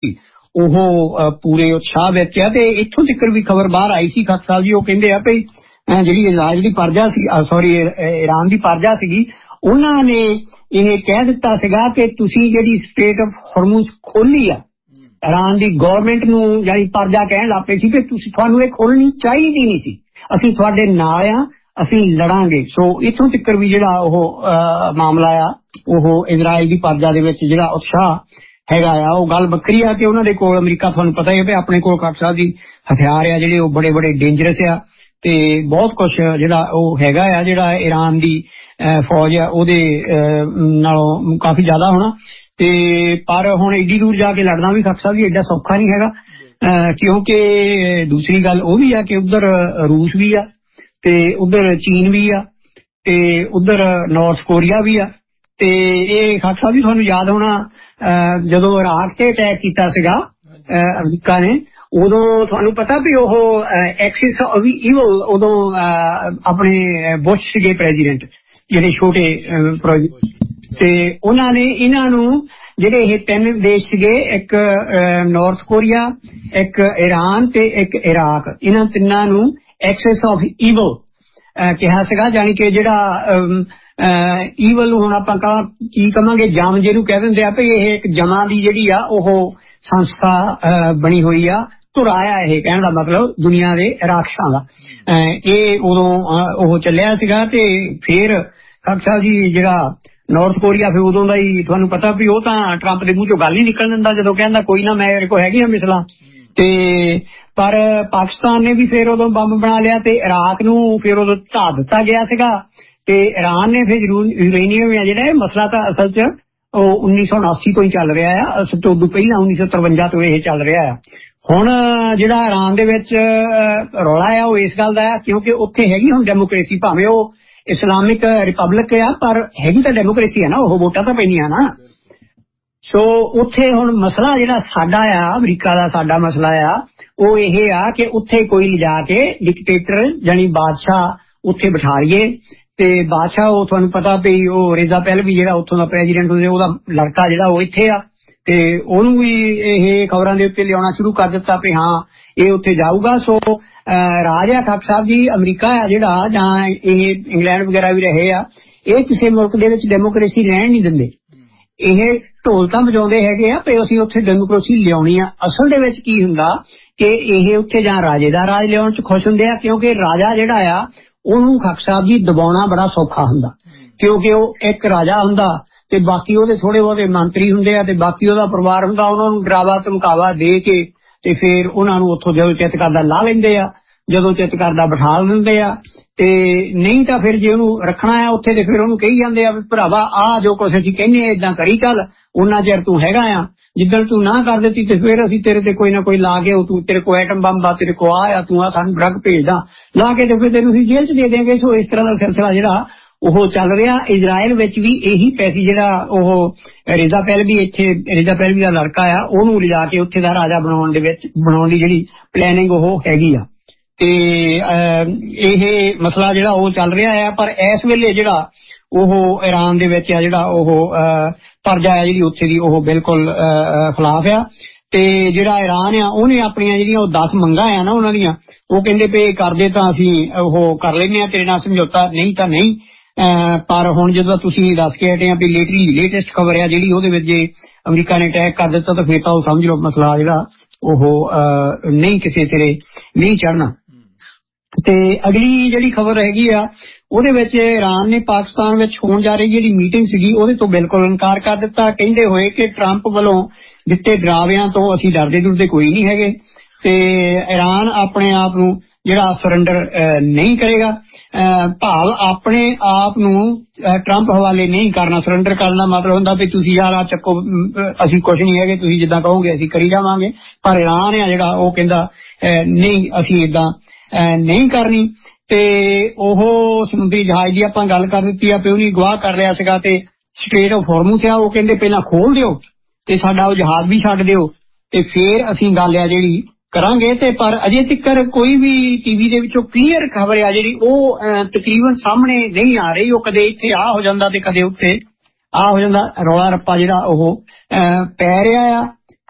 ਉਹ ਪੂਰੇ ਉਤਸ਼ਾਹ ਵਿੱਚ ਆ। ਤੇ ਇੱਥੋਂ ਤੱਕ ਵੀ ਖਬਰ ਬਾਹਰ ਆਈ ਸੀ ਖੱਤ ਸਾਹਿਬ ਜੀ, ਉਹ ਕਹਿੰਦੇ ਆ ਵੀ ਜਿਹੜੀ ਇਜ਼ਰਾਈਲ ਦੀ ਪਰਜਾ ਸੀ, ਈਰਾਨ ਦੀ ਪਰਜਾ ਸੀਗੀ, ਉਹਨਾਂ ਨੇ ਇਹ ਕਹਿ ਦਿੱਤਾ ਸੀਗਾ ਕਿ ਤੁਸੀਂ ਜਿਹੜੀ ਸਟ੍ਰੇਟ ਆਫ ਹੌਰਮੁਜ਼ ਖੋਲੀ ਆ, ਈਰਾਨ ਦੀ ਗੌਰਮੈਂਟ ਨੂੰ ਜਿਹੜੀ ਪਰਜਾ ਕਹਿਣ ਲੱਗ ਪਏ ਸੀ ਕਿ ਤੁਸੀਂ, ਤੁਹਾਨੂੰ ਇਹ ਖੋਲਣੀ ਚਾਹੀਦੀ ਨਹੀਂ ਸੀ, ਅਸੀਂ ਤੁਹਾਡੇ ਨਾਲ ਆ, ਅਸੀਂ ਲੜਾਂਗੇ। ਸੋ ਇੱਥੋਂ ਤੱਕ ਵੀ ਜਿਹੜਾ ਉਹ ਮਾਮਲਾ ਆ, ਉਹ ਇਜ਼ਰਾਈਲ ਦੀ ਪਰਜਾ ਦੇ ਵਿੱਚ ਜਿਹੜਾ ਉਤਸ਼ਾਹ ਹੈਗਾ ਆ, ਉਹ ਗੱਲ ਵੱਖਰੀ ਆ ਕਿ ਉਹਨਾਂ ਦੇ ਕੋਲ, ਅਮਰੀਕਾ ਤੁਹਾਨੂੰ ਪਤਾ ਹੀ ਹੈ ਆਪਣੇ ਕੋਲ ਖਾਲਸਾ ਸਾਹਿਬ ਦੀ ਹਥਿਆਰ ਆ ਜਿਹੜੇ ਉਹ ਬੜੇ ਬੜੇ ਡੇਂਜਰਸ ਆ, ਤੇ ਬਹੁਤ ਕੁਛ ਜਿਹੜਾ ਉਹ ਹੈਗਾ ਆ ਜਿਹੜਾ ਈਰਾਨ ਦੀ ਫੌਜ ਆ ਉਹਦੇ ਨਾਲੋਂ ਕਾਫੀ ਜ਼ਿਆਦਾ ਹੋਣਾ। ਤੇ ਪਰ ਹੁਣ ਏਡੀ ਦੂਰ ਜਾ ਕੇ ਲੜਨਾ ਵੀ ਖਾਲਸਾ ਵੀ ਏਡਾ ਸੌਖਾ ਨਹੀਂ ਹੈਗਾ, ਕਿਉਂਕਿ ਦੂਸਰੀ ਗੱਲ ਉਹ ਵੀ ਆ ਕਿ ਉੱਧਰ ਰੂਸ ਵੀ ਆ, ਤੇ ਉੱਧਰ ਚੀਨ ਵੀ ਆ, ਤੇ ਉੱਧਰ ਨਾਰਥ ਕੋਰੀਆ ਵੀ ਆ। ਤੇ ਇਹ ਖਾਲਸਾ ਵੀ ਤੁਹਾਨੂੰ ਯਾਦ ਹੋਣਾ ਜਦੋਂ ਇਰਾਕ ਤੇ ਅਟੈਕ ਕੀਤਾ ਸੀਗਾ ਅਮਰੀਕਾ ਨੇ, ਉਦੋਂ ਤੁਹਾਨੂੰ ਪਤਾ ਵੀ ਉਹ ਐਕਸਿਸ ਆਫ ਈਵਲ, ਉਦੋਂ ਆਪਣੇ ਬੁਸ਼ ਸੀਗੇ ਪ੍ਰੈਜ਼ੀਡੈਂਟ ਜਿਹੜੇ ਛੋਟੇ, ਤੇ ਉਹਨਾਂ ਨੇ ਇਹਨਾਂ ਨੂੰ ਜਿਹੜੇ ਇਹ ਤਿੰਨ ਦੇਸ਼ ਸੀਗੇ, ਇੱਕ ਨਾਰਥ ਕੋਰੀਆ, ਇੱਕ ਈਰਾਨ ਤੇ ਇੱਕ ਇਰਾਕ, ਇਹਨਾਂ ਤਿੰਨਾਂ ਨੂੰ ਐਕਸਿਸ ਆਫ ਈਵਲ ਕਿਹਾ ਸੀਗਾ। ਜਾਣੀ ਕਿ ਜਿਹੜਾ ਈਵਲ ਨੂੰ ਹੁਣ ਆਪਾਂ ਕੀ ਕਵਾਂਗੇ, ਜਮ ਜਿਹਨੂੰ ਕਹਿ ਦਿੰਦੇ ਆ ਵੀ ਇਹ ਇੱਕ ਜਮਾਂ ਦੀ ਜਿਹੜੀ ਆ ਉਹ ਸੰਸਥਾ ਬਣੀ ਹੋਈ ਆ, ਧੁਰਾ ਆ, ਇਹ ਕਹਿਣ ਦਾ ਮਤਲਬ ਦੁਨੀਆ ਦੇ ਰਾਖਸ਼ਾਂ ਦਾ। ਇਹ ਉਦੋਂ ਉਹ ਚੱਲਿਆ ਸੀਗਾ। ਤੇ ਫਿਰ ਖਾਲਸਾ ਜੀ ਜਿਹੜਾ ਨਾਰਥ ਕੋਰੀਆ, ਫਿਰ ਉਦੋਂ ਦਾ ਹੀ ਤੁਹਾਨੂੰ ਪਤਾ ਵੀ ਉਹ ਤਾਂ ਟਰੰਪ ਦੇ ਮੂੰਹ ਚੋਂ ਗੱਲ ਹੀ ਨਿਕਲ ਦਿੰਦਾ ਜਦੋਂ ਕਹਿੰਦਾ ਕੋਈ ਨਾ ਮੇਰੇ ਕੋਲ ਹੈਗੀਆਂ ਮਿਸਲਾਂ। ਤੇ ਪਰ ਪਾਕਿਸਤਾਨ ਨੇ ਵੀ ਫਿਰ ਉਦੋਂ ਬੰਬ ਬਣਾ ਲਿਆ, ਤੇ ਇਰਾਕ ਨੂੰ ਫਿਰ ਉਦੋਂ ਢਾ ਦਿੱਤਾ ਗਿਆ ਸੀਗਾ, ਤੇ ਈਰਾਨ ਨੇ ਫਿਰ ਯੂਰੇਨੀਅਮ ਆ ਜਿਹੜਾ, ਇਹ ਮਸਲਾ ਤਾਂ ਅਸਲ 'ਚ ਉਹ 1979 ਤੋਂ ਹੀ ਚੱਲ ਰਿਹਾ ਆ, ਅਸਲ 'ਚ ਉਦੋਂ ਪਹਿਲਾਂ 1953 ਤੋਂ ਇਹ ਚੱਲ ਰਿਹਾ ਆ। ਹੁਣ ਜਿਹੜਾ ਈਰਾਨ ਦੇ ਵਿੱਚ ਰੌਲਾ ਆ ਉਹ ਇਸ ਗੱਲ ਦਾ ਆ ਕਿਉਂਕਿ ਉੱਥੇ ਹੈਗੀ ਹੁਣ ਡੈਮੋਕ੍ਰੇਸੀ, ਭਾਵੇਂ ਉਹ ਇਸਲਾਮਿਕ ਰਿਪਬਲਿਕ ਆ ਪਰ ਹੈਗੀ ਤਾਂ ਡੈਮੋਕ੍ਰੇਸੀ ਆ ਨਾ, ਉਹ ਵੋਟਾਂ ਤਾਂ ਪੈਂਦੀਆਂ ਨਾ। ਸੋ ਉੱਥੇ ਹੁਣ ਮਸਲਾ ਜਿਹੜਾ ਸਾਡਾ ਆ, ਅਮਰੀਕਾ ਦਾ ਸਾਡਾ ਮਸਲਾ ਆ, ਉਹ ਇਹ ਆ ਕਿ ਉੱਥੇ ਕੋਈ ਲਿਜਾ ਕੇ ਡਿਕਟੇਟਰ ਜਾਨੀ ਬਾਦਸ਼ਾਹ ਉੱਥੇ ਬਿਠਾ ਲਈਏ। ਤੇ ਬਾਦਸ਼ਾਹ ਉਹ ਤੁਹਾਨੂੰ ਪਤਾ ਵੀ ਉਹ ਰੇਜ਼ਾ ਪਹਿਲਵੀ ਜਿਹੜਾ ਉੱਥੋਂ ਦਾ ਪ੍ਰੈਜ਼ੀਡੈਂਟ ਹੁੰਦੇ, ਉਹਦਾ ਲੜਕਾ ਜਿਹੜਾ ਉਹ ਇੱਥੇ ਆ, ਤੇ ਉਹਨੂੰ ਵੀ ਇਹ ਖਬਰਾਂ ਦੇ ਉੱਤੇ ਲਿਆਉਣਾ ਸ਼ੁਰੂ ਕਰ ਦਿੱਤਾ ਵੀ ਹਾਂ ਇਹ ਉੱਥੇ ਜਾਊਗਾ। ਸੋ ਰਾਜ ਆ ਖਾਲਸਾ ਸਾਹਿਬ ਜੀ, ਅਮਰੀਕਾ ਆ ਜਿਹੜਾ, ਜਾਂ ਇਹ ਇੰਗਲੈਂਡ ਵਗੈਰਾ ਵੀ ਰਹੇ ਆ, ਇਹ ਕਿਸੇ ਮੁਲਕ ਦੇ ਵਿੱਚ ਡੈਮੋਕ੍ਰੇਸੀ ਰਹਿਣ ਨਹੀਂ ਦਿੰਦੇ। ਇਹ ਢੋਲ ਤਾਂ ਵਜਾਉਂਦੇ ਹੈਗੇ ਆ ਵੀ ਅਸੀਂ ਉੱਥੇ ਡੈਮੋਕ੍ਰੇਸੀ ਲਿਆਉਣੀ ਆ। ਅਸਲ ਦੇ ਵਿੱਚ ਕੀ ਹੁੰਦਾ ਕਿ ਇਹ ਉੱਥੇ ਜਾਂ ਰਾਜੇ ਦਾ ਰਾਜ ਲਿਆਉਣ 'ਚ ਖੁਸ਼ ਹੁੰਦੇ ਆ, ਕਿਉਂਕਿ ਰਾਜਾ ਜਿਹੜਾ ਆ ਉਹਨੂੰ ਖਾਲਸਾ ਸਾਹਿਬ ਜੀ ਦਬਾਉਣਾ ਬੜਾ ਸੌਖਾ ਹੁੰਦਾ, ਕਿਉਂਕਿ ਉਹ ਇੱਕ ਰਾਜਾ ਹੁੰਦਾ ਤੇ ਬਾਕੀ ਉਹਦੇ ਥੋੜੇ ਬਹੁਤੇ ਮੰਤਰੀ ਹੁੰਦੇ ਆ, ਤੇ ਬਾਕੀ ਉਹਦਾ ਪਰਿਵਾਰ ਹੁੰਦਾ, ਉਹਨਾਂ ਨੂੰ ਡਰਾਵਾ ਧਮਕਾਵਾ ਦੇ ਕੇ ਤੇ ਫਿਰ ਉਹਨਾਂ ਨੂੰ ਉੱਥੋਂ ਜਦੋਂ ਚਿੱਤ ਕਰਦਾ ਲਾ ਲੈਂਦੇ ਆ, ਜਦੋਂ ਚਿੱਤ ਕਰਦਾ ਬਿਠਾ ਦਿੰਦੇ ਆ। ਤੇ ਨਹੀਂ ਤਾਂ ਫਿਰ ਜੇ ਉਹਨੂੰ ਰੱਖਣਾ ਆ ਉੱਥੇ ਤੇ ਫਿਰ ਉਹਨੂੰ ਕਹੀ ਜਾਂਦੇ ਆ ਵੀ ਭਰਾਵਾ ਆਹ ਜੋ ਕੁਛ ਅਸੀਂ ਕਹਿੰਦੇ ਆ ਏਦਾਂ ਕਰੀ ਚੱਲ, ਉਹਨਾਂ ਚਿਰ ਤੂੰ ਹੈਗਾ ਆ, ਜਿੱਦਣ ਤੂੰ ਨਾ ਕਰ ਦਿੱਤੀ ਤੇ ਫਿਰ ਅਸੀਂ ਤੇਰੇ ਤੇ ਕੋਈ ਨਾ ਕੋਈ ਲਾ ਕੇ, ਤੂੰ ਤੇਰੇ ਕੋਲ ਐਟਮ ਬੰਬ ਆ, ਤੇਰੇ ਕੋਲ ਆ ਤੂੰ ਆ ਸਾਨੂੰ ਡਰੱਗ ਭੇਜਦਾ, ਲਾ ਕੇ ਤੇ ਫਿਰ ਤੈਨੂੰ ਅਸੀਂ ਜੇਲ੍ਹ 'ਚ ਦੇ ਦੇਂਗੇ। ਸੋ ਇਸ ਤਰ੍ਹਾਂ ਦਾ ਸਿਲਸਿਲਾ ਜਿਹੜਾ ਉਹ ਚੱਲ ਰਿਹਾ। ਇਜ਼ਰਾਈਲ ਵਿੱਚ ਵੀ ਇਹੀ ਪੈਸੀ ਜਿਹੜਾ ਉਹ ਰੇਜ਼ਾ ਪਹਿਲਵੀ, ਇੱਥੇ ਰੇਜ਼ਾ ਪਹਿਲਵੀ ਦਾ ਲੜਕਾ ਆ, ਉਹਨੂੰ ਲਿਜਾ ਕੇ ਉੱਥੇ ਦਾ ਰਾਜਾ ਬਣਾਉਣ ਦੀ ਜਿਹੜੀ ਪਲੈਨਿੰਗ ਉਹ ਹੈਗੀ ਆ। ਤੇ ਇਹ ਮਸਲਾ ਜਿਹੜਾ ਉਹ ਚੱਲ ਰਿਹਾ ਆ। ਪਰ ਇਸ ਵੇਲੇ ਜਿਹੜਾ ਉਹ ਈਰਾਨ ਦੇ ਵਿੱਚ ਆ ਜਿਹੜਾ ਉਹ ਪਰਜਾ ਆ ਜਿਹੜੀ ਉੱਥੇ ਦੀ, ਉਹ ਬਿਲਕੁਲ ਖਿਲਾਫ ਆ। ਤੇ ਜਿਹੜਾ ਈਰਾਨ ਆ ਉਹਨੇ ਆਪਣੀਆਂ ਜਿਹੜੀਆਂ ਉਹ 10 ਮੰਗਾਂ ਆ ਨਾ ਉਹਨਾਂ ਦੀਆਂ, ਉਹ ਕਹਿੰਦੇ ਪਏ ਕਰਦੇ ਤਾਂ ਅਸੀਂ ਉਹ ਕਰ ਲੈਂਦੇ ਆ ਤੇਰੇ ਨਾਲ ਸਮਝੌਤਾ, ਨਹੀਂ ਤਾਂ ਨਹੀਂ। ਪਰ ਹੁਣ ਜਦੋਂ ਤੁਸੀਂ ਦੱਸ ਕੇ ਹਟੇ ਆ ਵੀ ਲੇਟੈਸਟ ਖਬਰ ਆ ਜਿਹੜੀ, ਉਹਦੇ ਵਿੱਚ ਜੇ ਅਮਰੀਕਾ ਨੇ ਅਟੈਕ ਕਰ ਦਿੱਤਾ ਤਾਂ ਫਿਰ ਤਾਂ ਉਹ ਸਮਝ ਲਓ ਮਸਲਾ ਜਿਹੜਾ ਉਹ ਨਹੀਂ ਕਿਸੇ ਸਿਰੇ ਨਹੀਂ ਚੜ੍ਹਨਾ। ਤੇ ਅਗਲੀ ਜਿਹੜੀ ਖਬਰ ਹੈਗੀ ਆ ਉਹਦੇ ਵਿੱਚ ਈਰਾਨ ਨੇ ਪਾਕਿਸਤਾਨ ਵਿੱਚ ਹੋਣ ਜਾ ਰਹੀ ਜਿਹੜੀ ਮੀਟਿੰਗ ਸੀਗੀ ਉਹਦੇ ਤੋਂ ਬਿਲਕੁਲ ਇਨਕਾਰ ਕਰ ਦਿੱਤਾ, ਕਹਿੰਦੇ ਹੋਏ ਕਿ ਟਰੰਪ ਵੱਲੋਂ ਦਿੱਤੇ ਡਰਾਵਿਆਂ ਤੋਂ ਅਸੀਂ ਡਰਦੇ ਕੋਈ ਨਹੀਂ ਹੈਗੇ, ਤੇ ਈਰਾਨ ਆਪਣੇ ਆਪ ਨੂੰ ਜਿਹੜਾ ਸਰੈਂਡਰ ਨਹੀਂ ਕਰੇਗਾ, ਭਾਵ ਆਪਣੇ ਆਪ ਨੂੰ ਟਰੰਪ ਹਵਾਲੇ ਨਹੀਂ ਕਰਨਾ। ਸਰੈਂਡਰ ਕਰਨ ਦਾ ਮਤਲਬ ਹੁੰਦਾ ਵੀ ਤੁਸੀਂ ਯਾਰ ਆ ਚੱਕੋ, ਅਸੀਂ ਕੁਛ ਨਹੀਂ ਹੈਗੇ, ਤੁਸੀਂ ਜਿੱਦਾਂ ਕਹੋਗੇ ਅਸੀਂ ਕਰੀ ਜਾਵਾਂਗੇ। ਪਰ ਈਰਾਨ ਆ ਜਿਹੜਾ ਉਹ ਕਹਿੰਦਾ ਨਹੀਂ ਅਸੀਂ ਏਦਾਂ ਨਹੀਂ ਕਰਨੀ। ਤੇ ਉਹ ਸਮੁੰਦਰੀ ਜਹਾਜ਼ ਦੀ ਆਪਾਂ ਗੱਲ ਕਰ ਦਿੱਤੀ ਆ ਵੀ ਉਹਨੇ ਗਵਾਹ ਕਰ ਲਿਆ ਸੀਗਾ, ਤੇ ਸਟ੍ਰੇਟ ਆਫ ਹੌਰਮੁਜ਼ ਆ ਉਹ ਕਹਿੰਦੇ ਪਹਿਲਾਂ ਖੋਲ ਦਿਓ ਤੇ ਸਾਡਾ ਉਹ ਜਹਾਜ਼ ਵੀ ਛੱਡ ਦਿਓ ਤੇ ਫਿਰ ਅਸੀਂ ਗੱਲ ਆ ਜਿਹੜੀ ਕਰਾਂਗੇ। ਤੇ ਪਰ ਅਜੇ ਤੱਕ ਕੋਈ ਵੀ ਟੀਵੀ ਦੇ ਵਿੱਚੋਂ ਕਲੀਅਰ ਖਬਰ ਆ ਜਿਹੜੀ ਉਹ ਤਕਰੀਬਨ ਸਾਹਮਣੇ ਨਹੀਂ ਆ ਰਹੀ। ਉਹ ਕਦੇ ਇੱਥੇ ਆ ਹੋ ਜਾਂਦਾ ਤੇ ਕਦੇ ਉੱਥੇ ਆ ਹੋ ਜਾਂਦਾ, ਰੌਲਾ ਰੱਪਾ ਜਿਹੜਾ ਉਹ ਪੈ ਰਿਹਾ ਆ।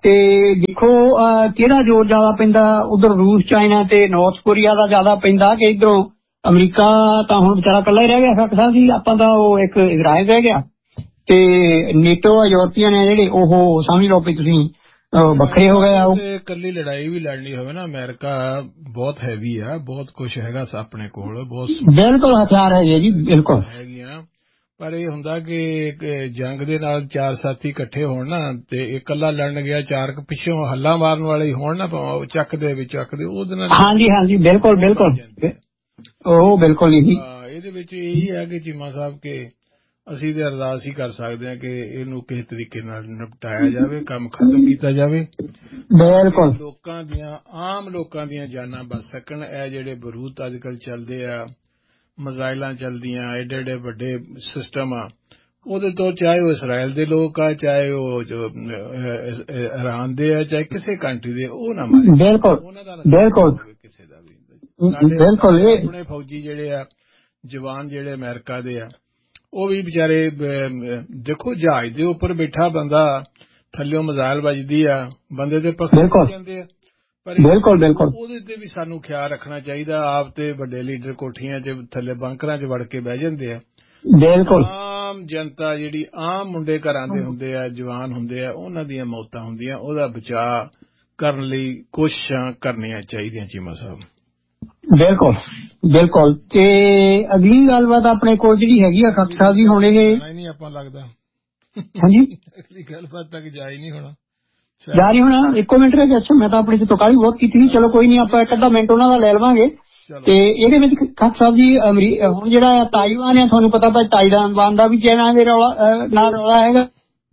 ਤੇ ਦੇਖੋ ਕਿਹੜਾ ਜ਼ੋਰ ਜ਼ਿਆਦਾ ਪੈਂਦਾ, ਉਧਰ ਰੂਸ ਚਾਈਨਾ ਤੇ ਨਾਰਥ ਕੋਰੀਆ ਦਾ ਜ਼ਿਆਦਾ ਪੈਂਦਾ ਕਿ ਇਧਰੋਂ ਅਮਰੀਕਾ ਤਾਂ ਹੁਣ ਵਿਚਾਰਾ ਇਕੱਲਾ ਹੀ ਰਹਿ ਗਿਆ ਡਾਕਟਰ ਸਾਹਿਬ ਜੀ। ਆਪਾਂ ਤਾਂ ਉਹ ਇੱਕ ਇਜ਼ਰਾਈਲ ਰਹਿ ਗਿਆ ਤੇ ਨੇਟੋ ਯੂਰਪੀਅਨ ਹੈ ਜਿਹੜੇ ਉਹ ਸਮਝ ਲਓ ਵੀ ਤੁਸੀਂ ਵੱਖਰੇ ਹੋ ਗਏ। ਉਹ ਇਕੱਲੀ ਲੜਾਈ ਵੀ ਲੜਨੀ ਹੋਵੇ ਨਾ, ਅਮਰੀਕਾ ਬਹੁਤ ਹੈਵੀ ਆ, ਬਹੁਤ ਕੁਛ ਹੈਗਾ ਆਪਣੇ ਕੋਲ, ਬਹੁਤ ਬਿਲਕੁਲ ਹਥਿਆਰ ਹੈਗੇ ਜੀ, ਬਿਲਕੁਲ ਹੈਗੀਆਂ। ਪਰ ਇਹ ਹੁੰਦਾ ਕਿ ਜੰਗ ਦੇ ਨਾਲ ਚਾਰ ਸਾਥੀ ਇਕੱਠੇ ਹੋਣ ਨਾ ਤੇ ਇਕੱਲਾ ਲੜਨ ਗਿਆ, ਚਾਰ ਪਿੱਛੋਂ ਹੱਲਾ ਮਾਰਨ ਵਾਲੇ ਹੋਣ ਨਾ, ਚੱਕਦੇ ਉਹਦੇ ਨਾਲ। ਹਾਂਜੀ ਹਾਂਜੀ ਬਿਲਕੁਲ ਬਿਲਕੁਲ ਉਹ ਬਿਲਕੁਲ ਹੀ। ਇਹਦੇ ਵਿੱਚ ਇਹੀ ਹੈ ਕਿ ਚੀਮਾ ਸਾਹਿਬ ਕਿ ਅਸੀਂ ਤੇ ਅਰਦਾਸ ਹੀ ਕਰ ਸਕਦੇ ਹਾਂ ਕਿ ਇਹਨੂੰ ਕਿਸੇ ਤਰੀਕੇ ਨਾਲ ਨਿਪਟਾਇਆ ਜਾਵੇ, ਕੰਮ ਖਤਮ ਕੀਤਾ ਜਾਵੇ, ਬਿਲਕੁਲ ਆਮ ਲੋਕਾਂ ਦੀਆਂ ਜਾਨਾਂ ਬਚ ਸਕਣ। ਇਹ ਜਿਹੜੇ ਬਰੂਦ ਅੱਜ ਕੱਲ੍ਹ ਚੱਲਦੇ ਆ, ਮਿਜ਼ਾਈਲਾਂ ਚੱਲਦੀਆਂ, ਏਡੇ ਏਡੇ ਵੱਡੇ ਸਿਸਟਮ ਆ, ਉਹਦੇ ਤੋਂ ਚਾਹੇ ਉਹ ਇਸਰਾਇਲ ਦੇ ਲੋਕ ਆ, ਚਾਹੇ ਉਹ ਇਰਾਨ ਦੇ ਆ, ਚਾਹੇ ਕਿਸੇ ਕੰਟਰੀ ਦੇ, ਉਹ ਨਾ ਮਾਰੇ। ਬਿਲਕੁਲ ਉਹਨਾਂ ਦਾ ਬਿਲਕੁਲ ਕਿਸੇ ਦਾ ਵੀ। ਬਿਲਕੁਲ ਆਪਣੇ ਫੌਜੀ ਜਿਹੜੇ ਆ, ਜਵਾਨ ਜਿਹੜੇ ਅਮਰੀਕਾ ਦੇ ਆ, ਉਹ ਵੀ ਵਿਚਾਰੇ ਦੇਖੋ ਜਹਾਜ਼ ਦੇ ਉੱਪਰ ਬੈਠਾ ਬੰਦਾ, ਥੱਲਿਓਂ ਮਿਜ਼ਾਈਲ ਵੱਜਦੀ ਆ, ਬੰਦੇ ਤੇ ਪੱਖੇ ਜਾਂਦੇ ਆ। ਪਰ ਉਹਦੇ ਤੇ ਵੀ ਸਾਨੂੰ ਖਿਆਲ ਰੱਖਣਾ ਚਾਹੀਦਾ। ਆਪ ਤੇ ਵੱਡੇ ਲੀਡਰ ਕੋਠੀਆਂ 'ਚ ਥੱਲੇ ਬੰਕਰਾਂ 'ਚ ਵੜ ਕੇ ਬਹਿ ਜਾਂਦੇ ਆ। ਬਿਲਕੁਲ ਆਮ ਜਨਤਾ ਜਿਹੜੀ ਆਮ ਮੁੰਡੇ ਘਰਾਂ ਦੇ ਹੁੰਦੇ ਆ, ਜਵਾਨ ਹੁੰਦੇ ਆ, ਉਹਨਾਂ ਦੀਆਂ ਮੌਤਾਂ ਹੁੰਦੀਆਂ। ਉਹਦਾ ਬਚਾਅ ਕਰਨ ਲਈ ਕੋਸ਼ਿਸ਼ਾਂ ਕਰਨੀਆਂ ਚਾਹੀਦੀਆਂ ਚੀਮਾ ਸਾਹਿਬ। ਬਿਲਕੁਲ ਬਿਲਕੁਲ। ਤੇ ਅਗਲੀ ਗੱਲਬਾਤ ਆਪਣੇ ਕੋਲ ਜਿਹੜੀ ਹੈਗੀ ਆ ਖੱਖ ਸਾਹਿਬ ਜੀ, ਹੁਣ ਇਹ ਨਹੀਂ ਆਪਾਂ ਲੱਗਦਾ ਹਾਂਜੀ ਅਗਲੀ ਗੱਲਬਾਤ ਤੱਕ ਜਾ ਹੀ ਨਹੀਂ ਹੋਣਾ, ਜਾ ਰਹੀ ਹੋਣਾ। ਇੱਕੋ ਮਿੰਟ ਰਹਿ ਗਿਆ। ਅੱਛਾ, ਮੈਂ ਤਾਂ ਆਪਣੀ ਤੋਂ ਕਾਹਲੀ ਬਹੁਤ ਕੀਤੀ ਸੀ। ਚਲੋ ਕੋਈ ਨਹੀਂ, ਆਪਾਂ ਇੱਕ ਅੱਧਾ ਮਿੰਟ ਉਹਨਾਂ ਦਾ ਲੈ ਲਵਾਂਗੇ। ਤੇ ਇਹਦੇ ਵਿੱਚ ਖੱਖ ਸਾਹਿਬ ਜੀ ਹੁਣ ਜਿਹੜਾ ਤਾਈਵਾਨ ਹੈ, ਤੁਹਾਨੂੰ ਪਤਾ ਭਾਈ ਤਾਈਵਾਨ ਦਾ ਵੀ ਚਾਈਨਾ ਦੇ ਨਾਲ ਰੌਲਾ ਹੈਗਾ।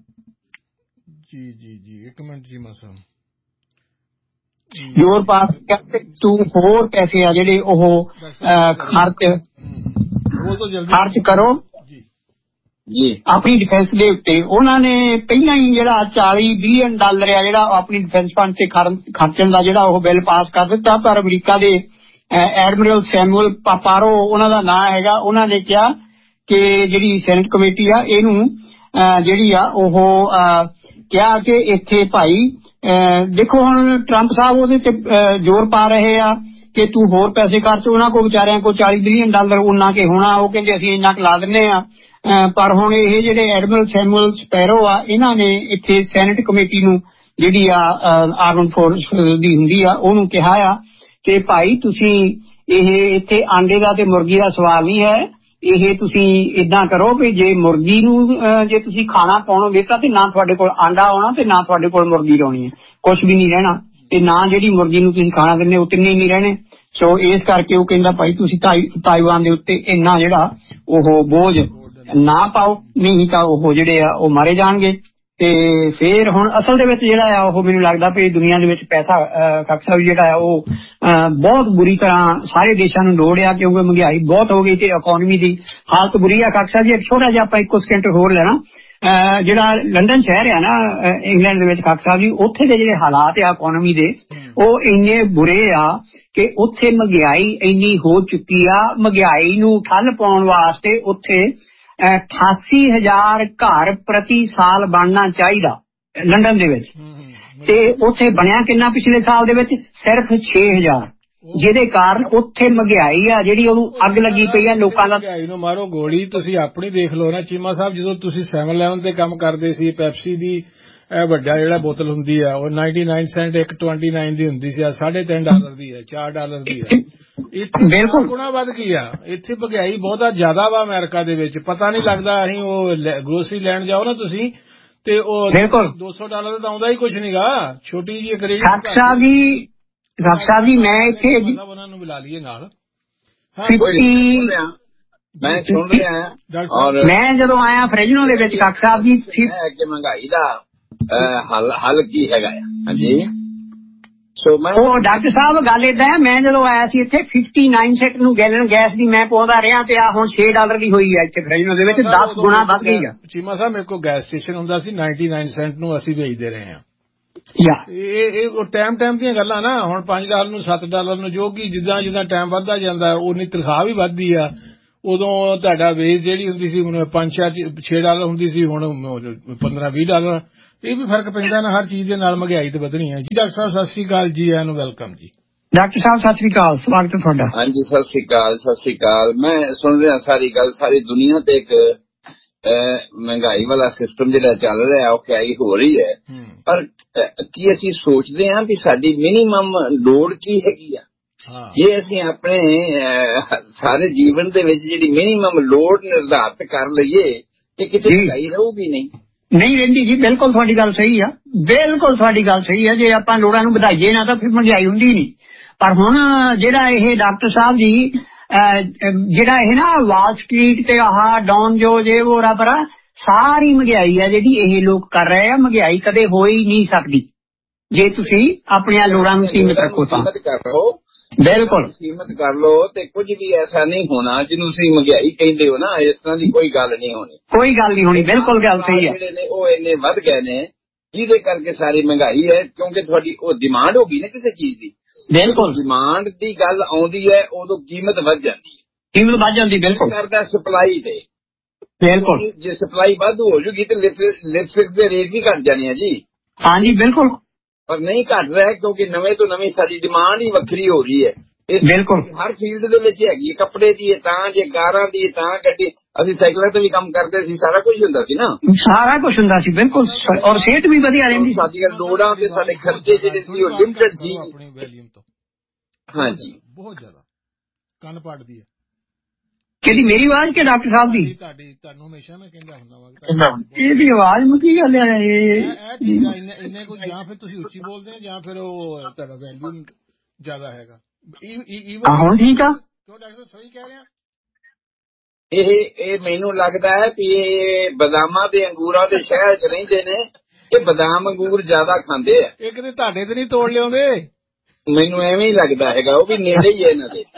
ਜੀ ਜੀ ਜੀ, ਇੱਕ ਮਿੰਟ ਜੀ ਮਸਾ ਜ਼ੋਰ ਪਾ ਕੇ ਤੂੰ ਹੋਰ ਪੈਸੇ ਆ ਜਿਹੜੇ ਉਹ ਖਰਚ ਕਰੋ ਜੀ ਆਪਣੀ ਡਿਫੈਂਸ ਦੇ ਉੱਤੇ। ਉਹਨਾਂ ਨੇ ਪਹਿਲਾਂ ਹੀ ਜਿਹੜਾ $40 ਬਿਲੀਅਨ ਆ ਜਿਹੜਾ ਆਪਣੀ ਡਿਫੈਂਸ ਫੰਡ ਤੇ ਖਰਚਣ ਦਾ ਜਿਹੜਾ ਉਹ ਬਿੱਲ ਪਾਸ ਕਰ ਦਿੱਤਾ। ਪਰ ਅਮਰੀਕਾ ਦੇ ਐਡਮਿਰਲ ਸੈਮੂਅਲ ਪਾਪਾਰੋ ਉਹਨਾਂ ਦਾ ਨਾਂ ਹੈਗਾ, ਉਹਨਾਂ ਨੇ ਕਿਹਾ ਕਿ ਜਿਹੜੀ ਸੈਨੇਟ ਕਮੇਟੀ ਆ ਇਹਨੂੰ ਜਿਹੜੀ ਆ ਉਹ ਕਿਹਾ ਕਿ ਇੱਥੇ ਭਾਈ ਦੇਖੋ ਹੁਣ ਟਰੰਪ ਸਾਹਿਬ ਉਹਦੇ ਤੇ ਜ਼ੋਰ ਪਾ ਰਹੇ ਆ ਕਿ ਤੂੰ ਹੋਰ ਪੈਸੇ ਖਰਚ। ਉਹਨਾਂ ਕੋਲ ਵਿਚਾਰਿਆਂ ਕੋਲ $40 ਬਿਲੀਅਨ ਉਹਨਾਂ ਕੇ ਹੋਣਾ, ਉਹ ਕਹਿੰਦੇ ਅਸੀਂ ਇੰਨਾ ਕੁ ਲਾ ਦਿੰਦੇ ਆ। ਪਰ ਹੁਣ ਇਹ ਜਿਹੜੇ ਐਡਮਿਰਲ ਸੈਮੂਅਲ ਸਪੈਰੋ ਆ, ਇਹਨਾਂ ਨੇ ਇੱਥੇ ਸੈਨੇਟ ਕਮੇਟੀ ਨੂੰ ਜਿਹੜੀ ਆ ਆਰਮਡ ਫੋਰਸ ਦੀ ਹੁੰਦੀ ਆ, ਉਹਨੂੰ ਕਿਹਾ ਆ ਕਿ ਭਾਈ ਤੁਸੀਂ ਇਹ ਇੱਥੇ ਆਂਡੇ ਦਾ ਤੇ ਮੁਰਗੀ ਦਾ ਸਵਾਲ ਨਹੀਂ ਹੈ। ਇਹ ਤੁਸੀਂ ਏਦਾਂ ਕਰੋ ਵੀ ਜੇ ਮੁਰਗੀ ਨੂੰ ਜੇ ਤੁਸੀਂ ਖਾਣਾ ਪਾਉਣੋ ਦਿੱਤਾ ਤੇ ਨਾ ਤੁਹਾਡੇ ਕੋਲ ਆਂਡਾ ਆਉਣਾ ਤੇ ਨਾ ਤੁਹਾਡੇ ਕੋਲ ਮੁਰਗੀ ਆਉਣੀ ਹੈ, ਕੁਛ ਵੀ ਨਹੀਂ ਰਹਿਣਾ। ਤੇ ਨਾ ਜਿਹੜੀ ਮੁਰਗੀ ਨੂੰ ਤੁਸੀਂ ਖਾਣਾ ਦਿੰਦੇ ਉਹ ਤਿੰਨੇ ਨਹੀਂ ਰਹਿਣੇ। ਸੋ ਇਸ ਕਰਕੇ ਉਹ ਕਹਿੰਦਾ ਭਾਈ ਤੁਸੀਂ ਤਾਈਵਾਨ ਦੇ ਉੱਤੇ ਇੰਨਾ ਜਿਹੜਾ ਉਹ ਬੋਝ ਨਾ ਪਾਓ, ਨਹੀਂ ਤਾਂ ਉਹ ਜਿਹੜੇ ਆ ਉਹ ਮਾਰੇ ਜਾਣਗੇ। ਤੇ ਫੇਰ ਹੁਣ ਅਸਲ ਦੇ ਵਿੱਚ ਜਿਹੜਾ ਆ ਉਹ ਮੈਨੂੰ ਲੱਗਦਾ ਵੀ ਦੁਨੀਆ ਦੇ ਵਿੱਚ ਪੈਸਾ ਖੱਖ ਸਾਹਿਬ ਜਿਹੜਾ ਆ ਉਹ ਬਹੁਤ ਬੁਰੀ ਤਰ੍ਹਾਂ ਸਾਰੇ ਦੇਸ਼ਾਂ ਨੂੰ ਲੋੜ ਆ, ਕਿਉਂਕਿ ਮਹਿੰਗਾਈ ਬਹੁਤ ਹੋ ਗਈ ਤੇ ਇਕੋਨਮੀ ਦੀ ਹਾਲਤ ਬੁਰੀ ਆ। ਖੱਖ ਸਾਹਿਬ ਜੀ ਇੱਕ ਛੋਟਾ ਜਿਹਾ ਆਪਾਂ ਇੱਕੋ ਸਕਿੰਟ ਹੋਰ ਲੈਣਾ, ਜਿਹੜਾ ਲੰਡਨ ਸ਼ਹਿਰ ਆ ਨਾ ਇੰਗਲੈਂਡ ਦੇ ਵਿੱਚ ਖੱਖ ਸਾਹਿਬ ਜੀ, ਉੱਥੇ ਦੇ ਜਿਹੜੇ ਹਾਲਾਤ ਆ ਇਕੋਨਮੀ ਦੇ ਉਹ ਇੰਨੇ ਬੁਰੇ ਆ ਕਿ ਉੱਥੇ ਮਹਿੰਗਾਈ ਇੰਨੀ ਹੋ ਚੁੱਕੀ ਆ। ਮਹਿੰਗਾਈ ਨੂੰ ਠੱਲ ਪਾਉਣ ਵਾਸਤੇ ਉੱਥੇ 88,000 ਘਰ ਪ੍ਰਤੀ ਸਾਲ ਬਣਨਾ ਚਾਹੀਦਾ ਲੰਡਨ ਦੇ ਵਿੱਚ, ਤੇ ਉੱਥੇ ਬਣਿਆ ਕਿੰਨਾ ਪਿਛਲੇ ਸਾਲ ਦੇ ਵਿੱਚ? ਸਿਰਫ 6,000, ਜਿਹਦੇ ਕਾਰਨ ਉੱਥੇ ਮਹਿੰਗਾਈ ਆ ਜਿਹੜੀ ਉਹਨੂੰ ਅੱਗ ਲੱਗੀ ਪਈ ਆ। ਲੋਕਾਂ ਦਾ ਮਹਿੰਗਾਈ ਨੂੰ ਮਾਰੋ ਗੋਲੀ। ਤੁਸੀਂ ਆਪਣੀ ਦੇਖ ਲਓ ਨਾ ਚੀਮਾ ਸਾਹਿਬ, ਜਦੋਂ ਤੁਸੀਂ 7-Eleven ਤੇ ਕੰਮ ਕਰਦੇ ਸੀ, ਪੈਪਸੀ ਦੀ ਇਹ ਵੱਡਾ ਜਿਹੜਾ ਬੋਤਲ ਹੁੰਦੀ ਆ ਉਹ 99 ਸੈਂਟ, ਇੱਕ 29 ਦੀ ਹੁੰਦੀ ਸੀ, $3.5 ਦੀ ਹੈ, $4 ਦੀ ਹੈ। ਇੱਥੇ ਗੁਣਾ ਵੱਧ ਗਈ ਆ। ਇੱਥੇ ਮਹਿੰਗਾਈ ਬਹੁਤਾ ਜ਼ਿਆਦਾ ਵਾ ਅਮਰੀਕਾ ਦੇ ਵਿੱਚ, ਪਤਾ ਨਹੀਂ ਲੱਗਦਾ। ਅਸੀਂ ਉਹ ਗਰੋਸਰੀ ਲੈਣ ਜਾਓ ਨਾ ਤੁਸੀਂ ਤੇ ਉਹ $200 ਤਾਂ ਆਉਂਦਾ ਹੀ ਕੁਛ ਨੀਗਾ। ਛੋਟੀ ਜਿਹੀ ਕ੍ਰੈਡਿਟ ਡਾਕਟਰ ਸਾਹਿਬ ਜੀ ਮੈਂ ਇੱਥੇ ਉਹਨਾਂ ਨੂੰ ਮਿਲਾ ਲਈਏ ਨਾਲ। ਮੈਂ ਸੁਣ ਰਿਹਾ ਮੈਂ ਜਦੋਂ ਆਇਆ ਫ੍ਰਿਜਨੋ ਦੇ ਵਿੱਚ ਖੱਖ ਸਾਹਿਬ ਜੀ ਕਿ ਮਹਿੰਗਾਈ ਦਾ ਹੱਲ ਕੀ ਹੈਗਾ ਆ। ਹਾਂਜੀ ਉਹ ਡਾਕਟਰ ਸਾਹਿਬ ਗੱਲ ਏਦਾਂ ਹੈ, ਮੈਂ ਜਦੋਂ ਆਇਆ ਸੀ ਇੱਥੇ 59 ਸੈਂਟ ਨੂੰ ਗੈਲਨ ਗੈਸ ਦੀ ਮੈਂ ਪਾਉਂਦਾ ਰਿਹਾ ਤੇ ਆ ਹੁਣ $6 ਦੀ ਹੋਈ ਆ ਇੱਥੇ ਫ੍ਰਿਜਨੋ ਦੇ ਵਿੱਚ, 10 ਗੁਣਾ ਵੱਧ ਗਈ ਆ। ਚੀਮਾ ਸਾਹਿਬ ਮੇਰੇ ਕੋਲ ਗੈਸ ਸਟੇਸ਼ਨ ਹੁੰਦਾ ਸੀ, 99 ਸੈਂਟ ਨੂੰ ਅਸੀਂ ਵੇਚਦੇ ਰਹੇ ਹਾਂ। ਇਹ ਟਾਈਮ ਦੀਆਂ ਗੱਲਾਂ ਨਾ। ਹੁਣ $5 ਨੂੰ $7 ਨੂੰ ਜੋ ਕਿ ਜਿੱਦਾਂ ਟਾਈਮ ਵੱਧਦਾ ਜਾਂਦਾ ਉਨੀ ਤਨਖਾਹ ਵੀ ਵੱਧਦੀ ਆ, ਉਦੋਂ ਤੁਹਾਡਾ ਵੇਜ ਜਿਹੜੀ ਹੁੰਦੀ ਸੀ ਹੁਣ $5-6 ਹੁੰਦੀ ਸੀ, ਹੁਣ $15-20। ਇਹ ਵੀ ਫਰਕ ਪੈਂਦਾ ਨਾ, ਹਰ ਚੀਜ਼ ਦੇ ਨਾਲ ਮਹਿੰਗਾਈ ਤੇ ਵਧਣੀ ਹੈ ਜੀ। ਡਾਕਟਰ ਸਾਹਿਬ ਸਤਿ ਸ੍ਰੀ ਅਕਾਲ ਜੀ, ਆਇਆਂ ਨੂੰ ਵੈਲਕਮ ਜੀ। ਡਾਕਟਰ ਸਾਹਿਬ ਸਤਿ ਸ੍ਰੀ ਅਕਾਲ, ਸਵਾਗਤ ਹੈ ਤੁਹਾਡਾ। ਹਾਂਜੀ ਸਤਿ ਸ੍ਰੀ ਅਕਾਲ, ਸਤਿ ਸ੍ਰੀ ਅਕਾਲ। ਮੈਂ ਸੁਣ ਰਿਹਾ ਸਾਰੀ ਗੱਲ, ਸਾਰੀ ਦੁਨੀਆ ਤੇ ਇੱਕ ਮਹਿੰਗਾਈ ਵਾਲਾ ਸਿਸਟਮ ਜਿਹੜਾ ਚੱਲ ਰਿਹਾ ਉਹ ਕਿਆਈ ਹੋ ਰਹੀ ਹੈ, ਪਰ ਕੀ ਅਸੀਂ ਸੋਚਦੇ ਹਾਂ ਵੀ ਸਾਡੀ ਮਿਨੀਮਮ ਲੋੜ ਕੀ ਹੈਗੀ ਆ? ਜੇ ਅਸੀਂ ਆਪਣੇ ਸਾਰੇ ਜੀਵਨ ਦੇ ਵਿੱਚ ਜਿਹੜੀ ਮਿਨੀਮਮ ਲੋੜ ਨਿਰਧਾਰਿਤ ਕਰ ਲਈਏ ਤੇ ਕਿਤੇ ਮਹਿੰਗਾਈ ਰਹੂਗੀ ਨਹੀਂ ਰਹਿੰਦੀ ਜੀ। ਬਿਲਕੁਲ ਤੁਹਾਡੀ ਗੱਲ ਸਹੀ ਆ, ਬਿਲਕੁਲ ਤੁਹਾਡੀ ਗੱਲ ਸਹੀ ਆ। ਜੇ ਆਪਾਂ ਲੋੜਾਂ ਨੂੰ ਵਧਾਈਏ ਨਾ ਤਾਂ ਫਿਰ ਮਹਿੰਗਾਈ ਹੁੰਦੀ ਨਹੀਂ। ਪਰ ਹੁਣ ਜਿਹੜਾ ਇਹ ਡਾਕਟਰ ਸਾਹਿਬ ਜੀ ਜਿਹੜਾ ਇਹ ਨਾ ਵਾਲ ਸਟਰੀਟ ਤੇ ਆਹ ਡਾਊਨ ਜੋ ਜੇ ਉਹ ਰਬਰਾ ਸਾਰੀ ਮਹਿੰਗਾਈ ਆ ਜਿਹੜੀ ਇਹ ਲੋਕ ਕਰ ਰਹੇ ਆ। ਮਹਿੰਗਾਈ ਕਦੇ ਹੋ ਹੀ ਨਹੀਂ ਸਕਦੀ ਜੇ ਤੁਸੀਂ ਆਪਣੀਆਂ ਲੋੜਾਂ ਨੂੰ ਸੀਮਿਤ ਰੱਖੋ ਤਾਂ। ਬਿਲਕੁਲ ਸੀਮਤ ਕਰ ਲੋ ਤੇ ਕੁਝ ਵੀ ਐਸਾ ਨਹੀਂ ਹੋਣਾ ਜਿਹਨੂੰ ਤੁਸੀਂ ਮਹਿੰਗਾਈ ਕਹਿੰਦੇ ਹੋ ਨਾ, ਇਸ ਤਰ੍ਹਾਂ ਦੀ ਕੋਈ ਗੱਲ ਨਹੀਂ ਹੋਣੀ, ਕੋਈ ਗੱਲ ਨਹੀਂ ਹੋਣੀ। ਬਿਲਕੁਲ ਗੱਲ ਸਹੀ ਹੈ। ਜਿਹੜੇ ਨੇ ਉਹ ਇੰਨੇ ਵੱਧ ਗਏ ਨੇ ਜਿਹਦੇ ਕਰਕੇ ਸਾਰੀ ਮਹਿੰਗਾਈ ਹੈ, ਕਿਉਂਕਿ ਤੁਹਾਡੀ ਉਹ ਡਿਮਾਂਡ ਹੋ ਗਈ ਨਾ ਕਿਸੇ ਚੀਜ਼ ਦੀ। ਬਿਲਕੁਲ ਡਿਮਾਂਡ ਦੀ ਗੱਲ ਆਉਂਦੀ ਹੈ ਉਦੋਂ ਕੀਮਤ ਵੱਧ ਜਾਂਦੀ ਹੈ, ਕੀਮਤ ਵੱਧ ਜਾਂਦੀ। ਬਿਲਕੁਲ ਕਰਦਾ ਸਪਲਾਈ ਤੇ। ਬਿਲਕੁਲ ਜੇ ਸਪਲਾਈ ਵੱਧ ਹੋ ਜੂਗੀ ਤੇ ਲਿਪਸਟਿਕ ਦੇ ਰੇਟ ਵੀ ਘਟ ਜਾਣੇ ਆ ਜੀ। ਹਾਂਜੀ ਬਿਲਕੁਲ, ਪਰ ਨਹੀਂ ਘਟ ਰਿਹਾ ਕਿਉਂਕਿ ਨਵੇਂ ਤੋਂ ਨਵੀਂ ਸਾਡੀ ਡਿਮਾਂਡ ਹੀ ਵੱਖਰੀ ਹੋ ਰਹੀ ਹੈ। ਬਿਲਕੁਲ ਹਰ ਫੀਲਡ ਦੇ ਵਿੱਚ ਹੈਗੀ, ਕੱਪੜੇ ਦੀ ਹੈ ਤਾਂ, ਜੇ ਕਾਰਾਂ ਦੀ ਹੈ ਤਾਂ, ਗੱਡੀ, ਅਸੀਂ ਸਾਈਕਲਾਂ ਤੇ ਵੀ ਕੰਮ ਕਰਦੇ ਸੀ, ਸਾਰਾ ਕੁਝ ਹੁੰਦਾ ਸੀ ਨਾ, ਸਾਰਾ ਕੁਝ ਹੁੰਦਾ ਸੀ। ਬਿਲਕੁਲ, ਔਰ ਸਿਹਤ ਵੀ ਵਧੀਆ ਰਹਿੰਦੀ। ਸਾਡੀਆਂ ਲੋੜਾਂ ਤੇ ਸਾਡੇ ਖਰਚੇ ਜਿਹੜੇ ਸੀ ਉਹ ਲਿਮਟਡ ਸੀ। ਹਾਂਜੀ ਬਹੁਤ ਜ਼ਿਆਦਾ ਕੰਨ ਪੜਦੀ ਹੈ। ਕਿਹਦੀ, ਮੇਰੀ ਆਵਾਜ਼ ਕਿ ਡਾਕਟਰ ਸਾਹਿਬ ਦੀ? ਤੁਹਾਨੂੰ ਹਮੇਸ਼ਾ ਮੈਂ ਕਹਿੰਦਾ ਹੁੰਦਾ ਵਾ ਇਹਦੀ ਆਵਾਜ਼ ਨੂੰ ਕੀ ਗੱਲ ਹੈ ਇਹ ਠੀਕ ਆ ਇੰਨੇ ਕੁਝ, ਜਾਂ ਫਿਰ ਤੁਸੀਂ ਉੱਚੀ ਬੋਲਦੇ ਹੋ ਜਾਂ ਫਿਰ ਉਹ ਤੁਹਾਡਾ ਵੈਲਿਊਮ ਜ਼ਿਆਦਾ ਹੈਗਾ। ਹੁਣ ਠੀਕ ਆ ਕਿਉਂ ਡਾਕਟਰ ਸਹੀ ਕਹਿ ਰਿਹਾ? ਇਹ ਮੈਨੂੰ ਲੱਗਦਾ ਹੈ ਵੀ ਇਹ ਬਦਾਮਾਂ ਦੇ ਅੰਗੂਰਾਂ ਦੇ ਸ਼ਹਿਰ 'ਚ ਰਹਿੰਦੇ ਨੇ, ਇਹ ਬਦਾਮ ਅੰਗੂਰ ਜ਼ਿਆਦਾ ਖਾਂਦੇ ਆ। ਇਹ ਕਿਤੇ ਤੁਹਾਡੇ ਤੇ ਨਹੀਂ ਤੋੜ ਲਿਆਉਂਦੇ? ਮੈਨੂੰ ਐਵੇਂ ਹੀ ਲੱਗਦਾ ਹੈਗਾ, ਉਹ ਵੀ ਨੇੜੇ ਹੀ ਹੈ ਇਹਨਾਂ ਦੇ।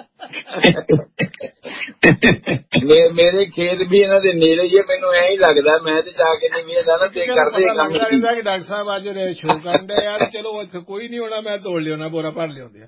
ਮੇਰੇ ਖੇਤ ਵੀ ਇਹਨਾਂ ਦੇ ਨੇੜੇ ਹੀ ਹੈ, ਮੈਨੂੰ ਐਂ ਹੀ ਲੱਗਦਾ। ਮੈਂ ਤੇ ਜਾ ਕੇ ਨਹੀਂ ਵੇਖਦਾ ਨਾ ਤੇ ਕਰਦੇ ਕੰਮ। ਲੱਗਦਾ ਕਿ ਡਾਕਟਰ ਸਾਹਿਬ ਅੱਜ ਸ਼ੋਅ ਕਰਨ ਦੇ ਯਾਰ, ਚਲੋ ਇੱਥੇ ਕੋਈ ਨਹੀਂ ਹੋਣਾ, ਮੈਂ ਤੋੜ ਲਿਆਉਣਾ, ਬੋਰਾ ਭਰ ਲਿਆਉਂਦੇ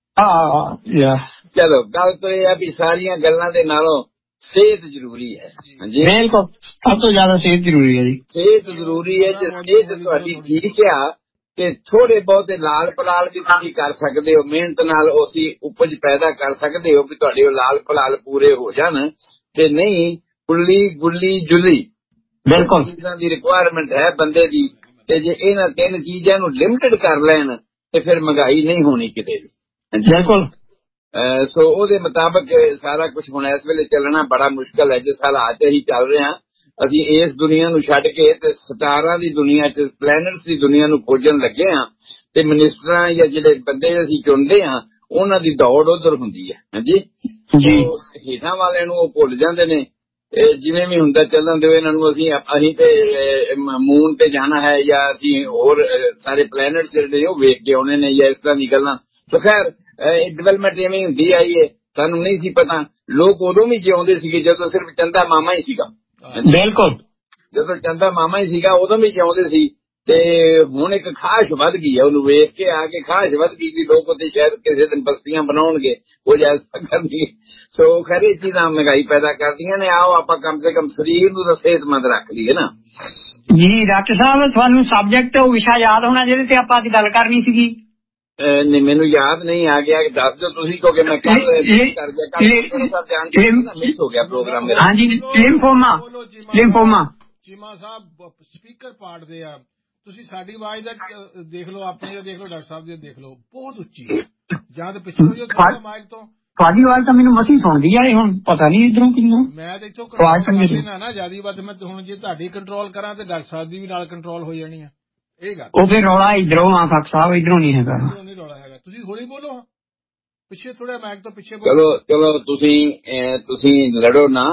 ਆ। ਚਲੋ ਗੱਲ ਤਾਂ ਇਹ ਆ ਵੀ ਸਾਰੀਆਂ ਗੱਲਾਂ ਦੇ ਨਾਲੋਂ ਸਿਹਤ ਜ਼ਰੂਰੀ ਹੈ। ਹਾਂਜੀ ਬਿਲਕੁਲ, ਸਭ ਤੋਂ ਜ਼ਿਆਦਾ ਸਿਹਤ ਜ਼ਰੂਰੀ ਹੈ ਜੀ। ਸਿਹਤ ਜ਼ਰੂਰੀ ਹੈ। ਜੇ ਸਿਹਤ ਤੁਹਾਡੀ ਠੀਕ ਆ ਤੇ ਥੋੜੇ ਬਹੁਤੇ ਲਾਲ ਪਲਾਲ ਵੀ ਤੁਸੀਂ ਕਰ ਸਕਦੇ ਹੋ, ਮਿਹਨਤ ਨਾਲ ਉਸੀ ਉਪਜ ਪੈਦਾ ਕਰ ਸਕਦੇ ਹੋ ਵੀ ਤੁਹਾਡੇ ਉਹ ਲਾਲ ਪਲਾਲ ਪੂਰੇ ਹੋ ਜਾਣ। ਤੇ ਨਹੀਂ ਕੁੱਲੀ ਗੁੱਲੀ ਜੁਲੀ, ਬਿਲਕੁਲ ਚੀਜ਼ਾਂ ਦੀ ਰਿਕੁਆਇਰਮੈਂਟ ਹੈ ਬੰਦੇ ਦੀ। ਤੇ ਜੇ ਇਹਨਾਂ ਤਿੰਨ ਚੀਜ਼ਾਂ ਨੂੰ ਲਿਮਟਿਡ ਕਰ ਲੈਣ ਤੇ ਫਿਰ ਮਹਿੰਗਾਈ ਨਹੀਂ ਹੋਣੀ ਕਿਤੇ ਵੀ। ਬਿਲਕੁਲ, ਸੋ ਉਹਦੇ ਮੁਤਾਬਕ ਸਾਰਾ ਕੁਝ ਹੁਣ ਇਸ ਵੇਲੇ ਚੱਲਣਾ ਬੜਾ ਮੁਸ਼ਕਲ ਹੈ। ਜਿਸ ਹਾਲਾਤ ਅਸੀਂ ਚੱਲ ਰਹੇ ਹਾਂ, ਅਸੀਂ ਇਸ ਦੁਨੀਆ ਨੂੰ ਛੱਡ ਕੇ ਤੇ ਸਟਾਰਾਂ ਦੀ ਦੁਨੀਆ 'ਚ, ਪਲੈਨਟਸ ਦੀ ਦੁਨੀਆ ਨੂੰ ਖੋਜਣ ਲੱਗੇ ਹਾਂ। ਤੇ ਮਿਨਿਸਟਰਾਂ ਜਾਂ ਜਿਹੜੇ ਬੰਦੇ ਅਸੀਂ ਚੁਣਦੇ ਹਾਂ ਉਹਨਾਂ ਦੀ ਦੌੜ ਉਧਰ ਹੁੰਦੀ ਹੈ। ਹਾਂਜੀ ਜੀ, ਹੇਠਾਂ ਵਾਲਿਆਂ ਨੂੰ ਉਹ ਭੁੱਲ ਜਾਂਦੇ ਨੇ। ਜਿਵੇਂ ਵੀ ਹੁੰਦਾ ਚੱਲਣ ਦਿਓ ਇਹਨਾਂ ਨੂੰ। ਅਸੀਂ ਤੇ ਮੂਨ ਤੇ ਜਾਣਾ ਹੈ ਜਾਂ ਅਸੀਂ ਹੋਰ ਸਾਰੇ ਪਲੈਨਟਸ ਜਿਹੜੇ ਉਹ ਵੇਖ ਕੇ ਆਉਣੇ ਨੇ ਜਾਂ ਇਸ ਤਰ੍ਹਾਂ ਦੀ ਗੱਲਾਂ। ਸੋ ਖੈਰ ਡਿਵੈਲਪਮੈਂਟ ਐਵੇਂ ਹੁੰਦੀ ਆਈ ਹੈ, ਸਾਨੂੰ ਨਹੀਂ ਸੀ ਪਤਾ। ਲੋਕ ਉਦੋਂ ਵੀ ਜਿਉਂਦੇ ਸੀਗੇ ਜਦੋਂ ਸਿਰਫ ਚੰਦਾ ਮਾਮਾ ਹੀ ਸੀਗਾ। ਬਿਲਕੁਲ, ਜਦੋਂ ਚੰਦਾ ਮਾਮਾ ਹੀ ਸੀਗਾ ਉਦੋਂ ਵੀ ਜਿਉਂਦੇ ਸੀ। ਤੇ ਹੁਣ ਇੱਕ ਖਾਸ਼ ਵੱਧ ਗਈ ਹੈ, ਉਹਨੂੰ ਵੇਖ ਕੇ ਆ ਕੇ ਖਾਸ਼ ਵੱਧ ਗਈ ਕਿ ਲੋਕ ਉੱਥੇ ਸ਼ਾਇਦ ਕਿਸੇ ਦਿਨ ਬਸਤੀਆਂ ਬਣਾਉਣਗੇ, ਉਹ ਐਸਾ ਕਰਨਗੇ। ਸੋ ਖੈਰ ਇਹ ਚੀਜ਼ਾਂ ਮਹਿੰਗਾਈ ਪੈਦਾ ਕਰਦੀਆਂ ਨੇ। ਆਓ ਆਪਾਂ ਕਮ ਸੇ ਕਮ ਸਰੀਰ ਨੂੰ ਤਾਂ ਸਿਹਤਮੰਦ ਰੱਖ ਲਈਏ ਨਾ ਜੀ। ਡਾਕਟਰ ਸਾਹਿਬ ਤੁਹਾਨੂੰ ਸਬਜੈਕਟ ਉਹ ਵਿਸ਼ਾ ਯਾਦ ਹੋਣਾ ਜਿਹਦੇ ਤੇ ਆਪਾਂ ਅੱਜ ਗੱਲ ਕਰਨੀ ਸੀਗੀ? ਨਹੀਂ ਮੈਨੂੰ ਯਾਦ ਨਹੀਂ ਆ ਗਿਆ, ਦੱਸ ਦਿਓ ਤੁਸੀਂ, ਕਿਉਂਕਿ ਮੈਂ ਕੱਲ ਕਰ ਗਿਆ, ਮਿਸ ਹੋ ਗਿਆ ਪ੍ਰੋਗਰਾਮ ਮੇਰਾ। ਹਾਂਜੀ ਲਿੰਫੋਮਾ ਚੀਮਾ ਸਾਹਿਬ ਸਪੀਕਰ ਪਾੜਦੇ ਆ। ਤੁਸੀਂ ਸਾਡੀ ਆਵਾਜ਼ ਦਾ ਦੇਖ ਲਓ, ਆਪਣੀ ਦਾ ਦੇਖ ਲਓ, ਡਾਕਟਰ ਸਾਹਿਬ ਦੀ ਦੇਖ ਲਓ, ਬਹੁਤ ਉੱਚੀ। ਜਾਂ ਤਾਂ ਪਿੱਛੇ ਹੋ ਜਾਓ ਮਾਈਕ ਤੋਂ। ਤੁਹਾਡੀ ਆਵਾਜ਼ ਤਾਂ ਮੈਨੂੰ ਮਸੀਂ ਸੁਣਦੀ ਆ, ਹੁਣ ਪਤਾ ਨਹੀਂ ਇਧਰੋਂ ਕਿੰਨਾ। ਮੈਂ ਤੇ ਇੱਥੋਂ ਕੰਟਰੋਲ ਲੈਣਾ ਨਾ ਜਿਆਦਾ ਵੱਧ। ਮੈਂ ਹੁਣ ਜੇ ਤੁਹਾਡੀ ਕੰਟਰੋਲ ਕਰਾਂ ਤੇ ਡਾਕਟਰ ਸਾਹਿਬ ਦੀ ਵੀ ਨਾਲ ਕੰਟਰੋਲ ਹੋ ਜਾਣੀ ਆ। ਇਹ ਗੱਲ ਉਹ ਫਿਰ ਰੌਲਾ ਇਧਰੋਂ ਆ ਫੱਕ ਸਾਹਿਬ, ਇਧਰੋਂ ਨਹੀਂ ਹੈਗਾ। ਨਹੀਂ ਰੌਲਾ ਹੈਗਾ, ਤੁਸੀਂ ਹੌਲੀ ਬੋਲੋ, ਪਿੱਛੇ ਥੋੜਾ ਮਾਈਕ ਤੋਂ ਪਿੱਛੇ ਬੋਲੋ। ਚਲੋ ਤੁਸੀਂ ਲੜੋ ਨਾ।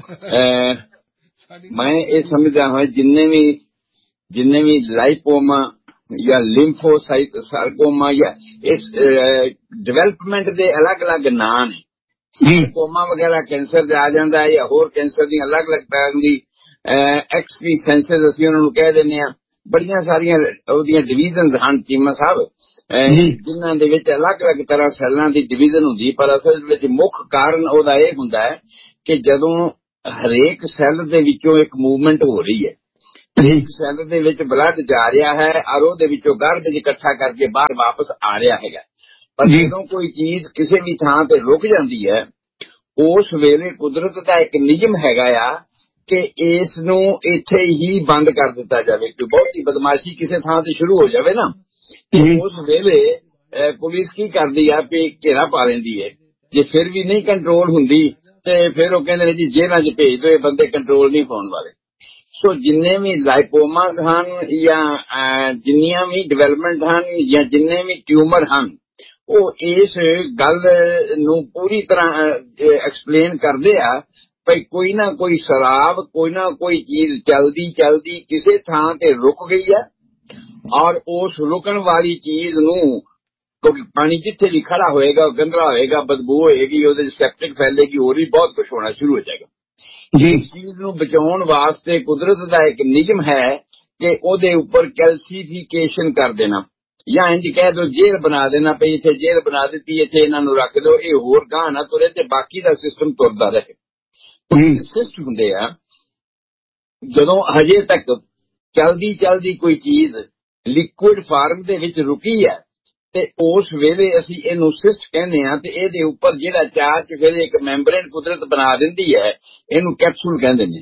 ਮੈਂ ਇਹ ਸਮਝਦਾ ਹਾਂ ਜਿੰਨੇ ਵੀ ਲਾਈਪੋਮਾ ਜਾਂ ਲਿੰਫੋਸਾਈਟ ਸਾਰਕੋਮਾ ਜਾਂ ਇਸ ਡਿਵੈਲਪਮੈਂਟ ਦੇ ਅਲੱਗ-ਅਲੱਗ ਨਾਂ ਨੇ। ਸਾਰਕੋਮਾ ਵਗੈਰਾ ਕੈਂਸਰ ਦੇ ਆ ਜਾਂਦਾ ਹੈ, ਜਾਂ ਹੋਰ ਕੈਂਸਰ ਦੀਆਂ ਅਲੱਗ-ਅਲੱਗ ਤਰ੍ਹਾਂ ਦੀ ਐਕਸਪੀਸੈਂਸਿਸ ਅਸੀਂ ਉਹਨਾਂ ਨੂੰ ਕਹਿ ਦਿੰਦੇ ਹਾਂ। ਬੜੀਆਂ ਸਾਰੀਆਂ ਉਹਦੀਆਂ ਡਿਵੀਜ਼ਨਸ ਹਨ ਚੀਮਾ ਸਾਹਿਬ, ਜਿਨ੍ਹਾਂ ਦੇ ਵਿੱਚ ਅਲੱਗ-ਅਲੱਗ ਤਰ੍ਹਾਂ ਸੈੱਲਾਂ ਦੀ ਡਿਵੀਜ਼ਨ ਹੁੰਦੀ। ਪਰ ਅਸਲ ਵਿੱਚ ਮੁੱਖ ਕਾਰਨ ਉਹਦਾ ਇਹ ਹੁੰਦਾ ਹੈ ਕਿ ਜਦੋਂ ਹਰੇਕ ਸੈੱਲ ਦੇ ਵਿੱਚੋਂ ਇੱਕ ਮੂਵਮੈਂਟ ਹੋ ਰਹੀ ਹੈ, ਹਰੇਕ ਸੈੱਲ ਦੇ ਵਿੱਚ ਬਲੱਡ ਜਾ ਰਿਹਾ ਹੈ ਔਰ ਉਹਦੇ ਵਿੱਚੋਂ ਗਾਰਬੇਜ ਇਕੱਠਾ ਕਰਕੇ ਬਾਹਰ ਵਾਪਸ ਆ ਰਿਹਾ ਹੈਗਾ। ਪਰ ਜਦੋਂ ਕੋਈ ਚੀਜ਼ ਕਿਸੇ ਵੀ ਥਾਂ ਤੇ ਰੁਕ ਜਾਂਦੀ ਹੈ, ਉਸ ਵੇਲੇ ਕੁਦਰਤ ਦਾ ਇੱਕ ਨਿਯਮ ਹੈਗਾ ਆ ਕਿ ਇਸ ਨੂੰ ਇੱਥੇ ਹੀ ਬੰਦ ਕਰ ਦਿੱਤਾ ਜਾਵੇ। ਕਿ ਬਹੁਤੀ ਬਦਮਾਸ਼ੀ ਕਿਸੇ ਥਾਂ ਤੇ ਸ਼ੁਰੂ ਹੋ ਜਾਵੇ ਨਾ, ਉਸ ਵੇਲੇ ਪੁਲਿਸ ਕੀ ਕਰਦੀ ਆ ਵੀ ਘੇਰਾ ਪਾ ਲੈਂਦੀ ਹੈ। ਜੇ ਫਿਰ ਵੀ ਨਹੀਂ ਕੰਟਰੋਲ ਹੁੰਦੀ ਤੇ ਫਿਰ ਉਹ ਕਹਿੰਦੇ ਨੇ ਜੀ ਜੇਲ੍ਹਾਂ 'ਚ ਭੇਜ ਦਿਓ, ਇਹ ਬੰਦੇ ਕੰਟਰੋਲ ਨਹੀਂ ਹੋਣ ਵਾਲੇ। ਸੋ ਜਿੰਨੇ ਵੀ ਲਾਈਪੋਮਾਸ ਹਨ ਜਾਂ ਜਿੰਨੀਆਂ ਵੀ ਡਿਵੈਲਪਮੈਂਟ ਹਨ ਜਾਂ ਜਿੰਨੇ ਵੀ ਟਿਊਮਰ ਹਨ, ਉਹ ਇਸ ਗੱਲ ਨੂੰ ਪੂਰੀ ਤਰ੍ਹਾਂ ਐਕਸਪਲੇਨ ਕਰਦੇ ਆ ਭਈ ਕੋਈ ਨਾ ਕੋਈ ਸ਼ਰਾਬ, ਕੋਈ ਨਾ ਕੋਈ ਚੀਜ਼ ਚਲਦੀ ਕਿਸੇ ਥਾਂ ਤੇ ਰੁਕ ਗਈ ਹੈ ਔਰ ਉਸ ਰੁਕਣ ਵਾਲੀ ਚੀਜ਼ ਨੂੰ, ਕਿਉਂਕਿ ਪਾਣੀ ਜਿੱਥੇ ਵੀ ਖੜਾ ਹੋਏਗਾ ਉਹ ਗੰਦਲਾ ਹੋਏਗਾ, ਬਦਬੂ ਹੋਏਗੀ, ਉਹਦੇ ਸੈਪਟਿਕ ਫੈਲੇਗੀ, ਹੋਰ ਵੀ ਬਹੁਤ ਕੁਝ ਹੋਣਾ ਸ਼ੁਰੂ ਹੋ ਜਾਏਗਾ। ਇਸ ਚੀਜ਼ ਨੂੰ ਬਚਾਉਣ ਵਾਸਤੇ ਕੁਦਰਤ ਦਾ ਇੱਕ ਨਿਯਮ ਹੈ ਕਿ ਉਹਦੇ ਉੱਪਰ ਕੈਲਸੀਫਿਕੇਸ਼ਨ ਕਰ ਦੇਣਾ, ਜਾਂ ਇੰਜ ਕਹਿ ਦੋ ਜੇਲ੍ਹ ਬਣਾ ਦੇਣਾ, ਪਈ ਇੱਥੇ ਜੇਲ੍ਹ ਬਣਾ ਦਿੱਤੀ, ਇੱਥੇ ਇਹਨਾਂ ਨੂੰ ਰੱਖ ਦਿਓ, ਇਹ ਹੋਰ ਗਾਂ ਨਾ ਤੁਰੇ ਤੇ ਬਾਕੀ ਦਾ ਸਿਸਟਮ ਤੁਰਦਾ ਰਹੇ। ਸਿਸਟਮ ਹੁੰਦੇ ਆ ਜਦੋਂ ਹਜੇ ਤੱਕ ਚਲਦੀ ਕੋਈ ਚੀਜ਼ ਲਿਕੁਇਡ ਫਾਰਮ ਦੇ ਵਿੱਚ ਰੁਕੀ ਹੈ ਤੇ ਉਸ ਵੇਲੇ ਅਸੀਂ ਇਹਨੂੰ ਸਿਸਟ ਕਹਿੰਦੇ ਆ। ਤੇ ਇਹਦੇ ਉੱਪਰ ਜਿਹੜਾ ਚਾਰ ਚੁਫੇਰੇ ਇੱਕ ਮੈਂਬਰੇਨ ਕੁਦਰਤ ਬਣਾ ਦਿੰਦੀ ਹੈ, ਇਹਨੂੰ ਕੈਪਸੂਲ ਕਹਿੰਦੇ ਨੇ।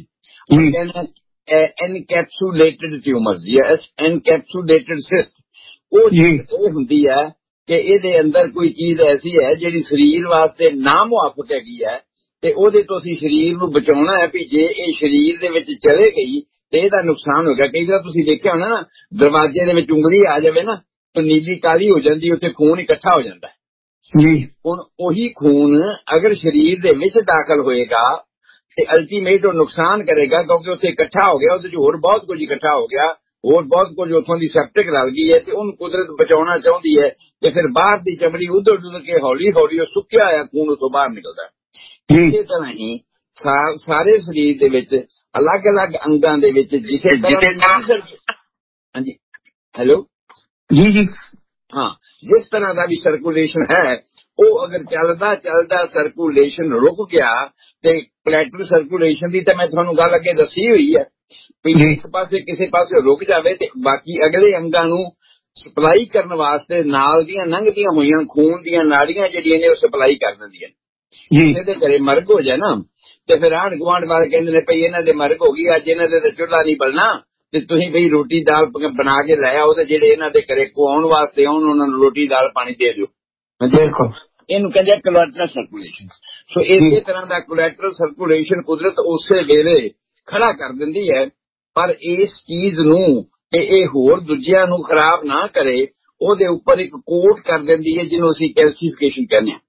ਕਹਿੰਦੇ ਐਨਕੈਪਸੂਲੇਟਡ ਟਿਊਮਰਸ ਜਾਂ ਐਨਕੈਪਸੂਲੇਟਡ ਸਿਸਟ। ਉਹ ਇਹ ਹੁੰਦੀ ਹੈ ਕਿ ਇਹਦੇ ਅੰਦਰ ਕੋਈ ਚੀਜ਼ ਐਸੀ ਹੈ ਜਿਹੜੀ ਸਰੀਰ ਵਾਸਤੇ ਨਾਮੁਆਫਕ ਹੈਗੀ ਹੈ ਤੇ ਉਹਦੇ ਤੋਂ ਅਸੀਂ ਸਰੀਰ ਨੂੰ ਬਚਾਉਣਾ ਹੈ ਵੀ ਜੇ ਇਹ ਸਰੀਰ ਦੇ ਵਿੱਚ ਚਲੇ ਗਈ ਤੇ ਇਹਦਾ ਨੁਕਸਾਨ ਹੋ ਗਿਆ। ਕਈ ਵਾਰ ਤੁਸੀਂ ਦੇਖਿਆ ਹੋਣਾ ਨਾ, ਦਰਵਾਜ਼ੇ ਦੇ ਵਿੱਚ ਉਂਗਲੀ ਆ ਜਾਵੇ ਨਾ ਤਾਂ ਨੀਲੀ ਕਾਲੀ ਹੋ ਜਾਂਦੀ, ਉੱਥੇ ਖੂਨ ਇਕੱਠਾ ਹੋ ਜਾਂਦਾ ਹੈ। ਹੁਣ ਉਹੀ ਖੂਨ ਅਗਰ ਸਰੀਰ ਦੇ ਵਿੱਚ ਦਾਖਲ ਹੋਏਗਾ ਤੇ ਅਲਟੀਮੇਟ ਉਹ ਨੁਕਸਾਨ ਕਰੇਗਾ, ਕਿਉਂਕਿ ਉੱਥੇ ਇਕੱਠਾ ਹੋ ਗਿਆ, ਉਹਦੇ 'ਚ ਹੋਰ ਬਹੁਤ ਕੁਝ ਇਕੱਠਾ ਹੋ ਗਿਆ, ਹੋਰ ਬਹੁਤ ਕੁਝ ਉੱਥੋਂ ਦੀ ਸੈਪਟਿਕ ਰਲ ਗਈ ਹੈ ਤੇ ਉਹਨੂੰ ਕੁਦਰਤ ਬਚਾਉਣਾ ਚਾਹੁੰਦੀ ਹੈ ਤੇ ਫਿਰ ਬਾਹਰ ਦੀ ਚਮੜੀ ਉਧੜ ਕੇ ਹੌਲੀ ਹੌਲੀ ਉਹ ਸੁੱਕਿਆ ਹੋਇਆ ਖੂਨ ਉੱਥੋਂ ਬਾਹਰ ਨਿਕਲਦਾ। ਇਸੇ ਤਰ੍ਹਾਂ ਹੀ ਸਾਰੇ ਸਰੀਰ ਦੇ ਵਿੱਚ ਅਲੱਗ-ਅਲੱਗ ਅੰਗਾਂ ਦੇ ਵਿੱਚ ਜਿਸੇ ਤਰ੍ਹਾਂ ਹਾਂਜੀ ਹੈਲੋ ਜੀ ਹਾਂ, ਜਿਸ ਤਰ੍ਹਾਂ ਦਾ ਵੀ ਸਰਕੂਲੇਸ਼ਨ ਹੈ, ਉਹ ਅਗਰ ਚੱਲਦਾ ਸਰਕੂਲੇਸ਼ਨ ਰੁਕ ਗਿਆ ਤੇ ਕਲੈਕਟਿਵ ਸਰਕੂਲੇਸ਼ਨ ਦੀ ਤਾਂ ਮੈਂ ਤੁਹਾਨੂੰ ਗੱਲ ਅੱਗੇ ਦੱਸੀ ਹੋਈ ਹੈ ਵੀ ਇੱਕ ਪਾਸੇ ਕਿਸੇ ਪਾਸੇ ਰੁਕ ਜਾਵੇ ਤੇ ਬਾਕੀ ਅਗਲੇ ਅੰਗਾਂ ਨੂੰ ਸਪਲਾਈ ਕਰਨ ਵਾਸਤੇ ਨਾਲ ਦੀਆਂ ਲੰਘਦੀਆਂ ਹੋਈਆਂ ਖੂਨ ਦੀਆਂ ਨਾੜੀਆਂ ਜਿਹੜੀਆਂ ਨੇ ਉਹ ਸਪਲਾਈ ਕਰ ਦਿੰਦੀਆਂ। ਇਹਦੇ ਘਰੇ ਮਰਗ ਹੋ ਜਾਏ ਨਾ ਤੇ ਫਿਰ ਆਂਢ ਗੁਆਂਢ ਵਾਲੇ ਕਹਿੰਦੇ ਨੇ ਭਈ ਇਹਨਾਂ ਦੇ ਮਰਗ ਹੋ ਗਈ, ਅੱਜ ਇਹਨਾਂ ਦੇ ਚੁੱਲ੍ਹਾ ਨਹੀਂ ਬਲਣਾ ਤੇ ਤੁਸੀਂ ਬਈ ਰੋਟੀ ਦਾਲ ਬਣਾ ਕੇ ਲੈ ਆਓ ਤੇ ਜਿਹੜੇ ਇਹਨਾਂ ਦੇ ਘਰੇ ਆਉਣ ਵਾਸਤੇ ਆਉਣ ਉਹਨਾਂ ਨੂੰ ਰੋਟੀ ਦਾਲ ਪਾਣੀ ਦੇ ਦਿਓ। ਬਿਲਕੁਲ, ਇਹਨੂੰ ਕਹਿੰਦੇ ਆ ਕੋਲੈਟਰਲ ਸਰਕੂਲੇਸ਼ਨ। ਸੋ ਇਸੇ ਤਰ੍ਹਾਂ ਦਾ ਕੋਲੈਟਰਲ ਸਰਕੂਲੇਸ਼ਨ ਕੁਦਰਤ ਉਸੇ ਵੇਲੇ ਖੜਾ ਕਰ ਦਿੰਦੀ ਹੈ, ਪਰ ਇਸ ਚੀਜ਼ ਨੂੰ ਕਿ ਇਹ ਹੋਰ ਦੂਜਿਆਂ ਨੂੰ ਖਰਾਬ ਨਾ ਕਰੇ ਉਹਦੇ ਉੱਪਰ ਇੱਕ ਕੋਟ ਕਰ ਦਿੰਦੀ ਹੈ ਜਿਹਨੂੰ ਅਸੀਂ ਕੈਲਸੀਫਿਕੇਸ਼ਨ ਕਹਿੰਦੇ ਹਾਂ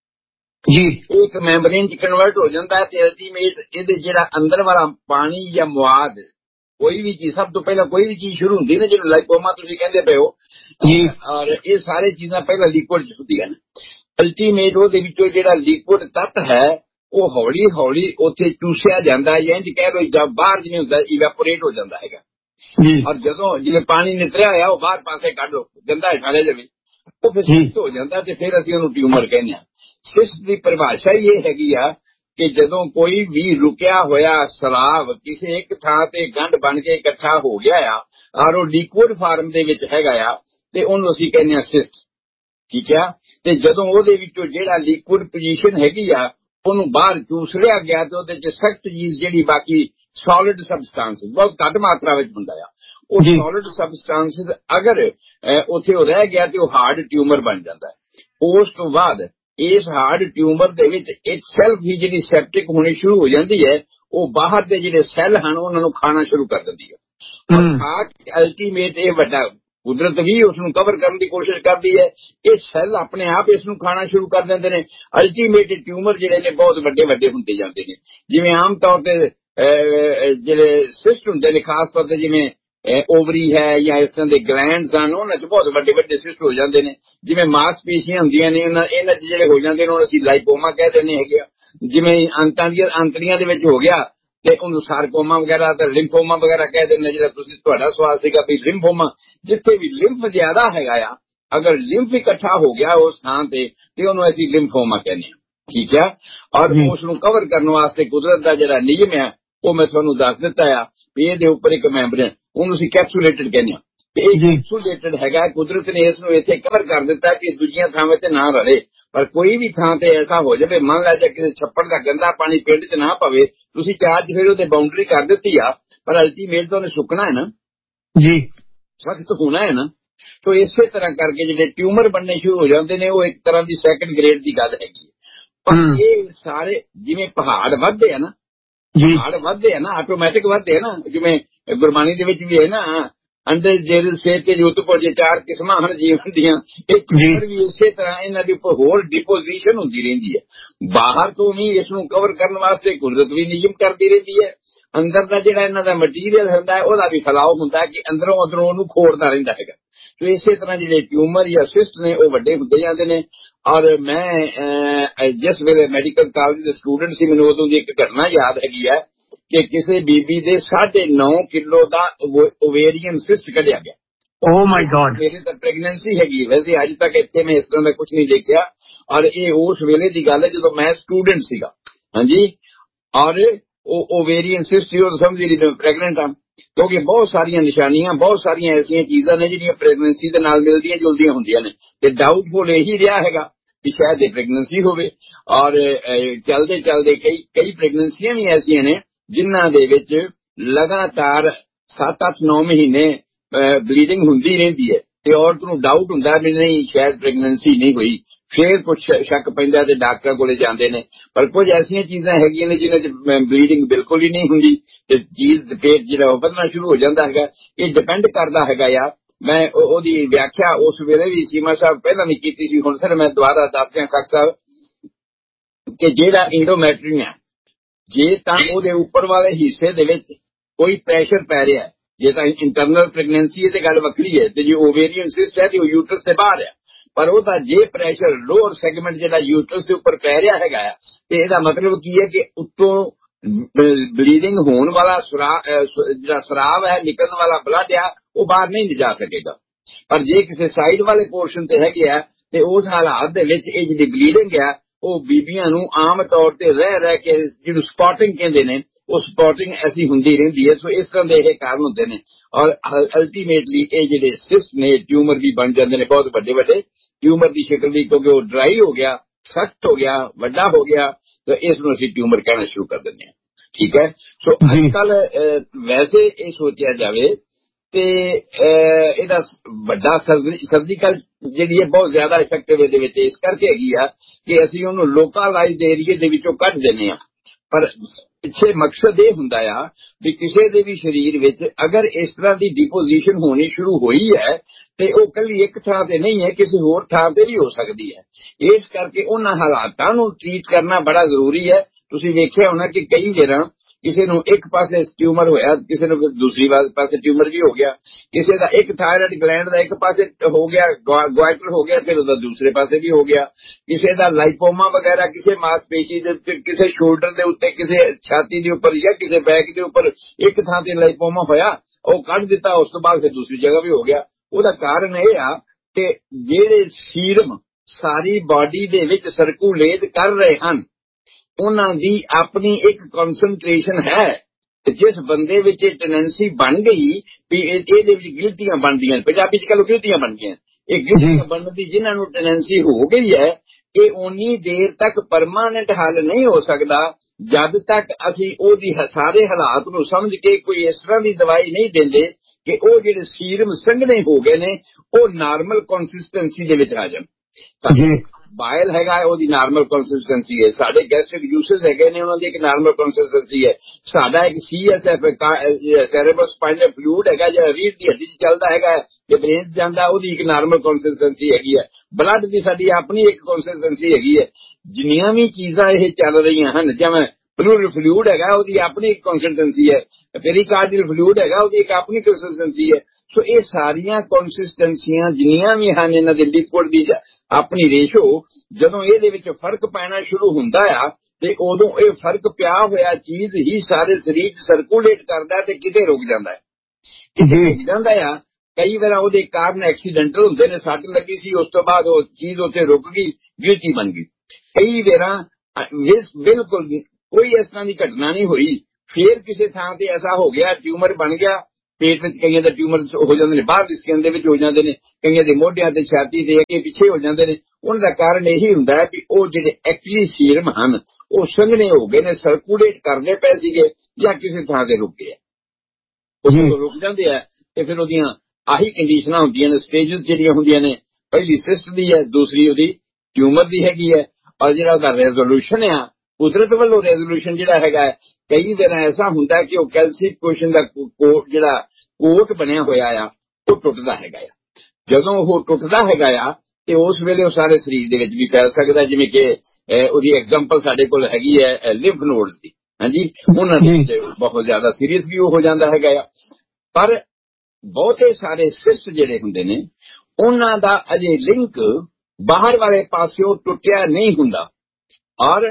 ਜੀ। ਇੱਕ ਮੈਂਬਰੇਨ 'ਚ ਕਨਵਰਟ ਹੋ ਜਾਂਦਾ ਹੈ ਤੇ ਅਲਟੀਮੇਟ ਇਹਦੇ ਜਿਹੜਾ ਅੰਦਰ ਵਾਲਾ ਪਾਣੀ ਜਾਂ ਮੁਆਦ, ਕੋਈ ਵੀ ਚੀਜ਼, ਸਭ ਤੋਂ ਪਹਿਲਾਂ ਕੋਈ ਵੀ ਚੀਜ਼ ਸ਼ੁਰੂ ਹੁੰਦੀ ਨਾ, ਜਿਵੇਂ ਲਾਈਪੋਮਾ ਤੁਸੀਂ ਕਹਿੰਦੇ ਪਏ ਹੋ ਜੀ, ਔਰ ਇਹ ਸਾਰੇ ਚੀਜ਼ਾਂ ਪਹਿਲਾਂ ਲਿਕੁਇਡ 'ਚ ਹੁੰਦੀਆਂ ਨੇ। ਅਲਟੀਮੇਟ ਉਹਦੇ ਵਿੱਚੋਂ ਜਿਹੜਾ ਲਿਕੁਇਡ ਤੱਤ ਹੈ ਉਹ ਹੌਲੀ ਹੌਲੀ ਉੱਥੇ ਚੂਸਿਆ ਜਾਂਦਾ, ਜਾਂ ਇੰਝ ਕਹਿ ਲਓ ਜਦ ਬਾਹਰ ਜਿਵੇਂ ਹੁੰਦਾ ਇਵੈਪੋਰੇਟ ਹੋ ਜਾਂਦਾ ਹੈਗਾ। ਔਰ ਜਦੋਂ ਜਿਵੇਂ ਪਾਣੀ ਨਿਕਲਿਆ ਹੋਇਆ ਉਹ ਬਾਹਰ ਪਾਸੇ ਕੱਢ ਲਓ, ਗੰਦਾ ਹਟਾ ਲਿਆ ਜਾਵੇ, ਉਹ ਫਿਰ ਸਿਸਟ ਹੋ ਜਾਂਦਾ ਤੇ ਫਿਰ ਅਸੀਂ ਉਹਨੂੰ ਟਿਊਮਰ ਕਹਿੰਦੇ ਹਾਂ। ਸਿਸਟ ਦੀ ਪਰਿਭਾਸ਼ਾ ਹੀ ਇਹ ਹੈਗੀ ਆ ਕਿ ਜਦੋਂ ਕੋਈ ਵੀ ਰੁਕਿਆ ਹੋਇਆ ਸਰਾਬ ਕਿਸੇ ਇੱਕ ਥਾਂ ਤੇ ਗੰਢ ਬਣ ਕੇ ਇਕੱਠਾ ਹੋ ਗਿਆ ਆ ਔਰ ਉਹ ਲਿਕੁਇਡ ਫਾਰਮ ਦੇ ਵਿੱਚ ਹੈਗਾ ਆ ਤੇ ਉਹਨੂੰ ਅਸੀਂ ਕਹਿੰਦੇ ਹਾਂ ਸਿਸਟ। ਠੀਕ ਆ, ਤੇ ਜਦੋਂ ਉਹਦੇ ਵਿੱਚੋਂ ਜਿਹੜਾ ਲਿਕੁਇਡ ਪੋਜੀਸ਼ਨ ਹੈਗੀ ਆ ਉਹਨੂੰ ਬਾਹਰ ਚੂਸ ਲਿਆ ਗਿਆ ਤੇ ਉਹਦੇ 'ਚ ਸਖਤ ਚੀਜ਼ ਜਿਹੜੀ ਬਾਕੀ ਸੋਲਿਡ ਸਬਸਟੈਂਸ ਬਹੁਤ ਘੱਟ ਮਾਤਰਾ ਵਿੱਚ ਹੁੰਦਾ ਆ, ਉਹ ਸੋਲਿਡ ਸਬਸਟੈਂਸ ਅਗਰ ਉੱਥੇ ਉਹ ਰਹਿ ਗਿਆ ਤੇ ਉਹ ਹਾਰਡ ਟਿਊਮਰ ਬਣ ਜਾਂਦਾ ਹੈ। ਉਸ ਤੋਂ ਬਾਅਦ ਇਸ ਹਾਰਡ ਟਿਊਮਰ ਦੇ ਵਿੱਚ ਇਟਸੈਲਫ ਹੀ ਜਿਹੜੀ ਸੈਪਟਿਕ ਹੋਣੀ ਸ਼ੁਰੂ ਹੋ ਜਾਂਦੀ ਹੈ, ਉਹ ਬਾਹਰ ਦੇ ਜਿਹੜੇ ਸੈੱਲ ਹਨ ਉਹਨਾਂ ਨੂੰ ਖਾਣਾ ਸ਼ੁਰੂ ਕਰ ਦਿੰਦੀ ਹੈ। ਔਰ ਖਾ ਕੇ ਅਲਟੀਮੇਟ ਇਹ ਵੱਡਾ ਕੁਦਰਤ ਵੀ ਉਸ ਨੂੰ ਕਵਰ ਕਰਨ ਦੀ ਕੋਸ਼ਿਸ਼ ਕਰਦੀ ਹੈ, ਇਹ ਸੈੱਲ ਆਪਣੇ ਆਪ ਇਸ ਨੂੰ ਖਾਣਾ ਸ਼ੁਰੂ ਕਰ ਦਿੰਦੇ ਨੇ। ਅਲਟੀਮੇਟ ਟਿਊਮਰ ਜਿਹੜੇ ਨੇ ਬਹੁਤ ਵੱਡੇ ਵੱਡੇ ਹੁੰਦੇ ਜਾਂਦੇ ਨੇ। ਜਿਵੇਂ ਆਮ ਤੌਰ ਤੇ ਜਿਹੜੇ ਸਿਸਟ ਹੁੰਦੇ ਨੇ, ਖਾਸ ਤੌਰ ਤੇ ਜਿਵੇਂ ਓਵਰੀ ਹੈ ਜਾਂ ਇਸ ਤਰ੍ਹਾਂ ਦੇ ਗਲੈਂਡਸ ਹਨ, ਉਹਨਾਂ 'ਚ ਬਹੁਤ ਵੱਡੇ ਵੱਡੇ ਸਿਸਟ ਹੋ ਜਾਂਦੇ ਨੇ। ਜਿਵੇਂ ਮਾਸਪੇਸ਼ੀਆਂ ਹੁੰਦੀਆਂ ਨੇ ਇਹਨਾਂ 'ਚ ਜਿਹੜੇ ਹੋ ਜਾਂਦੇ ਨੇ ਉਹਨੂੰ ਅਸੀਂ ਲਾਈਪੋਮਾ ਕਹਿ ਦਿੰਦੇ ਹੈਗੇ ਆ। ਜਿਵੇਂ ਅੰਤੜੀਆਂ ਦੇ ਵਿੱਚ ਹੋ ਗਿਆ ਤੇ ਉਹਨੂੰ ਸਾਰਕੋਮਾ ਵਗੈਰਾ ਤੇ ਲਿੰਫੋਮਾ ਵਗੈਰਾ ਕਹਿ ਦਿੰਦੇ। ਜਿਹੜਾ ਤੁਸੀਂ ਤੁਹਾਡਾ ਸਵਾਲ ਸੀਗਾ ਵੀ ਲਿੰਫੋਮਾ, ਜਿੱਥੇ ਵੀ ਲਿੰਫ ਜ਼ਿਆਦਾ ਹੈਗਾ ਆ, ਅਗਰ ਲਿੰਫ ਇਕੱਠਾ ਹੋ ਗਿਆ ਉਸ ਥਾਂ ਤੇ ਉਹਨੂੰ ਅਸੀਂ ਲਿੰਫੋਮਾ ਕਹਿੰਦੇ ਹਾਂ। ਠੀਕ ਆ। ਔਰ ਉਸ ਨੂੰ ਕਵਰ ਕਰਨ ਵਾਸਤੇ ਕੁਦਰਤ ਦਾ ਜਿਹੜਾ ਨਿਯਮ ਆ ਉਹ ਮੈਂ ਤੁਹਾਨੂੰ ਦੱਸ ਦਿੱਤਾ ਆ ਵੀ ਇਹਦੇ ਉੱਪਰ ਇੱਕ ਮੈਂਬਰੇਨ, ਉਹਨੂੰ ਅਸੀਂ ਕੈਪਸੂਲੇਟਡ ਕਹਿੰਦੇ ਆ। ਇਹ ਕੈਪਸੂਲੇਟਡ ਹੈਗਾ, ਕੁਦਰਤ ਨੇ ਇਸ ਨੂੰ ਇੱਥੇ ਕਵਰ ਕਰ ਦਿੱਤਾ ਕਿ ਦੂਜੀਆਂ ਥਾਵਾਂ ਤੇ ਨਾ ਰਹੇ। ਪਰ ਕੋਈ ਵੀ ਥਾਂ ਤੇ ਐਸਾ ਹੋ ਜਾਵੇ, ਮੰਨ ਲਾ ਜੇ ਕਿਸੇ ਛੱਪੜ ਦਾ ਗੰਦਾ ਪਾਣੀ ਪਿੰਡ 'ਚ ਨਾ ਪਵੇ, ਤੁਸੀਂ ਚਾਰਜ ਫਿਰ ਉਹਦੇ ਬਾਉਂਡਰੀ ਕਰ ਦਿੱਤੀ ਆ, ਪਰ ਅਲਟੀਮੇਟ ਤਾਂ ਉਹਨੇ ਸੁੱਕਣਾ ਹੈ ਨਾ ਜੀ, ਸਖਤ ਹੋਣਾ ਹੈ ਨਾ। ਤੋ ਇਸੇ ਤਰ੍ਹਾਂ ਕਰਕੇ ਜਿਹੜੇ ਟਿਊਮਰ ਬਣਨੇ ਸ਼ੁਰੂ ਹੋ ਜਾਂਦੇ ਨੇ, ਉਹ ਇੱਕ ਤਰ੍ਹਾਂ ਦੀ ਸੈਕੰਡ ਗ੍ਰੇਡ ਦੀ ਗੱਲ ਹੈਗੀ। ਪਰ ਇਹ ਸਾਰੇ ਜਿਵੇਂ ਪਹਾੜ ਵੱਧਦੇ ਆ ਨਾ, ਪਹਾੜ ਵੱਧਦੇ ਆ ਨਾ, ਆਟੋਮੈਟਿਕ ਵੱਧਦੇ ਆ ਨਾ, ਜਿਵੇਂ ਗੁਰਬਾਣੀ ਦੇ ਵਿੱਚ ਵੀ ਹੈ ਨਾ, ਅੰਦਰ ਜੇਰ ਸੇ ਤੇ ਜੁੱਤ ਪਹੁੰਚੇ 4 ਕਿਸਮਾਂ ਹਨ ਜੀਵਨ ਦੀਆਂ। ਇਹ ਟਿਊਮਰ ਵੀ ਇਸੇ ਤਰ੍ਹਾਂ ਇਹਨਾਂ ਦੇ ਉੱਪਰ ਹੋਰ ਡਿਪੋਜੀਸ਼ਨ ਹੁੰਦੀ ਰਹਿੰਦੀ ਹੈ। ਬਾਹਰ ਤੋਂ ਵੀ ਇਸ ਨੂੰ ਕਵਰ ਕਰਨ ਵਾਸਤੇ ਕੁਦਰਤ ਵੀ ਨਿਯਮ ਕਰਦੀ ਰਹਿੰਦੀ ਹੈ। ਅੰਦਰ ਦਾ ਜਿਹੜਾ ਇਹਨਾਂ ਦਾ ਮਟੀਰੀਅਲ ਹੁੰਦਾ ਹੈ ਉਹਦਾ ਵੀ ਫੈਲਾਅ ਹੁੰਦਾ ਹੈ ਕਿ ਅੰਦਰੋਂ ਉਹਨੂੰ ਖੋਰਦਾ ਰਹਿੰਦਾ ਹੈਗਾ। ਸੋ ਇਸੇ ਤਰ੍ਹਾਂ ਜਿਹੜੇ ਟਿਊਮਰ ਜਾਂ ਸਿਸਟ ਨੇ ਉਹ ਵੱਡੇ ਹੁੰਦੇ ਜਾਂਦੇ ਨੇ। ਔਰ ਮੈਂ ਜਿਸ ਵੇਲੇ ਮੈਡੀਕਲ ਕਾਲਜ ਦੇ ਸਟੂਡੈਂਟ ਸੀ, ਮੈਨੂੰ ਉਦੋਂ ਦੀ ਇੱਕ ਘਟਨਾ ਯਾਦ ਹੈਗੀ ਹੈ ਕਿ ਕਿਸੇ ਬੀਬੀ ਦੇ 9.5 ਕਿਲੋ ਦਾ ਓਵੇਰੀਅਨ ਸਿਸਟ ਕੱਢਿਆ ਗਿਆ। ਓ ਮਾਈ ਗॉड, ਮੇਰੇ ਤਾਂ ਪ੍ਰੈਗਨੈਂਸੀ ਹੈਗੀ। ਵੈਸੇ ਅੱਜ ਤੱਕ ਇੱਥੇ ਮੈਂ ਇਸ ਤਰ੍ਹਾਂ ਦਾ ਕੁਝ ਨਹੀਂ ਦੇਖਿਆ। ਔਰ ਇਹ ਉਸ ਵੇਲੇ ਦੀ ਗੱਲ ਹੈ ਜਦੋਂ ਮੈਂ ਸਟੂਡੈਂਟ ਸੀਗਾ। ਹਾਂਜੀ, ਔਰ ਉਹ ਓਵੇਰੀਅਨ ਸਿਸਟ ਉਹ ਸਮਝ ਲਈ ਮੈਂ ਪ੍ਰੈਗਨੈਂਟ ਹਾਂ, ਕਿਉਂਕਿ ਬਹੁਤ ਸਾਰੀਆਂ ਨਿਸ਼ਾਨੀਆਂ, ਬਹੁਤ ਸਾਰੀਆਂ ਐਸੀਆਂ ਚੀਜ਼ਾਂ ਨੇ ਜਿਹੜੀਆਂ ਪ੍ਰੈਗਨੈਂਸੀ ਦੇ ਨਾਲ ਮਿਲਦੀਆਂ ਜੁਲਦੀਆਂ ਹੁੰਦੀਆਂ ਨੇ। ਤੇ ਡਾਊਟਫੁਲ ਇਹੀ ਰਿਹਾ ਹੈਗਾ ਕਿ ਸ਼ਾਇਦ ਇਹ ਪ੍ਰੈਗਨੈਂਸੀ ਹੋਵੇ। ਔਰ ਚਲਦੇ ਚਲਦੇ ਕਈ ਪ੍ਰੈਗਨੈਂਸੀਆਂ ਵੀ ਐਸੀਆਂ ਨੇ ਜਿਨ੍ਹਾਂ ਦੇ ਵਿੱਚ ਲਗਾਤਾਰ 7-8-9 ਮਹੀਨੇ ਬਲੀਡਿੰਗ ਹੁੰਦੀ ਰਹਿੰਦੀ ਹੈ ਤੇ ਔਰਤ ਨੂੰ ਡਾਊਟ ਹੁੰਦਾ ਵੀ ਨਹੀਂ ਸ਼ਾਇਦ ਪ੍ਰੈਗਨੈਂਸੀ ਨਹੀਂ ਹੋਈ। ਫੇਰ ਕੁਝ ਸ਼ੱਕ ਪੈਂਦਾ ਤੇ ਡਾਕਟਰਾਂ ਕੋਲੇ ਜਾਂਦੇ ਨੇ। ਪਰ ਕੁਝ ਐਸੀਆਂ ਚੀਜ਼ਾਂ ਹੈਗੀਆਂ ਨੇ ਜਿਹਨਾਂ 'ਚ ਬਲੀਡਿੰਗ ਬਿਲਕੁਲ ਹੀ ਨਹੀਂ ਹੁੰਦੀ ਤੇ ਚੀਜ਼ ਪੇਟ ਜਿਹੜਾ ਉਹ ਵਧਣਾ ਸ਼ੁਰੂ ਹੋ ਜਾਂਦਾ ਹੈਗਾ। ਇਹ ਡਿਪੈਂਡ ਕਰਦਾ ਹੈਗਾ ਆ। ਮੈਂ ਉਹਦੀ ਵਿਆਖਿਆ ਉਸ ਵੇਲੇ ਵੀ ਸੀਮਾ ਸਾਹਿਬ ਪਹਿਲਾਂ ਵੀ ਕੀਤੀ ਸੀ, ਹੁਣ ਫਿਰ ਮੈਂ ਦੁਬਾਰਾ ਦੱਸ ਰਿਹਾ ਖਾਕ ਸਾਹਿਬ ਕਿ ਜਿਹੜਾ ਇੰਡੋਮੈਟਰੀਅਮ ਹੈ, ਜੇ ਤਾਂ ਉਹਦੇ ਉੱਪਰ ਵਾਲੇ ਹਿੱਸੇ ਦੇ ਵਿੱਚ ਕੋਈ ਪ੍ਰੈਸ਼ਰ ਪੈ ਰਿਹਾ, ਜੇ ਤਾਂ ਇੰਟਰਨਲ ਪ੍ਰੈਗਨੈਂਸੀ ਹੈ ਤੇ ਗੱਲ ਵੱਖਰੀ ਹੈ, ਤੇ ਜੇ ਓਵੇਰੀਅਨ ਸਿਸਟ ਹੈ ਤੇ ਉਹ ਯੂਟਰਸ ਦੇ ਬਾਹਰ ਹੈ। ਪਰ ਉਹਦਾ ਜੇ ਪ੍ਰੈਸ਼ਰ ਲੋਅਰ ਸੈਗਮੈਂਟ ਜਿਹੜਾ ਯੂਟਰਸ ਦੇ ਉੱਪਰ ਪੈ ਰਿਹਾ ਹੈਗਾ ਤੇ ਇਹਦਾ ਮਤਲਬ ਕੀ ਹੈ ਕਿ ਉੱਤੋਂ ਬਲੀਡਿੰਗ ਹੋਣ ਵਾਲਾ ਜਿਹੜਾ ਸਰਾਵ ਹੈ, ਨਿਕਲਣ ਵਾਲਾ ਬਲੱਡ ਆ, ਉਹ ਬਾਹਰ ਨਹੀਂ ਜਾ ਸਕੇਗਾ। ਪਰ ਜੇ ਕਿਸੇ ਸਾਈਡ ਵਾਲੇ ਪੋਰਸ਼ਨ ਤੇ ਹੈਗੇ ਆ ਤੇ ਉਸ ਹਾਲਾਤ ਦੇ ਵਿੱਚ ਇਹ ਜਿਹੜੀ ਬਲੀਡਿੰਗ ਆ ਉਹ ਬੀਬੀਆਂ ਨੂੰ ਆਮ ਤੌਰ ਤੇ ਰਹਿ ਕੇ ਜਿਹਨੂੰ ਸਪੌਟਿੰਗ ਕਹਿੰਦੇ ਨੇ, ਉਹ ਸਪੌਟਿੰਗ ਐਸੀ ਹੁੰਦੀ ਰਹਿੰਦੀ ਹੈ। ਸੋ ਇਸ ਤਰ੍ਹਾਂ ਦੇ ਇਹ ਕਾਰਨ ਹੁੰਦੇ ਨੇ। ਔਰ ਅਲਟੀਮੇਟਲੀ ਇਹ ਜਿਹੜੇ ਸਿਸਟ ਨੇ ਟਿਊਮਰ ਵੀ ਬਣ ਜਾਂਦੇ ਨੇ, ਬਹੁਤ ਵੱਡੇ ਵੱਡੇ ਟਿਊਮਰ ਦੀ ਸ਼ਕਲ ਦੀ, ਕਿਉਂਕਿ ਉਹ ਡਰਾਈ ਹੋ ਗਿਆ, ਸਖਤ ਹੋ ਗਿਆ, ਵੱਡਾ ਹੋ ਗਿਆ, ਤਾਂ ਇਸ ਨੂੰ ਅਸੀਂ ਟਿਊਮਰ ਕਹਿਣਾ ਸ਼ੁਰੂ ਕਰ ਦਿੰਦੇ ਹਾਂ। ਠੀਕ ਹੈ। ਸੋ ਅੱਜ ਕੱਲ ਵੈਸੇ ਇਹ ਸੋਚਿਆ ਜਾਵੇ ਤੇ ਇਹਦਾ ਵੱਡਾ ਸਰਜੀਕਲ ਜਿਹੜੀ ਹੈ ਬਹੁਤ ਜ਼ਿਆਦਾ ਇਫੈਕਟਿਵ ਇਹਦੇ ਵਿੱਚ ਇਸ ਕਰਕੇ ਹੈਗੀ ਆ ਕਿ ਅਸੀਂ ਉਹਨੂੰ ਲੋਕਲਾਈਜ਼ਡ ਏਰੀਏ ਦੇ ਵਿੱਚੋਂ ਕੱਢ ਦਿੰਦੇ ਹਾਂ। ਪਰ ਪਿੱਛੇ ਮਕਸਦ ਇਹ ਹੁੰਦਾ ਆ ਵੀ ਕਿਸੇ ਦੇ ਵੀ ਸਰੀਰ ਵਿੱਚ ਅਗਰ ਇਸ ਤਰ੍ਹਾਂ ਦੀ ਡਿਪੋਜੀਸ਼ਨ ਹੋਣੀ ਸ਼ੁਰੂ ਹੋਈ ਹੈ ਤੇ ਉਹ ਕੱਲੀ ਇੱਕ ਥਾਂ ਤੇ ਨਹੀਂ ਹੈ, ਕਿਸੇ ਹੋਰ ਥਾਂ ਤੇ ਵੀ ਹੋ ਸਕਦੀ ਹੈ। ਇਸ ਕਰਕੇ ਉਹਨਾਂ ਹਾਲਾਤਾਂ ਨੂੰ ਟ੍ਰੀਟ ਕਰਨਾ ਬੜਾ ਜ਼ਰੂਰੀ ਹੈ। ਤੁਸੀਂ ਵੇਖਿਆ ਹੋਣਾ ਕਿ ਕਈ ਵਾਰ ਕਿਸੇ ਨੂੰ ਇੱਕ ਪਾਸੇ ਟਿਊਮਰ ਹੋਇਆ, ਕਿਸੇ ਨੂੰ ਦੂਸਰੀ ਪਾਸੇ ਟਿਊਮਰ ਵੀ ਹੋ ਗਿਆ, ਕਿਸੇ ਦਾ ਇੱਕ ਥਾਇਰਾਇਡ ਗਲੈਂਡ ਦਾ ਇੱਕ ਪਾਸੇ ਹੋ ਗਿਆ, ਗਵਾਇਟਰ ਹੋ ਗਿਆ, ਫਿਰ ਉਹਦਾ ਦੂਸਰੇ ਪਾਸੇ ਵੀ ਹੋ ਗਿਆ, ਕਿਸੇ ਦਾ ਲਾਈਪੋਮਾ ਵਗੈਰਾ ਕਿਸੇ ਮਾਸਪੇਸ਼ੀ ਦੇ ਉੱਤੇ, ਕਿਸੇ ਸ਼ੋਲਡਰ ਦੇ ਉੱਤੇ, ਕਿਸੇ ਛਾਤੀ ਦੇ ਉੱਪਰ ਜਾਂ ਕਿਸੇ ਬੈਕ ਦੇ ਉੱਪਰ ਇੱਕ ਥਾਂ ਤੇ ਲਾਈਪੋਮਾ ਹੋਇਆ, ਉਹ ਕੱਢ ਦਿੱਤਾ, ਉਸ ਤੋਂ ਬਾਅਦ ਫਿਰ ਦੂਸਰੀ ਜਗ੍ਹਾ ਵੀ ਹੋ ਗਿਆ। ਉਹਦਾ ਕਾਰਨ ਇਹ ਆ ਕਿ ਜਿਹੜੇ ਸੀਰਮ ਸਾਰੀ ਬਾਡੀ ਦੇ ਵਿੱਚ ਸਰਕੂਲੇਟ ਕਰ ਰਹੇ ਹਨ ਉਹਨਾਂ ਦੀ ਆਪਣੀ ਇੱਕ ਕਨਸੈਂਟ੍ਰੇਸ਼ਨ ਹੈ। ਤੇ ਜਿਸ ਬੰਦੇ ਵਿੱਚ ਇਹ ਟੈਂਡੈਂਸੀ ਬਣ ਗਈ ਵੀ ਇਹਦੇ ਵਿੱਚ ਗਿਲਟੀਆਂ ਬਣਦੀਆਂ, ਪੰਜਾਬੀ ਚ ਕਹੋ ਗਿਲਟੀਆਂ ਬਣ ਗਈਆਂ, ਇਹ ਗਿਲਟੀਆਂ ਬਣਨ ਦੀ ਜਿਹਨਾਂ ਨੂੰ ਟੈਂਡੈਂਸੀ ਹੋ ਗਈ ਹੈ, ਇਹ ਓਨੀ ਦੇਰ ਤੱਕ ਪਰਮਾਨੈਂਟ ਹੱਲ ਨਹੀਂ ਹੋ ਸਕਦਾ ਜਦ ਤੱਕ ਅਸੀਂ ਉਹਦੀ ਸਾਰੇ ਹਾਲਾਤ ਨੂੰ ਸਮਝ ਕੇ ਕੋਈ ਇਸ ਤਰ੍ਹਾਂ ਦੀ ਦਵਾਈ ਨਹੀਂ ਦਿੰਦੇ ਕਿ ਉਹ ਜਿਹੜੇ ਸੀਰਮ ਸੰਘਣੇ ਹੋ ਗਏ ਨੇ ਉਹ ਨਾਰਮਲ ਕੰਸਿਸਟੈਂਸੀ ਦੇ ਵਿੱਚ ਆ ਜਾਣ। ਬਾਇਲ ਹੈਗਾ ਉਹਦੀ ਨਾਰਮਲ ਕੰਸਿਸਟੈਂਸੀ ਹੈ, ਸਾਡੇ ਗੈਸਟ੍ਰਿਕ ਜੂਸਸ ਹੈਗੇ ਨੇ ਉਹਨਾਂ ਦੀ ਇੱਕ ਨਾਰਮਲ ਕੰਸਿਸਟੈਂਸੀ ਹੈ, ਸਾਡਾ ਇੱਕ CSF ਸੈਰੇਬਰਲ ਸਪਾਈਨਲ ਫਲੂਇਡ ਹੈਗਾ ਜਿਹੜਾ ਰੀੜ੍ਹ ਦੀ ਹੱਡੀ 'ਚ ਚੱਲਦਾ ਹੈਗਾ ਤੇ ਬ੍ਰੇਨ 'ਚ ਜਾਂਦਾ, ਉਹਦੀ ਇੱਕ ਨਾਰਮਲ ਕੰਸਿਸਟੈਂਸੀ ਹੈਗੀ ਹੈ। ਬਲੱਡ ਦੀ ਸਾਡੀ ਆਪਣੀ ਇੱਕ ਕੰਸਿਸਟੈਂਸੀ ਹੈਗੀ ਹੈ। ਜਿੰਨੀਆਂ ਵੀ ਚੀਜ਼ਾਂ ਇਹ ਚੱਲ ਰਹੀਆਂ ਹਨ, ਜਿਵੇਂ ਪਲੂਰਲ ਫਲੂਇਡ ਹੈਗਾ ਉਹਦੀ ਆਪਣੀ ਇੱਕ ਕੰਸਿਸਟੈਂਸੀ ਹੈ, ਪੈਰੀਕਾਰਡੀਅਲ ਫਲੂਇਡ ਹੈਗਾ ਉਹਦੀ ਇੱਕ ਆਪਣੀ ਕੰਸਿਸਟੈਂਸੀ ਹੈ। ਸੋ ਇਹ ਸਾਰੀਆਂ ਕੰਸਿਸਟੈਂਸੀਆਂ ਜਿੰਨੀਆਂ ਵੀ ਹਨ ਇਹਨਾਂ ਦੇ ਲਿਕੁਇਡ ਦੀ ਆਪਣੀ ਰੇਸ਼ੋ, ਜਦੋਂ ਇਹਦੇ ਵਿੱਚ ਫਰਕ ਪੈਣਾ ਸ਼ੁਰੂ ਹੁੰਦਾ ਆ ਤੇ ਉਦੋਂ ਇਹ ਫਰਕ ਪਿਆ ਹੋਇਆ ਚੀਜ਼ ਹੀ ਸਾਰੇ ਸਰੀਰ 'ਚ ਸਰਕੂਲੇਟ ਕਰਦਾ ਤੇ ਕਿਤੇ ਰੁਕ ਜਾਂਦਾ ਹੈ, ਕਿਤੇ ਰੁਕ ਜਾਂਦਾ ਆ। ਕਈ ਵਾਰ ਉਹਦੇ ਕਾਰਨ ਐਕਸੀਡੈਂਟਲ ਹੁੰਦੇ ਨੇ, ਸੱਟ ਲੱਗੀ ਸੀ ਉਸ ਤੋਂ ਬਾਅਦ ਉਹ ਚੀਜ਼ ਉੱਥੇ ਰੁਕ ਗਈ, ਗਿਲਟੀ ਬਣ ਗਈ। ਕਈ ਵਾਰ ਬਿਲਕੁਲ ਕੋਈ ਇਸ ਤਰ੍ਹਾਂ ਦੀ ਘਟਨਾ ਨਹੀਂ ਹੋਈ। ਫੇਰ ਕਿਸੇ ਥਾਂ ਤੇ ਐਸਾ ਹੋ ਗਿਆ, ਟਿਊਮਰ ਬਣ ਗਿਆ ਪੇਟ ਵਿੱਚ, ਕਈਆਂ ਦੇ ਟਿਊਮਰ ਹੋ ਜਾਂਦੇ ਨੇ ਬਾਹਰ ਦੀ ਸਕਿਨ ਦੇ ਵਿੱਚ ਹੋ ਜਾਂਦੇ ਨੇ, ਕਈਆਂ ਦੇ ਮੋਢਿਆਂ ਤੇ ਛਾਤੀ ਤੇ ਅੱਗੇ ਪਿੱਛੇ ਹੋ ਜਾਂਦੇ ਨੇ। ਉਹਨਾਂ ਦਾ ਕਾਰਨ ਇਹੀ ਹੁੰਦਾ ਹੈ ਵੀ ਉਹ ਜਿਹੜੇ ਐਕਚੁਅਲੀ ਸੀਰਮ ਹਨ ਉਹ ਸੰਘਣੇ ਹੋ ਗਏ ਨੇ, ਸਰਕੂਲੇਟ ਕਰਦੇ ਪਏ ਸੀਗੇ ਜਾਂ ਕਿਸੇ ਥਾਂ ਤੇ ਰੁਕ ਗਏ, ਉਹ ਰੁਕ ਜਾਂਦੇ ਆ। ਤੇ ਫਿਰ ਉਹਦੀਆਂ ਆਹੀ ਕੰਡੀਸ਼ਨਾਂ ਹੁੰਦੀਆਂ ਨੇ, ਸਟੇਜਸ ਜਿਹੜੀਆਂ ਹੁੰਦੀਆਂ ਨੇ, ਪਹਿਲੀ ਸਿਸਟ ਦੀ ਹੈ, ਦੂਸਰੀ ਉਹਦੀ ਟਿਊਮਰ ਦੀ ਹੈਗੀ ਹੈ। ਔਰ ਜਿਹੜਾ ਉਹਦਾ ਰੈਜ਼ੋਲੂਸ਼ਨ ਆ ਕੁਦਰਤ ਵੱਲੋਂ, ਰੈਜ਼ੋਲੂਸ਼ਨ ਜਿਹੜਾ ਹੈਗਾ ਕਈ ਵਾਰ ਐਸਾ ਹੁੰਦਾ ਕਿ ਉਹ ਕੈਲਸੀਅਮ ਕੁਸ਼ਨ ਦਾ ਜਿਹੜਾ ਕੋਟ ਬਣਿਆ ਹੋਇਆ ਆ ਉਹ ਟੁੱਟਦਾ ਹੈਗਾ ਆ। ਜਦੋਂ ਉਹ ਟੁੱਟਦਾ ਹੈਗਾ ਆ ਤੇ ਉਸ ਵੇਲੇ ਉਹ ਸਾਰੇ ਸਰੀਰ ਦੇ ਵਿੱਚ ਵੀ ਫੈਲ ਸਕਦਾ। ਜਿਵੇਂ ਕਿ ਉਹਦੀ ਐਗਜ਼ਾਮਪਲ ਸਾਡੇ ਕੋਲ ਹੈਗੀ ਹੈ ਲਿੰਫ ਨੋਡਸ ਦੀ, ਹਾਂਜੀ, ਉਹਨਾਂ ਦੇ ਬਹੁਤ ਜ਼ਿਆਦਾ ਸੀਰੀਅਸ ਵੀ ਉਹ ਹੋ ਜਾਂਦਾ ਹੈਗਾ ਆ। ਪਰ ਬਹੁਤੇ ਸਾਰੇ ਸਿਸਟ ਜਿਹੜੇ ਹੁੰਦੇ ਨੇ ਉਹਨਾਂ ਦਾ ਅਜੇ ਲਿੰਕ ਬਾਹਰ ਵਾਲੇ ਪਾਸਿਓਂ ਟੁੱਟਿਆ ਨਹੀਂ ਹੁੰਦਾ। ਔਰ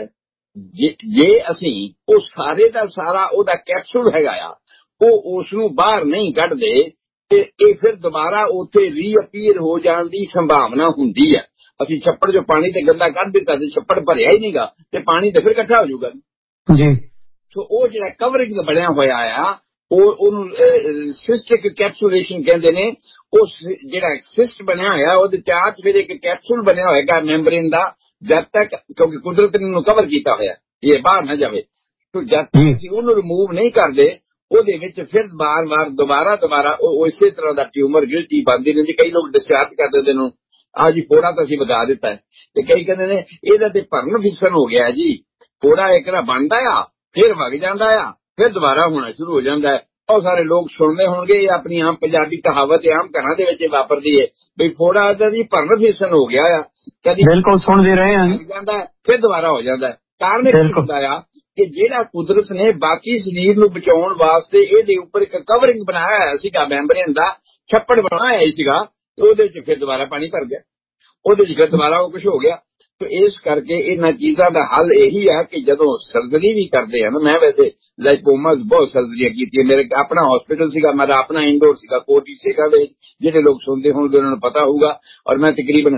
ਜੇ ਅਸੀਂ ਉਹ ਸਾਰੇ ਦਾ ਸਾਰਾ ਉਹਦਾ ਕੈਪਸੂਲ ਹੈਗਾ ਆ ਉਹ ਉਸ ਨੂੰ ਬਾਹਰ ਨਹੀਂ ਕੱਢਦੇ ਤੇ ਇਹ ਫਿਰ ਦੁਬਾਰਾ ਉੱਥੇ ਰੀਅਪੀਅਰ ਹੋ ਜਾਣ ਦੀ ਸੰਭਾਵਨਾ ਹੁੰਦੀ ਹੈ। ਅਸੀਂ ਛੱਪੜ ਚੋਂ ਪਾਣੀ ਤੇ ਗੰਦਾ ਕੱਢ ਦਿੱਤਾ ਤੇ ਛੱਪੜ ਭਰਿਆ ਹੀ ਨਹੀਂਗਾ ਤੇ ਪਾਣੀ ਤੇ ਫਿਰ ਇਕੱਠਾ ਹੋ ਜਾਊਗਾ ਜੀ। ਸੋ ਉਹ ਜਿਹੜਾ ਕਵਰਿੰਗ ਬਣਿਆ ਹੋਇਆ ਆ ਉਹਨੂੰ ਸਿਸਟਿਕ ਕੈਪਸੂਲੇਸ਼ਨ ਕਹਿੰਦੇ ਨੇ। ਉਹ ਜਿਹੜਾ ਸਿਸਟ ਬਣਿਆ ਹੋਇਆ ਉਹਦੇ ਚਾਰ ਫਿਰ ਇੱਕ ਕੈਪਸੂਲ ਬਣਿਆ ਹੋਏਗਾ ਮੈਂਬਰੇਨ ਦਾ, ਜਦ ਤੱਕ, ਕਿਉਂਕਿ ਕੁਦਰਤ ਨੇ ਉਹਨੂੰ ਕਵਰ ਕੀਤਾ ਹੋਇਆ ਇਹ ਬਾਹਰ ਨਾ ਜਾਵੇ, ਜਦ ਤੱਕ ਅਸੀਂ ਉਹਨੂੰ ਰਿਮੂਵ ਨਹੀਂ ਕਰਦੇ ਉਹਦੇ ਵਿੱਚ ਫਿਰ ਬਾਰ-ਬਾਰ ਦੁਬਾਰਾ ਉਹ ਇਸੇ ਤਰ੍ਹਾਂ ਦਾ ਟਿਊਮਰ ਗਿਲਟੀ ਬਣਦੀ ਰਹਿੰਦੀ। ਕਈ ਲੋਕ ਡਿਸਚਾਰਜ ਕਰ ਦਿੰਦੇ ਨੂੰ, ਜੀ ਫੋੜਾ ਤਾਂ ਅਸੀਂ ਵਧਾ ਦਿੱਤਾ ਹੈ, ਤੇ ਕਈ ਕਹਿੰਦੇ ਨੇ ਇਹਦਾ ਤੇ ਭਰਨ ਫਿਸਣ ਹੋ ਗਿਆ ਜੀ, ਫੋੜਾ ਇੱਕ ਨਾ ਬਣਦਾ ਆ ਫਿਰ ਵਗ ਜਾਂਦਾ ਆ ਫਿਰ ਦੁਬਾਰਾ ਹੋਣਾ ਸ਼ੁਰੂ ਹੋ ਜਾਂਦਾ ਹੈ। ਉਹ ਸਾਰੇ ਲੋਕ ਸੁਣਦੇ ਹੋਣਗੇ, ਇਹ ਆਪਣੀ ਆਮ ਪੰਜਾਬੀ ਕਹਾਵਤ ਆਮ ਘਰਾਂ ਦੇ ਵਿੱਚ ਵਾਪਰਦੀ ਹੈ ਵੀ ਫੋੜਾ ਇਹਦਾ ਜੀ ਭਰਨ ਫਿਸਣ ਹੋ ਗਿਆ ਆ, ਕਦੀ ਬਿਲਕੁਲ ਸੁਣਦੇ ਰਹੇ ਆ ਜਾਂਦਾ ਫਿਰ ਦੁਬਾਰਾ ਹੋ ਜਾਂਦਾ। ਕਾਰਨ ਇਹ ਹੁੰਦਾ ਆ ਕਿ ਜਿਹੜਾ ਕੁਦਰਤ ਨੇ ਬਾਕੀ ਸਰੀਰ ਨੂੰ ਬਚਾਉਣ ਵਾਸਤੇ ਇਹਦੇ ਉੱਪਰ ਇੱਕ ਕਵਰਿੰਗ ਬਣਾਇਆ ਹੋਇਆ ਸੀਗਾ, ਮੈਂਬਰੇਨ ਦਾ ਛੱਪੜ ਬਣਾਇਆ ਹੀ ਸੀਗਾ, ਉਹਦੇ ਚ ਫਿਰ ਦੁਬਾਰਾ ਪਾਣੀ ਭਰ ਗਿਆ, ਉਹਦੇ ਚ ਫਿਰ ਦੁਬਾਰਾ ਉਹ ਕੁਝ ਹੋ ਗਿਆ। ਤੇ ਇਸ ਕਰਕੇ ਇਹਨਾਂ ਚੀਜ਼ਾਂ ਦਾ ਹੱਲ ਇਹੀ ਆ ਕਿ ਜਦੋਂ ਸਰਜਰੀ ਵੀ ਕਰਦੇ ਆ ਨਾ, ਮੈਂ ਵੈਸੇ ਲਾਈਪੋਮਾ ਬਹੁਤ ਸਰਜਰੀਆਂ ਕੀਤੀਆਂ, ਮੇਰੇ ਆਪਣਾ ਹਸਪੀਟਲ ਸੀਗਾ, ਮੇਰਾ ਆਪਣਾ ਇੰਡੋਰ ਸੀਗਾ ਕੋਟੀ ਸੇਗਾ ਦੇ, ਜਿਹੜੇ ਲੋਕ ਸੁਣਦੇ ਹੋਣਗੇ ਉਹਨਾਂ ਨੂੰ ਪਤਾ ਹੋਊਗਾ। ਔਰ ਮੈਂ ਤਕਰੀਬਨ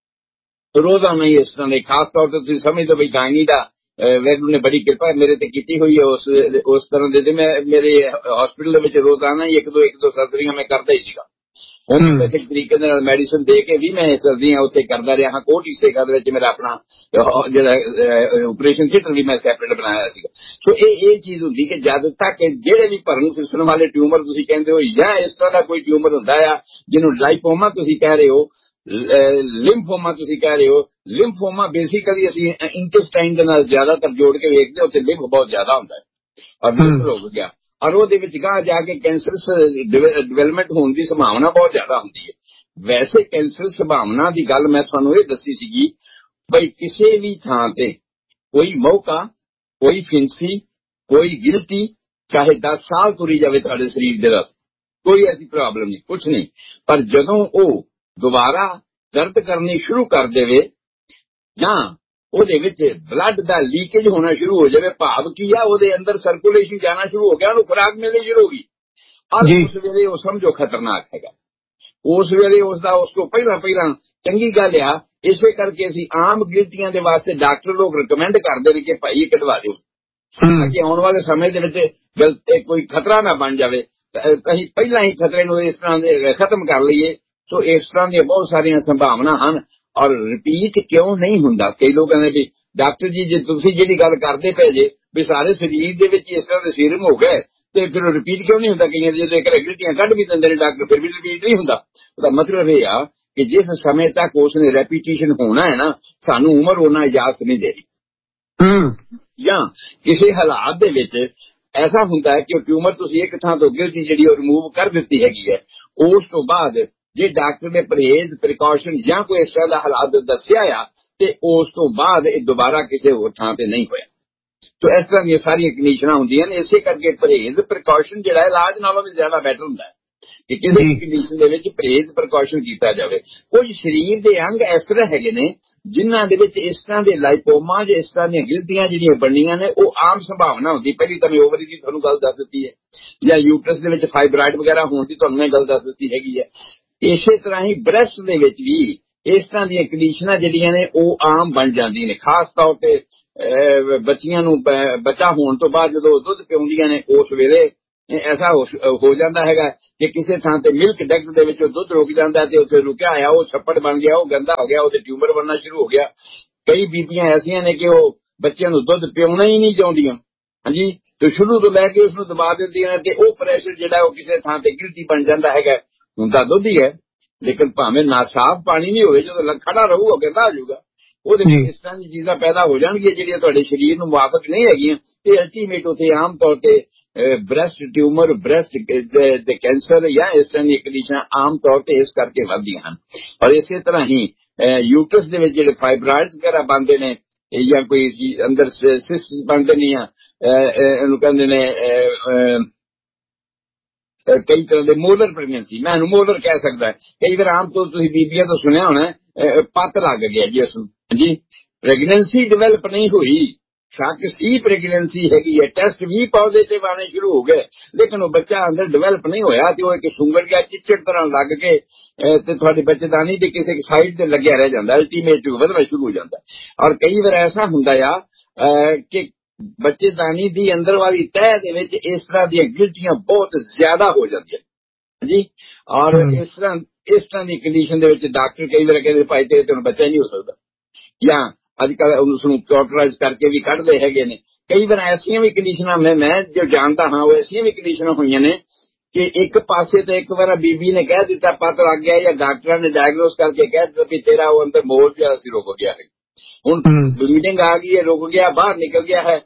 ਰੋਜ਼ਾਨਾ ਹੀ ਇਸ ਤਰ੍ਹਾਂ ਦੇ, ਖਾਸ ਤੌਰ ਤੇ ਤੁਸੀਂ ਸਮਝਦੇ ਬਈ ਗਾਇਨੀ ਦਾ ਵੈਗਰੂ ਨੇ ਬੜੀ ਕਿਰਪਾ ਮੇਰੇ ਤੇ ਕੀਤੀ ਹੋਈ ਹੈ ਉਸ ਤਰ੍ਹਾਂ ਦੇ, ਮੈਂ ਮੇਰੇ ਹਸਪੀਟਲ ਦੇ ਵਿੱਚ ਰੋਜ਼ਾਨਾ ਹੀ ਇੱਕ ਦੋ ਸਰਜਰੀਆਂ ਮੈਂ ਕਰਦਾ ਹੀ ਸੀਗਾ। ਹੋਮਿਓਪੈਥਿਕ ਤਰੀਕੇ ਦੇ ਨਾਲ ਮੈਡੀਸਨ ਦੇ ਕੇ ਵੀ ਮੈਂ ਸਰਜਰੀਆਂ ਉੱਥੇ ਕਰਦਾ ਰਿਹਾ ਹਾਂ। ਕੋਟੀ ਸੇਗਾ ਦੇ ਵਿੱਚ ਮੇਰਾ ਆਪਣਾ ਜਿਹੜਾ ਆਪਰੇਸ਼ਨ ਥੀਏਟਰ ਵੀ ਮੈਂ ਸੈਪਰੇਟ ਬਣਾਇਆ ਸੀਗਾ। ਸੋ ਇਹ ਚੀਜ਼ ਹੁੰਦੀ ਕਿ ਜਦ ਤੱਕ ਜਿਹੜੇ ਵੀ ਭਰਨ ਫਿਸਣ ਵਾਲੇ ਟਿਊਮਰ ਤੁਸੀਂ ਕਹਿੰਦੇ ਹੋ ਜਾਂ ਇਸ ਤਰ੍ਹਾਂ ਦਾ ਕੋਈ ਟਿਊਮਰ ਹੁੰਦਾ ਆ ਜਿਹਨੂੰ ਲਾਈਪੋਮਾ ਤੁਸੀਂ ਕਹਿ ਰਹੇ ਹੋ, ਲਿੰਫੋਮਾ ਤੁਸੀਂ ਕਹਿ ਰਹੇ ਹੋ, ਲਿੰਫੋਮਾ ਬੇਸਿਕਲੀ ਅਸੀਂ ਇੰਟੈਸਟਾਈਨ ਦੇ ਨਾਲ ਜ਼ਿਆਦਾਤਰ ਜੋੜ ਕੇ ਵੇਖਦੇ, ਉੱਥੇ ਲਿੰਫ ਬਹੁਤ ਜ਼ਿਆਦਾ ਹੁੰਦਾ ਹੈ ਔਰ ਲਿੰਫ ਹੋ ਗਿਆ, ਔਰ ਉਹਦੇ ਵਿੱਚ ਗਾਂ ਜਾ ਕੇ ਕੈਂਸਰਸ ਡਿਵੈਲਪਮੈਂਟ ਹੋਣ ਦੀ ਸੰਭਾਵਨਾ ਬਹੁਤ ਜ਼ਿਆਦਾ ਹੁੰਦੀ ਹੈ। ਵੈਸੇ ਕੈਂਸਰ ਸੰਭਾਵਨਾ ਦੀ ਗੱਲ ਮੈਂ ਤੁਹਾਨੂੰ ਇਹ ਦੱਸੀ ਸੀਗੀ ਬਈ ਕਿਸੇ ਵੀ ਥਾਂ ਤੇ ਕੋਈ ਮੌਕਾ, ਕੋਈ ਫਿੰਸੀ, ਕੋਈ ਗਿਲਟੀ, ਚਾਹੇ 10 ਸਾਲ ਤੁਰੀ ਜਾਵੇ ਤੁਹਾਡੇ ਸਰੀਰ ਦੇ ਰਸ, ਕੋਈ ਐਸੀ ਪ੍ਰੋਬਲਮ ਨਹੀਂ, ਕੁਛ ਨਹੀਂ। ਪਰ ਜਦੋਂ ਉਹ ਦੁਬਾਰਾ ਦਰਦ ਕਰਨੀ ਸ਼ੁਰੂ ਕਰ ਦੇਵੇ ਜਾਂ ਉਹਦੇ ਵਿੱਚ ਬਲੱਡ ਦਾ ਲੀਕੇਜ ਹੋਣਾ ਸ਼ੁਰੂ ਹੋ ਜਾਵੇ, ਭਾਵ ਕੀ ਆ ਉਹਦੇ ਅੰਦਰ ਸਰਕੂਲੇਸ਼ਨ ਜਾਣਾ ਸ਼ੁਰੂ ਹੋ ਗਿਆ, ਉਹਨੂੰ ਖੁਰਾਕ ਮਿਲਣੀ ਸ਼ੁਰੂ ਹੋ ਗਈ, ਉਸ ਵੇਲੇ ਉਹ ਸਮਝੋ ਖਤਰਨਾਕ ਹੈਗਾ। ਉਸ ਵੇਲੇ ਉਸ ਤੋਂ ਪਹਿਲਾਂ ਚੰਗੀ ਗੱਲ ਆ। ਇਸੇ ਕਰਕੇ ਅਸੀਂ ਆਮ ਗਿਲਟੀਆਂ ਦੇ ਵਾਸਤੇ ਡਾਕਟਰ ਲੋਕ ਰਿਕਮੈਂਡ ਕਰਦੇ ਨੇ ਕਿ ਭਾਈ ਇਹ ਕਢਵਾ ਦਿਓ ਤਾਂ ਕਿ ਆਉਣ ਵਾਲੇ ਸਮੇਂ ਦੇ ਵਿੱਚ ਕੋਈ ਖਤਰਾ ਨਾ ਬਣ ਜਾਵੇ, ਅਸੀਂ ਪਹਿਲਾਂ ਹੀ ਖਤਰੇ ਨੂੰ ਇਸ ਤਰ੍ਹਾਂ ਦੇ ਖਤਮ ਕਰ ਲਈਏ। ਸੋ ਇਸ ਤਰ੍ਹਾਂ ਦੀਆਂ ਬਹੁਤ ਸਾਰੀਆਂ ਸੰਭਾਵਨਾ ਹਨ। ਔਰ ਰਿਪੀਟ ਕਿਉਂ ਨਹੀਂ ਹੁੰਦਾ? ਕਈ ਲੋਕ ਕਹਿੰਦੇ ਵੀ ਡਾਕਟਰ ਜੀ ਜੇ ਤੁਸੀਂ ਜਿਹੜੀ ਗੱਲ ਕਰਦੇ ਪਏ ਜੇ ਵੀ ਸਾਰੇ ਸਰੀਰ ਦੇ ਵਿੱਚ ਇਸ ਤਰ੍ਹਾਂ ਦੇ ਸੀਰਮ ਹੋ ਗਏ ਤੇ ਫਿਰ ਰਿਪੀਟ ਕਿਉਂ ਨਹੀਂ ਹੁੰਦਾ? ਕਈਆਂ ਦੇ ਜਦੋਂ ਗਿਲਟੀਆਂ ਕੱਢ ਵੀ ਦਿੰਦੇ ਨੇ ਡਾਕਟਰ ਫਿਰ ਵੀ ਰਿਪੀਟ ਨਹੀਂ ਹੁੰਦਾ। ਉਹਦਾ ਮਤਲਬ ਇਹ ਆ ਕਿ ਜਿਸ ਸਮੇਂ ਤੱਕ ਉਸ ਨੇ ਰੈਪੀਟੀਸ਼ਨ ਹੋਣਾ ਹੈ ਨਾ, ਸਾਨੂੰ ਉਮਰ ਉਹਨਾਂ ਇਜਾਜ਼ਤ ਨਹੀਂ ਦੇ ਰਹੀ। ਜਾਂ ਕਿਸੇ ਹਾਲਾਤ ਦੇ ਵਿੱਚ ਐਸਾ ਹੁੰਦਾ ਹੈ ਕਿ ਉਹ ਟਿਊਮਰ ਤੁਸੀਂ ਇੱਕ ਥਾਂ ਤੋਂ ਗਿਲਟੀ ਜਿਹੜੀ ਉਹ ਰਿਮੂਵ ਕਰ ਦਿੱਤੀ ਹੈਗੀ ਹੈ, ਉਸ ਤੋਂ ਬਾਅਦ ਜੇ ਡਾਕਟਰ ਨੇ ਪਰਹੇਜ਼ ਪ੍ਰੀਕਾਸ਼ਨ ਜਾਂ ਕੋਈ ਇਸ ਤਰ੍ਹਾਂ ਦਾ ਹਾਲਾਤ ਦੱਸਿਆ ਆ ਤੇ ਉਸ ਤੋਂ ਬਾਅਦ ਇਹ ਦੁਬਾਰਾ ਕਿਸੇ ਹੋਰ ਥਾਂ ਤੇ ਨਹੀਂ ਹੋਇਆ। ਤੋ ਇਸ ਤਰ੍ਹਾਂ ਦੀਆਂ ਸਾਰੀਆਂ ਕੰਡੀਸ਼ਨਾਂ ਹੁੰਦੀਆਂ ਨੇ। ਇਸੇ ਕਰਕੇ ਪਰਹੇਜ਼ ਪ੍ਰੀਕਾਸ਼ਨ ਜਿਹੜਾ ਇਲਾਜ ਨਾਲੋਂ ਵੀ ਜ਼ਿਆਦਾ ਬੈਟਰ ਹੁੰਦਾ ਹੈ ਕਿ ਕਿਸੇ ਵੀ ਕੰਡੀਸ਼ਨ ਦੇ ਵਿੱਚ ਪਰਹੇਜ਼ ਪ੍ਰੀਕਾਸ਼ਨ ਕੀਤਾ ਜਾਵੇ। ਕੁਝ ਸਰੀਰ ਦੇ ਅੰਗ ਇਸ ਤਰ੍ਹਾਂ ਹੈਗੇ ਨੇ ਜਿਨ੍ਹਾਂ ਦੇ ਵਿੱਚ ਇਸ ਤਰ੍ਹਾਂ ਦੇ ਲਾਈਪੋਮਾ ਜਾਂ ਇਸ ਤਰ੍ਹਾਂ ਦੀਆਂ ਗਿਲਟੀਆਂ ਜਿਹੜੀਆਂ ਬਣੀਆਂ ਨੇ ਉਹ ਆਮ ਸੰਭਾਵਨਾ ਹੁੰਦੀ। ਪਹਿਲੀ ਤਾਂ ਮੈਂ ਓਵਰੀ ਦੀ ਤੁਹਾਨੂੰ ਗੱਲ ਦੱਸ ਦਿੱਤੀ ਹੈ, ਜਾਂ ਯੂਟਰਸ ਦੇ ਵਿੱਚ ਫਾਈਬਰਾਇਡ ਵਗੈਰਾ ਹੋਣ ਦੀ ਤੁਹਾਨੂੰ ਮੈਂ ਗੱਲ ਦੱਸ ਦਿੱਤੀ ਹੈਗੀ ਹੈ। ਇਸੇ ਤਰ੍ਹਾਂ ਹੀ ਬ੍ਰੈਸਟ ਦੇ ਵਿੱਚ ਵੀ ਇਸ ਤਰ੍ਹਾਂ ਦੀਆਂ ਕੰਡੀਸ਼ਨਾਂ ਜਿਹੜੀਆਂ ਨੇ ਉਹ ਆਮ ਬਣ ਜਾਂਦੀਆਂ ਨੇ। ਖਾਸ ਤੌਰ ਤੇ ਬੱਚੀਆਂ ਨੂੰ ਬੱਚਾ ਹੋਣ ਤੋਂ ਬਾਅਦ ਜਦੋਂ ਦੁੱਧ ਪਿਉਂਦੀਆਂ ਨੇ ਉਸ ਵੇਲੇ ਐਸਾ ਹੋ ਜਾਂਦਾ ਹੈਗਾ ਕਿ ਕਿਸੇ ਥਾਂ ਤੇ ਮਿਲਕ ਡਕਟ ਦੇ ਵਿੱਚ ਦੁੱਧ ਰੁਕ ਜਾਂਦਾ ਤੇ ਉੱਥੇ ਰੁਕਿਆ ਹੋਇਆ ਉਹ ਛੱਪੜ ਬਣ ਗਿਆ, ਉਹ ਗੰਦਾ ਹੋ ਗਿਆ, ਉਹਦੇ ਟਿਊਮਰ ਬਣਨਾ ਸ਼ੁਰੂ ਹੋ ਗਿਆ। ਕਈ ਬੀਬੀਆਂ ਐਸੀਆਂ ਨੇ ਕਿ ਉਹ ਬੱਚਿਆਂ ਨੂੰ ਦੁੱਧ ਪਿਉਣਾ ਹੀ ਨਹੀਂ ਚਾਹੁੰਦੀਆਂ, ਹਾਂਜੀ, ਤੇ ਸ਼ੁਰੂ ਤੋਂ ਲੈ ਕੇ ਉਸਨੂੰ ਦਬਾ ਦਿੰਦੀਆਂ ਨੇ ਤੇ ਉਹ ਪ੍ਰੈਸ਼ਰ ਜਿਹੜਾ ਉਹ ਕਿਸੇ ਥਾਂ ਤੇ ਗਿਲਟੀ ਬਣ ਜਾਂਦਾ ਹੈਗਾ। ਹੁੰਦਾ ਦੁੱਧ ਹੀ ਹੈ ਲੇਕਿਨ ਭਾਵੇਂ ਨਾ ਸਾਫ਼ ਪਾਣੀ ਨਹੀਂ ਹੋਵੇ, ਜਦੋਂ ਖੜਾ ਰਹੂਗਾ ਗੰਦਾ ਹੋ ਜਾਊਗਾ। ਉਹਦੇ ਵਿੱਚ ਇਸ ਤਰ੍ਹਾਂ ਦੀ ਚੀਜ਼ਾਂ ਪੈਦਾ ਹੋ ਜਾਣਗੀਆਂ ਜਿਹੜੀਆਂ ਤੁਹਾਡੇ ਸਰੀਰ ਨੂੰ ਮੁਆਫਕ ਨਹੀਂ ਹੈਗੀਆਂ ਤੇ ਅਲਟੀਮੇਟ ਉੱਥੇ ਆਮ ਤੌਰ ਤੇ ਬ੍ਰੈਸਟ ਟਿਊਮਰ, ਬ੍ਰੈਸਟ ਦੇ ਕੈਂਸਰ ਜਾਂ ਇਸ ਤਰ੍ਹਾਂ ਦੀਆਂ ਕੰਡੀਸ਼ਨਾਂ ਆਮ ਤੌਰ ਤੇ ਇਸ ਕਰਕੇ ਵੱਧਦੀਆਂ ਹਨ। ਔਰ ਇਸੇ ਤਰ੍ਹਾਂ ਹੀ ਯੂਟਰਸ ਦੇ ਵਿੱਚ ਜਿਹੜੇ ਫਾਈਬਰਾਇਡਸ ਵਗੈਰਾ ਬਣਦੇ ਨੇ ਜਾਂ ਕੋਈ ਅੰਦਰ ਸਿਸਟ ਬਣਦੇ ਨੇ ਜਾਂ ਇਹਨੂੰ ਕਹਿੰਦੇ ਨੇ ਕਈ ਤਰ੍ਹਾਂ ਦੇ ਮੋਲਰ ਪ੍ਰੈਗਨੈਂਸੀ, ਮੈਂ ਇਹਨੂੰ ਮੋਲਰ ਕਹਿ ਸਕਦਾ। ਕਈ ਵਾਰ ਆਮ ਤੌਰ ਤੁਸੀਂ ਬੀਬੀਆਂ ਤੋਂ ਸੁਣਿਆ ਹੋਣਾ ਪੱਤ ਲੱਗ ਗਿਆ ਜੀ ਉਸਨੂੰ, ਹਾਂਜੀ, ਪ੍ਰੈਗਨੈਂਸੀ ਡਿਵੈਲਪ ਨਹੀਂ ਹੋਈ, ਸ਼ੱਕ ਸੀ ਪ੍ਰੈਗਨੈਂਸੀ ਹੈਗੀ ਹੈ, ਟੈਸਟ ਵੀ ਪੌਜ਼ਿਟਿਵ ਆਣੇ ਸ਼ੁਰੂ ਹੋ ਗਏ ਲੇਕਿਨ ਉਹ ਬੱਚਾ ਅੰਦਰ ਡਿਵੈਲਪ ਨਹੀਂ ਹੋਇਆ ਤੇ ਉਹ ਇੱਕ ਸੁੰਗੜ ਗਿਆ ਚਿੱਚੜ ਤਰ੍ਹਾਂ ਲੱਗ ਕੇ ਤੇ ਤੁਹਾਡੇ ਬੱਚੇਦਾਨੀ ਦੇ ਕਿਸੇ ਸਾਈਡ ਤੇ ਲੱਗਿਆ ਰਹਿ ਜਾਂਦਾ, ਅਲਟੀਮੇਟ ਵਧਣਾ ਸ਼ੁਰੂ ਹੋ ਜਾਂਦਾ। ਔਰ ਕਈ ਵਾਰ ਐਸਾ ਹੁੰਦਾ ਆ ਕਿ ਬੱਚੇਦਾਨੀ ਦੀ ਅੰਦਰ ਵਾਲੀ ਤਹਿ ਦੇ ਵਿੱਚ ਇਸ ਤਰ੍ਹਾਂ ਦੀਆਂ ਗਿਲਟੀਆਂ ਬਹੁਤ ਜ਼ਿਆਦਾ ਹੋ ਜਾਂਦੀਆਂ ਜੀ। ਔਰ ਇਸ ਤਰ੍ਹਾਂ ਦੀ ਕੰਡੀਸ਼ਨ ਦੇ ਵਿੱਚ ਡਾਕਟਰ ਕਈ ਵਾਰ ਕਹਿੰਦੇ ਭਾਈ ਤੇ ਤੁਹਾਨੂੰ ਬੱਚਾ ਹੀ ਨਹੀਂ ਹੋ ਸਕਦਾ, ਜਾਂ ਅੱਜ ਕੱਲ ਉਸਨੂੰ ਕੌਟਰਾਈਜ਼ ਕਰਕੇ ਵੀ ਕੱਢਦੇ ਹੈਗੇ ਨੇ। ਕਈ ਵਾਰ ਐਸੀਆਂ ਵੀ ਕੰਡੀਸ਼ਨਾਂ ਮੈਂ ਜੋ ਜਾਣਦਾ ਹਾਂ ਉਹ ਐਸੀਆਂ ਵੀ ਕੰਡੀਸ਼ਨਾਂ ਹੋਈਆਂ ਨੇ ਕਿ ਇੱਕ ਪਾਸੇ ਤੇ ਇੱਕ ਵਾਰ ਬੀਬੀ ਨੇ ਕਹਿ ਦਿੱਤਾ ਪਤ ਲੱਗ ਗਿਆ ਜਾਂ ਡਾਕਟਰਾਂ ਨੇ ਡਾਇਗਨੋਸ ਕਰਕੇ ਕਹਿ ਦਿੱਤਾ ਵੀ ਤੇਰਾ ਉਹ ਅੰਦਰ ਮੋਲ ਜਿਹਾ ਸੀ ਰੁਕ ਗਿਆ ਹੈ, ਹੁਣ ਬਲੀਡਿੰਗ ਆ ਗਈ ਹੈ, ਰੁਕ ਗਿਆ, ਬਾਹਰ ਨਿਕਲ ਗਿਆ ਹੈ।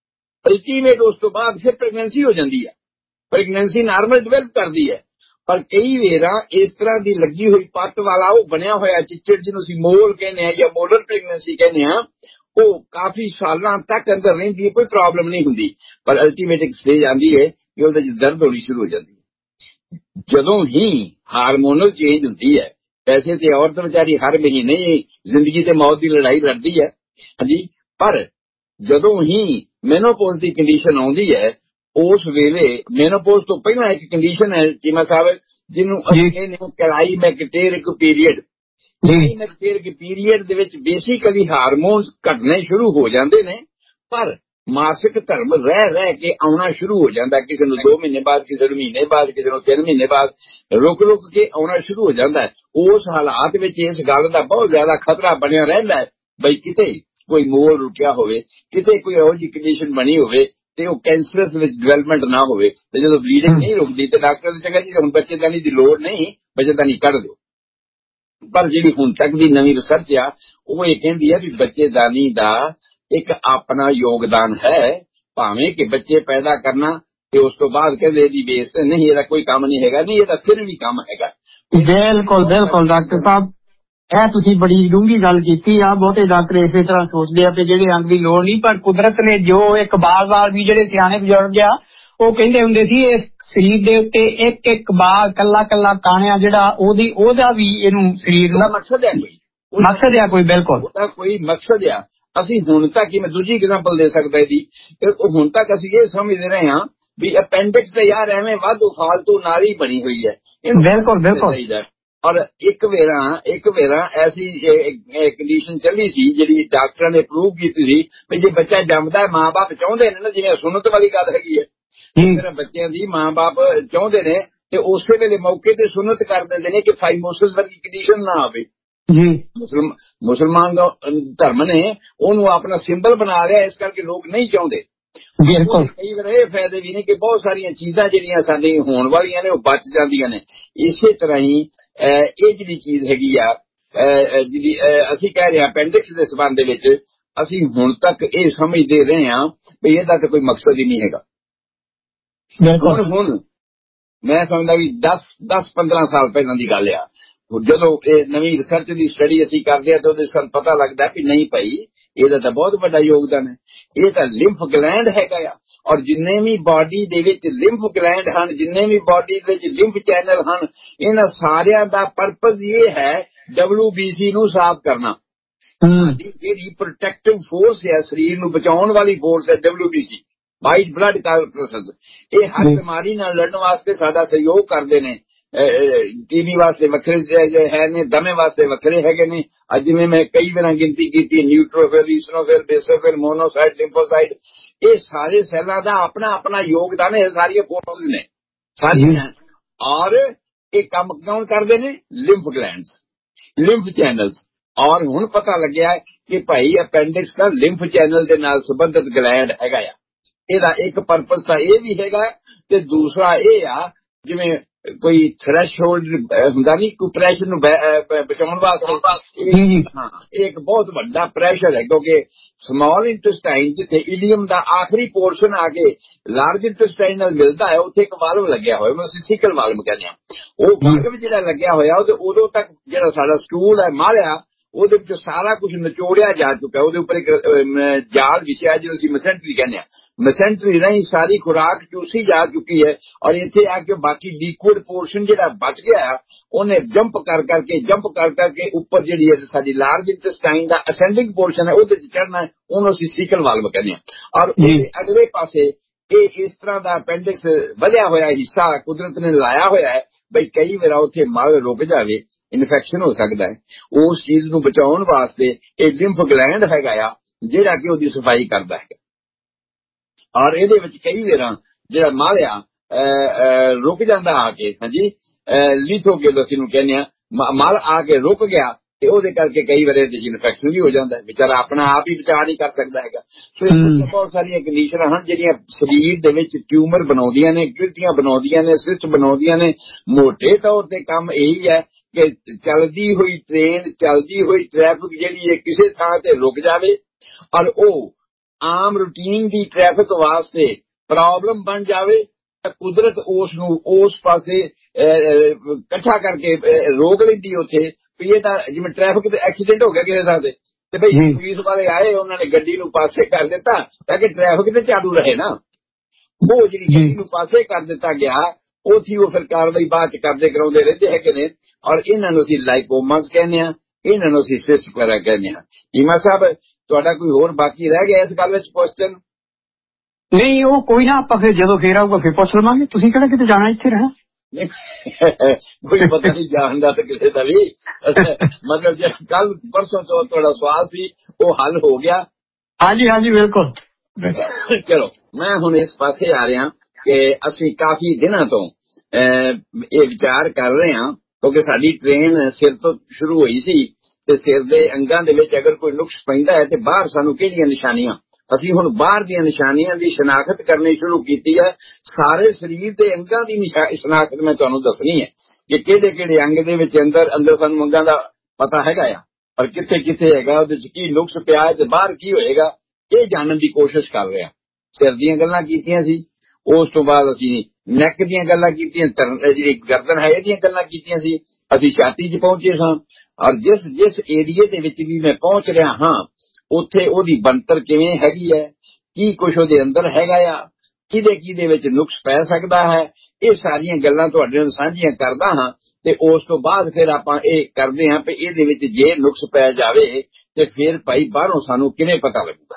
ਅਲਟੀਮੇਟ ਉਸ ਤੋਂ ਬਾਅਦ ਫਿਰ ਪ੍ਰੈਗਨੈਂਸੀ ਹੋ ਜਾਂਦੀ ਹੈ, ਪ੍ਰੈਗਨੈਂਸੀ ਨਾਰਮਲ ਡਿਵੈਲਪ ਕਰਦੀ ਹੈ। ਪਰ ਕਈ ਵੇਰਾਂ ਇਸ ਤਰ੍ਹਾਂ ਦੀ ਲੱਗੀ ਹੋਈ ਪੱਤ ਵਾਲਾ ਉਹ ਬਣਿਆ ਹੋਇਆ ਚਿੱਚੜ ਜਿਹਨੂੰ ਅਸੀਂ ਮੋਲ ਕਹਿੰਦੇ ਹਾਂ ਜਾਂ ਮੋਲਰ ਪ੍ਰੈਗਨੈਂਸੀ ਕਹਿੰਦੇ ਹਾਂ, ਉਹ ਕਾਫੀ ਸਾਲਾਂ ਤੱਕ ਅੰਦਰ ਰਹਿੰਦੀ ਹੈ, ਕੋਈ ਪ੍ਰੋਬਲਮ ਨਹੀਂ ਹੁੰਦੀ। ਪਰ ਅਲਟੀਮੇਟ ਇੱਕ ਸਟੇਜ ਆਉਂਦੀ ਹੈ ਕਿ ਉਹਦੇ 'ਚ ਦਰਦ ਹੋਣੀ ਸ਼ੁਰੂ ਹੋ ਜਾਂਦੀ ਹੈ। ਜਦੋਂ ਹੀ ਹਾਰਮੋਨਲ ਚੇਂਜ ਹੁੰਦੀ ਹੈ, ਵੈਸੇ ਤੇ ਔਰਤ ਵਿਚਾਰੀ ਹਰ ਮਹੀਨੇ ਜ਼ਿੰਦਗੀ ਤੇ ਮੌਤ ਦੀ ਲੜਾਈ ਲੜਦੀ ਹੈ, ਹਾਂਜੀ, ਪਰ ਜਦੋਂ ਹੀ ਮੈਨੋਪੌਜ਼ ਦੀ ਕੰਡੀਸ਼ਨ ਆਉਂਦੀ ਹੈ ਉਸ ਵੇਲੇ ਮੈਨੋਪੌਜ਼ ਤੋਂ ਪਹਿਲਾਂ ਇੱਕ ਕੰਡੀਸ਼ਨ ਹੈ ਚੀਮਾ ਸਾਹਿਬ ਜਿਹਨੂੰ ਅਸੀਂ ਕਹਿੰਦੇ ਹਾਂ ਕਲਾਈਮੈਕਟੇਰਿਕ ਪੀਰੀਅਡ। ਕਲਾਈਮੈਕਟੇਰਿਕ ਪੀਰੀਅਡ ਦੇ ਵਿੱਚ ਬੇਸਿਕਲੀ ਹਾਰਮੋਨਸ ਘਟਣੇ ਸ਼ੁਰੂ ਹੋ ਜਾਂਦੇ ਨੇ ਪਰ ਮਾਸਿਕ ਧਰਮ ਰਹਿ ਕੇ ਆਉਣਾ ਸ਼ੁਰੂ ਹੋ ਜਾਂਦਾ, ਕਿਸੇ ਨੂੰ 2 ਮਹੀਨੇ ਬਾਅਦ, ਕਿਸੇ ਨੂੰ ਮਹੀਨੇ ਬਾਅਦ, ਕਿਸੇ ਨੂੰ 3 ਮਹੀਨੇ ਬਾਅਦ, ਰੁਕ ਕੇ ਆਉਣਾ ਸ਼ੁਰੂ ਹੋ ਜਾਂਦਾ ਹੈ। ਉਸ ਹਾਲਾਤ ਵਿੱਚ ਇਸ ਗੱਲ ਦਾ ਬਹੁਤ ਜ਼ਿਆਦਾ ਖਤਰਾ ਬਣਿਆ ਰਹਿੰਦਾ ਹੈ ਬਈ ਕਿਤੇ ਕੋਈ ਮੋਲ ਰੁਕਿਆ ਹੋਵੇ, ਕਿਤੇ ਕੋਈ ਇਹੋ ਜਿਹੀ ਕੰਡੀਸ਼ਨ ਬਣੀ ਹੋਵੇ ਤੇ ਉਹ ਕੈਂਸਰਸ ਵਿੱਚ ਡਿਵੈਲਪਮੈਂਟ ਨਾ ਹੋਵੇ। ਤੇ ਜਦੋਂ ਬਲੀਡਿੰਗ ਨਹੀਂ ਰੁਕਦੀ ਤੇ ਡਾਕਟਰ ਨੇ ਚੰਗਾ ਜੀ ਹੁਣ ਬੱਚੇਦਾਨੀ ਦੀ ਲੋੜ ਨਹੀਂ, ਬੱਚੇਦਾਨੀ ਕੱਢ ਦਿਓ। ਪਰ ਜਿਹੜੀ ਹੁਣ ਤੱਕ ਦੀ ਨਵੀਂ ਰਿਸਰਚ ਆ ਉਹ ਇਹ ਕਹਿੰਦੀ ਹੈ ਵੀ ਬੱਚੇਦਾਨੀ ਦਾ ਇੱਕ ਆਪਣਾ ਯੋਗਦਾਨ ਹੈ, ਭਾਵੇਂ ਕਿ ਬੱਚੇ ਪੈਦਾ ਕਰਨਾ ਤੇ ਉਸ ਤੋਂ ਬਾਅਦ ਕਹਿੰਦੇ ਇਹਦੀ ਬੇਸ ਤੇ ਨਹੀਂ, ਇਹਦਾ ਕੋਈ ਕੰਮ ਨਹੀਂ ਹੈਗਾ, ਨਹੀਂ ਇਹਦਾ ਫਿਰ ਵੀ ਕੰਮ ਹੈਗਾ। ਬਿਲਕੁਲ ਡਾਕਟਰ ਸਾਹਿਬ, ਇਹ ਤੁਸੀਂ ਬੜੀ ਡੂੰਘੀ ਗੱਲ ਕੀਤੀ ਆ। ਬਹੁਤੇ ਡਾਕਟਰ ਇਸੇ ਤਰ੍ਹਾਂ ਸੋਚਦੇ ਆ ਕਿ ਜਿਹੜੇ ਅੰਗ ਦੀ ਲੋੜ ਨਹੀਂ, ਪਰ ਕੁਦਰਤ ਨੇ ਜੋ ਇੱਕ ਬਾਲ ਵੀ ਜਿਹੜੇ ਸਿਆਣੇ ਬਜ਼ੁਰਗ ਆ ਉਹ ਕਹਿੰਦੇ ਹੁੰਦੇ ਸੀ ਇਸ ਸਰੀਰ ਦੇ ਉੱਤੇ ਇੱਕ ਬਾਲ ਕੱਲਾ ਕਾਣਿਆ ਜਿਹੜਾ ਉਹਦਾ ਵੀ ਇਹਨੂੰ ਸਰੀਰ ਦਾ ਮਕਸਦ ਹੈ, ਮਕਸਦ ਆ ਕੋਈ, ਬਿਲਕੁਲ ਉਹਦਾ ਕੋਈ ਮਕਸਦ ਆ। ਅਸੀਂ ਹੁਣ ਤੱਕ, ਮੈਂ ਦੂਜੀ ਐਗਜ਼ਾਮਪਲ ਦੇ ਸਕਦਾ ਇਹਦੀ, ਹੁਣ ਤੱਕ ਅਸੀਂ ਇਹ ਸਮਝਦੇ ਰਹੇ ਹਾਂ ਵੀ ਅਪੈਂਡਿਕਸ ਤੇ ਯਾਰ ਐਵੇਂ ਵਾਧੂ ਫਾਲਤੂ ਨਾਲੀ ਬਣੀ ਹੋਈ ਹੈ, ਬਿਲਕੁਲ। ਔਰ ਇੱਕ ਵੇਰਾ ਐਸੀ ਕੰਡੀਸ਼ਨ ਚੱਲੀ ਸੀ ਜਿਹੜੀ ਡਾਕਟਰਾਂ ਨੇ ਪ੍ਰੂਵ ਕੀਤੀ ਸੀ ਵੀ ਜੇ ਬੱਚਾ ਜੰਮਦਾ ਮਾਂ-ਬਾਪ ਚਾਹੁੰਦੇ ਨੇ ਨਾ, ਜਿਵੇਂ ਸੁਨਤ ਵਾਲੀ ਗੱਲ ਹੈਗੀ ਹੈ, ਮੇਰੇ ਬੱਚਿਆਂ ਦੀ ਮਾਂ-ਬਾਪ ਚਾਹੁੰਦੇ ਨੇ ਤੇ ਉਸੇ ਵੇਲੇ ਮੌਕੇ ਤੇ ਸੁਨਤ ਕਰ ਦਿੰਦੇ ਨੇ ਕਿ ਫਾਈਮੋਸਿਸ ਵਰਗੀ ਕੰਡੀਸ਼ਨ ਨਾ ਆਵੇ। ਮੁਸਲਮਾਨ ਧਰਮ ਨੇ ਉਹਨੂੰ ਆਪਣਾ ਸਿੰਬਲ ਬਣਾ ਲਿਆ, ਇਸ ਕਰਕੇ ਲੋਕ ਨਹੀਂ ਚਾਹੁੰਦੇ। ਕਈ ਵਾਰ ਇਹ ਫਾਇਦੇ ਵੀ ਨੇ ਕਿ ਬਹੁਤ ਸਾਰੀਆਂ ਚੀਜ਼ਾਂ ਜਿਹੜੀਆਂ ਸਾਡੀ ਹੋਣ ਵਾਲੀਆਂ ਨੇ ਉਹ ਬਚ ਜਾਂਦੀਆਂ ਨੇ। ਇਸੇ ਤਰ੍ਹਾਂ ਹੀ ਇਹ ਜਿਹੜੀ ਚੀਜ਼ ਹੈਗੀ ਆ ਜਿਹੜੀ ਅਸੀਂ ਕਹਿ ਰਹੇ ਹਾਂ ਅਪੈਂਡਿਕਸ ਦੇ ਸਬੰਧ ਦੇ ਵਿੱਚ, ਅਸੀਂ ਹੁਣ ਤੱਕ ਇਹ ਸਮਝਦੇ ਰਹੇ ਹਾਂ ਵੀ ਇਹਦਾ ਤਾਂ ਕੋਈ ਮਕਸਦ ਹੀ ਨਹੀਂ ਹੈਗਾ। ਹੁਣ ਮੈਂ ਸਮਝਦਾ ਵੀ 10-15 ਸਾਲ ਪਹਿਲਾਂ ਦੀ ਗੱਲ ਆ, ਜਦੋਂ ਇਹ ਨਵੀਂ ਰਿਸਰਚ ਦੀ ਸਟੱਡੀ ਅਸੀਂ ਕਰਦੇ ਹਾਂ ਤਾਂ ਉਹਦੇ ਸਾਨੂੰ ਪਤਾ ਲੱਗਦਾ ਵੀ ਨਹੀਂ ਭਾਈ ਇਹਦਾ ਤਾਂ ਬਹੁਤ ਵੱਡਾ ਯੋਗਦਾਨ ਹੈ। ਇਹ ਤਾਂ ਲਿੰਫ ਗਲੈਂਡ ਹੈਗਾ ਆ, ਔਰ ਜਿੰਨੇ ਵੀ ਬਾਡੀ ਦੇ ਵਿੱਚ ਲਿੰਫ ਗਲੈਂਡ ਹਨ, ਜਿੰਨੇ ਵੀ ਬਾਡੀ ਦੇ ਵਿੱਚ ਲਿੰਫ ਚੈਨਲ ਹਨ, ਇਹਨਾਂ ਸਾਰਿਆਂ ਦਾ ਪਰਪਸ ਇਹ ਹੈ WBC ਨੂੰ ਸਾਫ਼ ਕਰਨਾ। ਜਿਹੜੀ ਪ੍ਰੋਟੈਕਟਿਵ ਫੋਰਸ ਹੈ, ਸਰੀਰ ਨੂੰ ਬਚਾਉਣ ਵਾਲੀ ਫੋਰਸ ਹੈ WBC, ਵਾਈਟ ਬਲੱਡ ਕਾਰਪਸਸ, ਇਹ ਹਰ ਬਿਮਾਰੀ ਨਾਲ ਲੜਨ ਵਾਸਤੇ ਸਾਡਾ ਸਹਿਯੋਗ ਕਰਦੇ ਨੇ। TB ਵਾਸਤੇ ਵੱਖਰੇ ਹੈ ਨੇ, ਦਮੇ ਵਾਸਤੇ ਵੱਖਰੇ ਹੈਗੇ ਨੇ। ਅੱਜ ਜਿਵੇਂ ਮੈਂ ਕਈ ਵਾਰ ਗਿਣਤੀ ਕੀਤੀ, ਨਿਊਟ੍ਰੋਫਿਲ, ਈਸਨੋਫਿਲ, ਬੇਸੋਫਿਲ, ਮੋਨੋਸਾਈਟ, ਲਿੰਫੋਸਾਈਟ, ਇਹ ਸਾਰੇ ਸੈੱਲਾਂ ਦਾ ਆਪਣਾ ਆਪਣਾ ਯੋਗਦਾਨ ਹੈ। ਸਾਰੀਆਂ ਫੋਰਸਿਸ ਨੇ ਸਾਰੀਆਂ, ਔਰ ਇਹ ਕੰਮ ਕੌਣ ਕਰਦੇ ਨੇ? Lymph glands, lymph channels. ਔਰ ਹੁਣ ਪਤਾ ਲੱਗਿਆ ਕਿ ਭਾਈ ਅਪੈਂਡਿਕਸ ਦਾ ਲਿੰਫ ਚੈਨਲ ਦੇ ਨਾਲ ਸੰਬੰਧਿਤ ਗਲੈਂਡ ਹੈਗਾ ਆ। ਇਹਦਾ ਇੱਕ ਪਰਪਸ ਤਾਂ ਇਹ ਵੀ ਹੈਗਾ, ਤੇ ਦੂਸਰਾ ਇਹ ਆ ਜਿਵੇਂ ਕੋਈ ਥ੍ਰੈਸ਼ਹੋਲਡ ਹੁੰਦਾ ਨਹੀਂ, ਕੋਈ ਪ੍ਰੈਸ਼ਰ ਨੂੰ ਬਚਾਉਣ ਵਾਸਤੇ। ਹਾਂ, ਇਹ ਇੱਕ ਬਹੁਤ ਵੱਡਾ ਪ੍ਰੈਸ਼ਰ ਹੈ, ਕਿਉਂਕਿ ਸਮਾਲ ਇੰਟੈਸਟਾਈਨ ਜਿੱਥੇ ਇਲੀਅਮ ਦਾ ਆਖਰੀ ਪੋਰਸ਼ਨ ਆ ਕੇ ਲਾਰਜ ਇੰਟੈਸਟਾਈਨ ਨਾਲ ਮਿਲਦਾ ਹੈ, ਉੱਥੇ ਇੱਕ ਵਾਲਵ ਲੱਗਿਆ ਹੋਇਆ, ਮੈਂ ਸਿਕਲ ਵਾਲਵ ਕਹਿੰਦੇ ਹਾਂ। ਉਹ ਵਾਲਵ ਜਿਹੜਾ ਲੱਗਿਆ ਹੋਇਆ, ਉਹਦੇ ਉਦੋਂ ਤੱਕ ਜਿਹੜਾ ਸਾਡਾ ਸਟੂਲ ਹੈ ਮਾਲਿਆ, ਉਹਦੇ ਵਿੱਚ ਸਾਰਾ ਕੁਝ ਨਿਚੋੜਿਆ ਜਾ ਚੁੱਕਾ। ਉਹਦੇ ਉੱਪਰ ਇੱਕ ਜਾਲ ਵਿਛਿਆ ਜਿਹਨੂੰ ਅਸੀਂ ਮੈਸੈਂਟਰੀ ਕਹਿੰਦੇ ਹਾਂ। ਮੈਸੈਂਟਰੀ ਰਾਹੀਂ ਸਾਰੀ ਖੁਰਾਕ ਚੂਸੀ ਜਾ ਚੁੱਕੀ ਹੈ, ਔਰ ਇੱਥੇ ਆ ਕੇ ਬਾਕੀ ਲਿਕੁਇਡ ਪੋਰਸ਼ਨ ਜਿਹੜਾ ਬਚ ਗਿਆ, ਉਹਨੇ ਜੰਪ ਕਰ ਕਰਕੇ ਉੱਪਰ ਜਿਹੜੀ ਹੈ ਸਾਡੀ ਲਾਰਜ ਇੰਟੈਸਟਾਈਨ ਦਾ ਅਸੈਂਡਿੰਗ ਪੋਰਸ਼ਨ ਹੈ, ਉਹਦੇ 'ਚ ਚੜ੍ਹਨਾ, ਉਹਨੂੰ ਅਸੀਂ ਸੀਕਲ ਵਾਲਵ ਕਹਿੰਦੇ ਹਾਂ। ਔਰ ਉਹਦੇ ਅਗਲੇ ਪਾਸੇ ਇਹ ਇਸ ਤਰ੍ਹਾਂ ਦਾ ਅਪੈਂਡਿਕਸ ਵਧਿਆ ਹੋਇਆ ਹਿੱਸਾ ਕੁਦਰਤ ਨੇ ਲਾਇਆ ਹੋਇਆ ਹੈ, ਬਈ ਕਈ ਵਾਰ ਉੱਥੇ ਮਲ ਰੁਕ ਜਾਵੇ, ਇਨਫੈਕਸ਼ਨ ਹੋ ਸਕਦਾ ਹੈ। ਉਸ ਚੀਜ਼ ਨੂੰ ਬਚਾਉਣ ਵਾਸਤੇ ਇਹ ਲਿੰਫ ਗਲੈਂਡ ਹੈਗਾ ਆ, ਜਿਹੜਾ ਕਿ ਉਹਦੀ ਸਫਾਈ ਕਰਦਾ ਹੈ। ਔਰ ਇਹਦੇ ਵਿੱਚ ਕਈ ਵਾਰਾਂ ਜਿਹੜਾ ਮਾਲਿਆ ਰੁਕ ਜਾਂਦਾ ਆ ਕੇ, ਹਾਂਜੀ, ਲਿਥੋਗਿਲ ਅਸੀਂ ਨੂੰ ਕਹਿੰਦੇ ਆ, ਮਲ ਆ ਕੇ ਰੁਕ ਗਿਆ, ਤੇ ਉਹਦੇ ਕਰਕੇ ਕਈ ਵਾਰ ਇਹਦੇ ਇਨਫੈਕਸ਼ਨ ਵੀ ਹੋ ਜਾਂਦਾ ਹੈ। ਵਿਚਾਰਾ ਆਪਣਾ ਆਪ ਹੀ ਬਚਾਅ ਨਹੀਂ ਕਰ ਸਕਦਾ ਹੈਗਾ। ਸੋ ਬਹੁਤ ਸਾਰੀਆਂ ਕੰਡੀਸ਼ਨਾਂ ਹਨ ਜਿਹੜੀਆਂ ਸਰੀਰ ਦੇ ਵਿੱਚ ਟਿਊਮਰ ਬਣਾਉਂਦੀਆਂ ਨੇ, ਗਿਲਟੀਆਂ ਬਣਾਉਂਦੀਆਂ ਨੇ, ਸਿਸਟ ਬਣਾਉਂਦੀਆਂ ਨੇ। ਮੋਟੇ ਤੌਰ ਤੇ ਕੰਮ ਇਹੀ ਹੈ ਕਿ ਚੱਲਦੀ ਹੋਈ ਟ੍ਰੇਨ, ਚੱਲਦੀ ਹੋਈ ਟ੍ਰੈਫਿਕ ਜਿਹੜੀ ਹੈ, ਕਿਸੇ ਥਾਂ ਤੇ ਰੁਕ ਜਾਵੇ, ਔਰ ਉਹ ਆਮ ਰੂਟੀਨ ਦੀ ਟ੍ਰੈਫਿਕ ਵਾਸਤੇ ਪ੍ਰੋਬਲਮ ਬਣ ਜਾਵੇ, ਤਾਂ ਕੁਦਰਤ ਉਸ ਨੂੰ ਉਸ ਪਾਸੇ ਇਕੱਠਾ ਕਰਕੇ ਰੋਕ ਲੈਂਦੀ ਉੱਥੇ। ਵੀ ਇਹ ਤਾਂ ਜਿਵੇਂ ਟ੍ਰੈਫਿਕ ਤੇ ਐਕਸੀਡੈਂਟ ਹੋ ਗਿਆ ਕਿਸੇ ਥਾਂ ਤੇ ਬਈ ਪੁਲਿਸ ਵਾਲੇ ਆਏ, ਉਹਨਾਂ ਨੇ ਗੱਡੀ ਨੂੰ ਪਾਸੇ ਕਰ ਦਿੱਤਾ ਤਾਂ ਕਿ ਟ੍ਰੈਫਿਕ ਤੇ ਚਾਲੂ ਰਹੇ ਨਾ। ਉਹ ਜਿਹੜੀ ਗੱਡੀ ਨੂੰ ਪਾਸੇ ਕਰ ਦਿੱਤਾ ਗਿਆ, ਉੱਥੇ ਉਹ ਫਿਰ ਕਾਰਵਾਈ ਬਾਅਦ ਚ ਕਰਦੇ ਕਰਾਉਂਦੇ ਰਹਿੰਦੇ ਹੈਗੇ ਨੇ। ਔਰ ਇਹਨਾਂ ਨੂੰ ਅਸੀਂ ਲਾਈਪੋਮਾਸ ਕਹਿੰਦੇ ਹਾਂ, ਇਹਨਾਂ ਨੂੰ ਅਸੀਂ ਸਿਸਟ ਵਗੈਰਾ ਕਹਿੰਦੇ ਹਾਂ। ਈਮਾ ਸਾਹਿਬ, ਤੁਹਾਡਾ ਕੋਈ ਹੋਰ ਬਾਕੀ ਰਹਿ ਗਿਆ ਇਸ ਗੱਲ ਵਿੱਚ ਕੁਐਸਚਨ? ਨਹੀਂ, ਉਹ ਕੋਈ ਨਾ, ਆਪਾਂ ਫਿਰ ਜਦੋਂ ਫੇਰ ਆਊਗਾ ਫਿਰ ਪੁੱਛ ਲਵਾਂਗੇ। ਤੁਸੀਂ ਕਿਹੜਾ ਕਿਤੇ ਜਾਣਾ, ਇੱਥੇ ਰਹਿਣਾ? ਕੋਈ ਪਤਾ ਨਹੀਂ ਜਾਣਦਾ ਤਾਂ ਕਿਸੇ ਦਾ ਵੀ। ਮਤਲਬ ਜੇ ਕੱਲ ਪਰਸੋਂ ਤੋਂ ਤੁਹਾਡਾ ਸਵਾਲ ਸੀ, ਉਹ ਹੱਲ ਹੋ ਗਿਆ। ਹਾਂਜੀ ਹਾਂਜੀ, ਬਿਲਕੁਲ। ਚਲੋ, ਮੈਂ ਹੁਣ ਇਸ ਪਾਸੇ ਆ ਰਿਹਾ ਕਿ ਅਸੀਂ ਕਾਫੀ ਦਿਨਾਂ ਤੋਂ ਇਹ ਵਿਚਾਰ ਕਰ ਰਹੇ ਹਾਂ, ਕਿਉਂਕਿ ਸਾਡੀ ਟ੍ਰੇਨ ਸਿਰ ਤੋਂ ਸ਼ੁਰੂ ਹੋਈ ਸੀ, ਤੇ ਸਿਰ ਦੇ ਅੰਗਾਂ ਦੇ ਵਿੱਚ ਅਗਰ ਕੋਈ ਨੁਕਸ ਪੈਂਦਾ ਹੈ ਤੇ ਬਾਹਰ ਸਾਨੂੰ ਕਿਹੜੀਆਂ ਨਿਸ਼ਾਨੀਆਂ, ਅਸੀਂ ਹੁਣ ਬਾਹਰ ਦੀਆਂ ਨਿਸ਼ਾਨੀਆਂ ਦੀ ਸ਼ਨਾਖਤ ਕਰਨੀ ਸ਼ੁਰੂ ਕੀਤੀ ਹੈ। ਸਾਰੇ ਸਰੀਰ ਦੇ ਅੰਗਾਂ ਦੀ ਸ਼ਨਾਖਤ ਮੈਂ ਤੁਹਾਨੂੰ ਦੱਸਣੀ ਹੈ ਕਿ ਕਿਹੜੇ ਕਿਹੜੇ ਅੰਗ ਦੇ ਵਿੱਚ ਅੰਦਰ ਸਾਨੂੰ ਅੰਗਾਂ ਦਾ ਪਤਾ ਹੈਗਾ ਆ, ਪਰ ਕਿੱਥੇ ਕਿੱਥੇ ਹੈਗਾ, ਉਹਦੇ ਚ ਕੀ ਨੁਕਸ ਪਿਆ ਹੈ ਤੇ ਬਾਹਰ ਕੀ ਹੋਏਗਾ, ਇਹ ਜਾਣਨ ਦੀ ਕੋਸ਼ਿਸ਼ ਕਰ ਰਹੇ ਹਾਂ। ਸਿਰ ਦੀਆਂ ਗੱਲਾਂ ਕੀਤੀਆਂ ਸੀ, ਉਸ ਤੋਂ ਬਾਅਦ ਅਸੀਂ ਨੈਕ ਦੀਆਂ ਗੱਲਾਂ ਕੀਤੀਆਂ, ਜਿਹੜੀ ਗਰਦਨ ਹੈ ਇਹਦੀਆਂ ਗੱਲਾਂ ਕੀਤੀਆਂ ਸੀ, ਅਸੀਂ ਛਾਤੀ 'ਚ ਪਹੁੰਚੇ ਸਾਂ। ਔਰ ਜਿਸ ਏਰੀਏ ਦੇ ਵਿੱਚ ਵੀ ਮੈਂ ਪਹੁੰਚ ਰਿਹਾ ਹਾਂ, ਉੱਥੇ ਉਹਦੀ ਬਣਤਰ ਕਿਵੇਂ ਹੈਗੀ ਹੈ, ਕੀ ਕੁਛ ਉਹਦੇ ਅੰਦਰ ਹੈਗਾ ਆ, ਕਿਹਦੇ ਵਿੱਚ ਨੁਕਸ ਪੈ ਸਕਦਾ ਹੈ, ਇਹ ਸਾਰੀਆਂ ਗੱਲਾਂ ਤੁਹਾਡੇ ਨਾਲ ਸਾਂਝੀਆਂ ਕਰਦਾ ਹਾਂ। ਤੇ ਉਸ ਤੋਂ ਬਾਅਦ ਫਿਰ ਆਪਾਂ ਇਹ ਕਰਦੇ ਹਾਂ ਕਿ ਇਹਦੇ ਵਿੱਚ ਜੇ ਨੁਕਸ ਪੈ ਜਾਵੇ ਤੇ ਫਿਰ ਭਾਈ ਬਾਹਰੋਂ ਸਾਨੂੰ ਕਿਵੇਂ ਪਤਾ ਲੱਗੂਗਾ।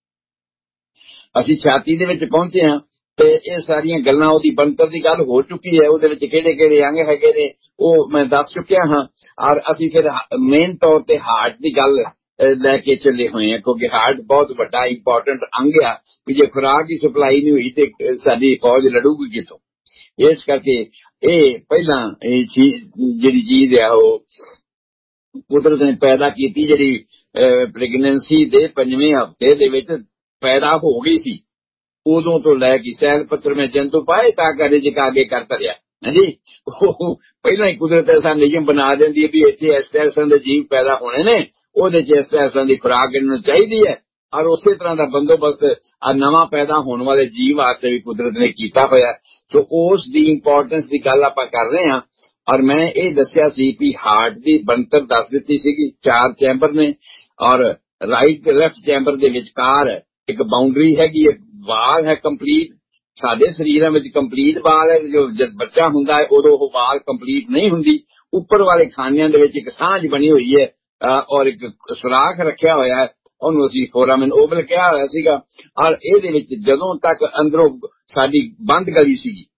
ਅਸੀਂ ਛਾਤੀ ਦੇ ਵਿੱਚ ਪਹੁੰਚੇ ਹਾਂ ਤੇ ਇਹ ਸਾਰੀਆਂ ਗੱਲਾਂ, ਉਹਦੀ ਬਣਤਰ ਦੀ ਗੱਲ ਹੋ ਚੁੱਕੀ ਹੈ, ਉਹਦੇ ਵਿੱਚ ਕਿਹੜੇ ਕਿਹੜੇ ਅੰਗ ਹੈਗੇ ਨੇ ਉਹ ਮੈਂ ਦੱਸ ਚੁੱਕਿਆ ਹਾਂ। ਔਰ ਅਸੀਂ ਫਿਰ ਮੇਨ ਤੌਰ ਤੇ ਹਾਰਟ ਦੀ ਗੱਲ ਲੈ ਕੇ ਚੱਲੇ ਹੋਏ ਹਾਂ, ਕਿਉਂਕਿ ਹਾਰਟ ਬਹੁਤ ਵੱਡਾ ਇੰਪੋਰਟੈਂਟ ਅੰਗ ਆ, ਕਿ ਜੇ ਖੁਰਾਕ ਦੀ ਸਪਲਾਈ ਨਹੀਂ ਹੋਈ ਤੇ ਸਾਡੀ ਫੌਜ ਲੜੂਗੀ ਕਿੱਥੋਂ। ਇਸ ਕਰਕੇ ਇਹ ਪਹਿਲਾਂ ਇਹ ਜਿਹੜੀ ਚੀਜ਼ ਆ ਉਹ ਕੁਦਰਤ ਨੇ ਪੈਦਾ ਕੀਤੀ, ਜਿਹੜੀ ਪ੍ਰੈਗਨੈਂਸੀ ਦੇ 5ਵੇਂ ਹਫ਼ਤੇ ਦੇ ਵਿੱਚ ਪੈਦਾ ਹੋ ਗਈ ਸੀ, ਉਦੋਂ ਤੋਂ ਲੈ ਕੇ ਸੈਲ ਪੱਥਰ ਮੈਂ ਜੰਤੂ ਪਾਏ ਤਾਂ ਕਰੇ ਜੇ ਕਾਗੇ ਕਰ ਧਰਿਆ। ਹਾਂਜੀ, ਉਹ ਪਹਿਲਾਂ ਹੀ ਕੁਦਰਤ ਐਸਾ ਨਿਯਮ ਬਣਾ ਦਿੰਦੀ ਹੈ ਵੀ ਇੱਥੇ ਇਸ ਤਰ੍ਹਾਂ ਦੇ ਜੀਵ ਪੈਦਾ ਹੋਣੇ ਨੇ, ਉਹਦੇ 'ਚ ਇਸ ਤਰ੍ਹਾਂ ਦੀ ਖੁਰਾਕ ਇਹਨਾਂ ਨੂੰ ਚਾਹੀਦੀ ਹੈ। ਔਰ ਉਸੇ ਤਰ੍ਹਾਂ ਦਾ ਬੰਦੋਬਸਤ ਆ ਨਵਾਂ ਪੈਦਾ ਹੋਣ ਵਾਲੇ ਜੀਵ ਵਾਸਤੇ ਵੀ ਕੁਦਰਤ ਨੇ ਕੀਤਾ ਹੋਇਆ। ਸੋ ਉਸ ਦੀ ਇੰਪੋਰਟੈਂਸ ਦੀ ਗੱਲ ਆਪਾਂ ਕਰ ਰਹੇ ਹਾਂ। ਔਰ ਮੈਂ ਇਹ ਦੱਸਿਆ ਸੀ ਕਿ ਹਾਰਟ ਦੀ ਬਣਤਰ ਦੱਸ ਦਿੱਤੀ ਸੀਗੀ, 4 ਚੈਂਬਰ ਨੇ, ਔਰ ਰਾਈਟ ਤੇ ਲੈਫਟ ਚੈਂਬਰ ਦੇ ਵਿਚਕਾਰ ਇੱਕ ਬਾਉਂਡਰੀ ਹੈਗੀ, ਇੱਕ ਵਾਲ ਹੈ ਕੰਪਲੀਟ। ਸਾਡੇ ਸਰੀਰਾਂ ਵਿੱਚ ਕੰਪਲੀਟ ਵਾਲ ਹੈ, ਜੋ ਜਦ ਬੱਚਾ ਹੁੰਦਾ ਹੈ ਉਦੋਂ ਉਹ ਵਾਲ ਕੰਪਲੀਟ ਨਹੀਂ ਹੁੰਦੀ। ਉੱਪਰ ਵਾਲੇ ਖਾਨਿਆਂ ਦੇ ਵਿੱਚ ਇੱਕ ਸਾਂਝ ਬਣੀ ਹੋਈ ਹੈ, ਔਰ ਇੱਕ ਸੁਰਾਖ ਰੱਖਿਆ ਹੋਇਆ ਹੈ, ਉਹਨੂੰ ਅਸੀਂ ਫੋਰਾਮਨ ਓਵਲ ਕਿਹਾ ਹੋਇਆ ਸੀਗਾ। ਔਰ ਇਹਦੇ ਵਿੱਚ ਜਦੋਂ ਤੱਕ ਅੰਦਰੋਂ ਸਾਡੀ ਬੰਦ ਗਲੀ ਸੀਗੀ,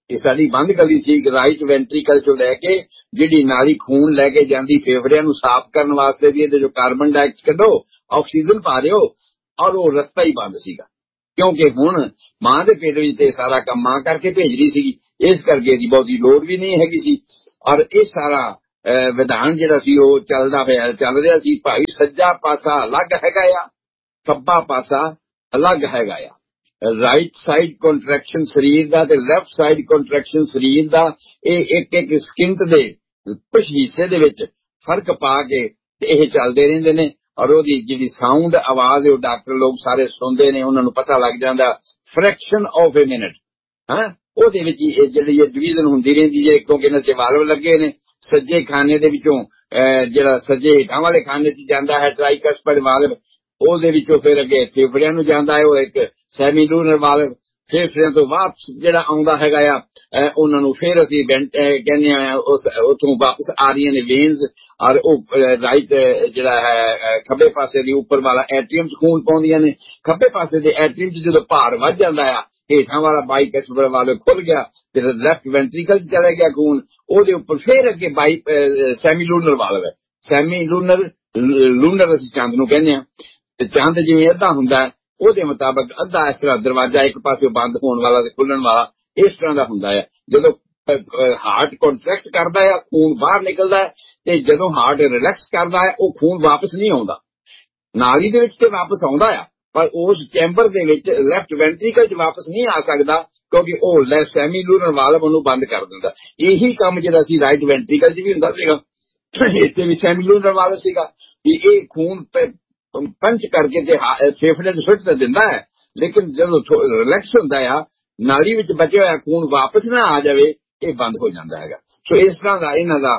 ਇਹ ਸਾਡੀ ਬੰਦ ਗਲੀ ਸੀ। ਰਾਈਟ ਵੈਂਟਰੀਕਲ ਚੋਂ ਲੈ ਕੇ ਜਿਹੜੀ ਨਾਲੀ ਖੂਨ ਲੈ ਕੇ ਜਾਂਦੀ ਫੇਫੜਿਆਂ ਨੂੰ ਸਾਫ਼ ਕਰਨ ਵਾਸਤੇ ਵੀ ਇਹਦੇ ਜੋ ਕਾਰਬਨ ਡਾਈਆਕਸਾਈਡ ਕੱਢੋ, ਆਕਸੀਜਨ ਪਾ ਦਿਓ, ਔਰ ਉਹ ਰਸਤਾ ਹੀ ਬੰਦ ਸੀਗਾ। ਕਿਉਂਕਿ ਹੁਣ ਮਾਂ ਦੇ ਪੇਟ ਵਿੱਚ ਤੇ ਸਾਰਾ ਕੰਮ ਮਾਂ ਕਰਕੇ ਭੇਜ ਰਹੀ ਸੀਗੀ, ਇਸ ਕਰਕੇ ਇਹਦੀ ਬਹੁਤੀ ਲੋੜ ਵੀ ਨਹੀਂ ਹੈਗੀ ਸੀ। ਔਰ ਇਹ ਸਾਰਾ ਵਿਧਾਨ ਜਿਹੜਾ ਸੀ ਉਹ ਚੱਲ ਰਿਹਾ ਸੀ। ਭਾਈ ਸੱਜਾ ਪਾਸਾ ਅਲੱਗ ਹੈਗਾ ਆ, ਖੱਬਾ ਪਾਸਾ ਅਲੱਗ ਹੈਗਾ ਆ। ਰਾਈਟ ਸਾਈਡ ਕੰਟਰੈਕਸ਼ਨ ਸਰੀਰ ਦਾ ਤੇ ਲੈਫਟ ਸਾਈਡ ਕੰਟਰੈਕਸ਼ਨ ਸਰੀਰ ਦਾ, ਇਹ ਇੱਕ ਸਕਿੰਟ ਦੇ ਕੁਝ ਹਿੱਸੇ ਦੇ ਵਿੱਚ ਫਰਕ ਪਾ ਕੇ ਤੇ ਇਹ ਚੱਲਦੇ ਰਹਿੰਦੇ ਨੇ। ਔਰ ਉਹਦੀ ਜਿਹੜੀ ਸਾਊਂਡ ਆਵਾਜ਼ ਉਹ ਡਾਕਟਰ ਲੋਕ ਸਾਰੇ ਸੁਣਦੇ ਨੇ, ਉਹਨਾਂ ਨੂੰ ਪਤਾ ਲੱਗ ਜਾਂਦਾ ਫ੍ਰੈਕਸ਼ਨ ਆਫ ਏ ਮਿੰਟ। ਉਹਦੇ ਵਿੱਚ ਜਿਹੜੀ ਇਹ ਡਿਵੀਜ਼ਨ ਹੁੰਦੀ ਰਹਿੰਦੀ ਹੈ, ਕਿਉਂਕਿ ਇਹਨਾਂ 'ਚ ਵਾਲਵ ਲੱਗੇ ਨੇ। ਸੱਜੇ ਖਾਨੇ ਦੇ ਵਿੱਚੋਂ ਜਿਹੜਾ ਸੱਜੇ ਹੇਠਾਂ ਵਾਲੇ ਖਾਨੇ 'ਚ ਜਾਂਦਾ ਹੈ ਟ੍ਰਾਈਕਸਪਿਡ ਵਾਲਵ, ਉਹਦੇ ਵਿੱਚੋਂ ਫਿਰ ਅੱਗੇ ਫੇਫੜਿਆਂ ਨੂੰ ਜਾਂਦਾ ਹੈ ਉਹ ਇੱਕ ਸੈਮੀਲੂਨਰ ਵਾਲਵ। ਫੇਫੜਿਆਂ ਤੋਂ ਵਾਪਸ ਜਿਹੜਾ ਆਉਂਦਾ ਹੈਗਾ ਆ, ਉਹਨਾਂ ਨੂੰ ਫਿਰ ਅਸੀਂ ਕਹਿੰਦੇ ਆ ਉੱਥੋਂ ਵਾਪਸ ਆ ਰਹੀਆਂ ਨੇ ਵੇਨਸ, ਔਰ ਉਹ ਰਾਈਟ ਜਿਹੜਾ ਹੈ ਖੱਬੇ ਪਾਸੇ ਦੀ ਉੱਪਰ ਵਾਲਾ ਐਟਰੀਅਮ 'ਚ ਖੂਨ ਪਾਉਂਦੀਆਂ ਨੇ। ਖੱਬੇ ਪਾਸੇ ਦੇ ਐਟਰੀਅਮ 'ਚ ਜਦੋਂ ਭਾਰ ਵੱਧ ਜਾਂਦਾ ਆ, ਹੇਠਾਂ ਵਾਲਾ ਬਾਈਕਸਪਿਡ ਵਾਲਵ ਖੁੱਲ ਗਿਆ ਤੇ ਲੈਫਟ ਵੈਂਟਰੀਕਲ 'ਚ ਚਲਾ ਗਿਆ ਖੂਨ, ਉਹਦੇ ਉੱਪਰ ਫਿਰ ਅੱਗੇ ਸੈਮੀਲੂਨਰ ਵਾਲਵ ਹੈ। ਲੂਨਰ ਅਸੀਂ ਚੰਦ ਨੂੰ ਕਹਿੰਦੇ ਆ, ਤੇ ਚੰਦ ਜਿਵੇਂ ਅੱਧਾ ਹੁੰਦਾ ਉਹਦੇ ਮੁਤਾਬਕ ਅੱਧਾ ਇਸ ਤਰ੍ਹਾਂ ਦਰਵਾਜ਼ਾ ਇੱਕ ਪਾਸੇ ਬੰਦ ਹੋਣ ਵਾਲਾ ਤੇ ਖੁੱਲਣ ਵਾਲਾ ਇਸ ਤਰ੍ਹਾਂ ਦਾ ਹੁੰਦਾ ਹੈ। ਜਦੋਂ ਹਾਰਟ ਕੰਟਰੈਕਟ ਕਰਦਾ ਹੈ ਖੂਨ ਬਾਹਰ ਨਿਕਲਦਾ ਹੈ, ਤੇ ਜਦੋਂ ਹਾਰਟ ਰਿਲੈਕਸ ਕਰਦਾ ਹੈ ਉਹ ਖੂਨ ਵਾਪਸ ਨਹੀਂ ਆਉਂਦਾ ਨਾਲੀ ਦੇ ਵਿੱਚ, ਤੇ ਵਾਪਸ ਆਉਂਦਾ ਆ ਪਰ ਉਸ ਚੈਂਬਰ ਦੇ ਵਿੱਚ ਲੈਫਟ ਵੈਂਟਰੀਕਲ 'ਚ ਵਾਪਸ ਨਹੀਂ ਆ ਸਕਦਾ, ਕਿਉਂਕਿ ਉਹ ਸੈਮੀਲੂਨਰ ਵਾਲਵ ਉਹਨੂੰ ਬੰਦ ਕਰ ਦਿੰਦਾ। ਇਹੀ ਕੰਮ ਜਿਹੜਾ ਸੀ ਰਾਈਟ ਵੈਂਟਰੀਕਲ 'ਚ ਵੀ ਹੁੰਦਾ ਸੀਗਾ, ਇੱਥੇ ਵੀ ਸੈਮੀਲੂਨਰ ਵਾਲਵ ਸੀਗਾ ਵੀ ਇਹ ਖੂਨ ਪੰਚ ਕਰਕੇ ਤੇ ਫੇਫੜੇ 'ਚ ਸੁੱਟ ਤਾਂ ਦਿੰਦਾ ਹੈ, ਲੇਕਿਨ ਜਦੋਂ ਰਿਲੈਕਸ ਹੁੰਦਾ ਆ ਨਾਲੀ ਵਿੱਚ ਬਚਿਆ ਹੋਇਆ ਖੂਨ ਵਾਪਸ ਨਾ ਆ ਜਾਵੇ, ਇਹ ਬੰਦ ਹੋ ਜਾਂਦਾ ਹੈਗਾ। ਸੋ ਇਸ ਤਰ੍ਹਾਂ ਦਾ ਇਹਨਾਂ ਦਾ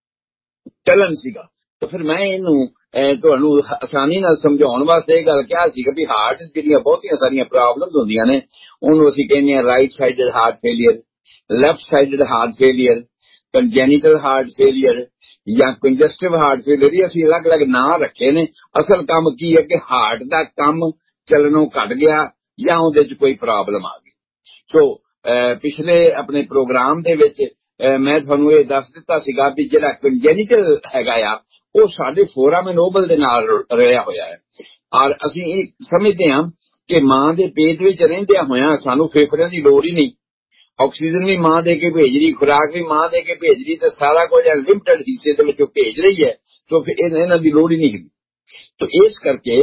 ਚਲਨ ਸੀਗਾ। ਤਾਂ ਫਿਰ ਮੈਂ ਇਹਨੂੰ ਤੁਹਾਨੂੰ ਆਸਾਨੀ ਨਾਲ ਸਮਝਾਉਣ ਵਾਸਤੇ ਇਹ ਗੱਲ ਕਿਹਾ ਸੀਗਾ ਵੀ ਹਾਰਟ ਜਿਹੜੀਆਂ ਬਹੁਤੀਆਂ ਸਾਰੀਆਂ ਪ੍ਰੋਬਲਮਸ ਹੁੰਦੀਆਂ ਨੇ, ਉਹਨੂੰ ਅਸੀਂ ਕਹਿੰਦੇ ਹਾਂ right sided heart failure, left sided heart failure, ਕੰਜੈਨੀਟਲ heart failure ਜਾਂ ਕੰਜਸਟਿਵ ਹਾਰਟ ਫੇਲੀਅਰ। ਇਹ ਅਸੀਂ ਅਲੱਗ-ਅਲੱਗ ਨਾਂ ਰੱਖੇ ਨੇ। ਅਸਲ ਕੰਮ ਕੀ ਹੈ ਕਿ ਹਾਰਟ ਦਾ ਕੰਮ ਚੱਲਣੋਂ ਘਟ ਗਿਆ ਜਾਂ ਉਹਦੇ 'ਚ ਕੋਈ ਪ੍ਰੋਬਲਮ ਆ ਗਈ। ਸੋ ਪਿਛਲੇ ਆਪਣੇ ਪ੍ਰੋਗਰਾਮ ਦੇ ਵਿੱਚ ਮੈਂ ਤੁਹਾਨੂੰ ਇਹ ਦੱਸ ਦਿੱਤਾ ਸੀਗਾ ਵੀ ਜਿਹੜਾ ਕੰਜੈਨੀਟਲ ਹੈਗਾ ਆ ਉਹ ਸਾਡੇ ਫੋਰਾਮਨ ਨੋਬਲ ਦੇ ਨਾਲ ਰਲਿਆ ਹੋਇਆ ਹੈ। ਔਰ ਅਸੀਂ ਇਹ ਸਮਝਦੇ ਹਾਂ ਕਿ ਮਾਂ ਦੇ ਪੇਟ ਵਿੱਚ ਰਹਿੰਦਿਆਂ ਹੋਇਆਂ ਸਾਨੂੰ ਫੇਫੜਿਆਂ ਦੀ ਲੋੜ ਹੀ ਨਹੀਂ, ਆਕਸੀਜਨ ਵੀ ਮਾਂ ਦੇ ਕੇ ਭੇਜ ਰਹੀ, ਖੁਰਾਕ ਵੀ ਮਾਂ ਦੇ ਕੇ ਭੇਜ ਰਹੀ, ਤੇ ਸਾਰਾ ਕੁਝ ਲਿਮਟਡ ਹਿੱਸੇ ਦੇ ਵਿੱਚ ਭੇਜ ਰਹੀ ਹੈ, ਸੋ ਫਿਰ ਇਹਨਾਂ ਦੀ ਲੋੜ ਹੀ ਨਹੀਂ ਹੈਗੀ। ਤਾਂ ਇਸ ਕਰਕੇ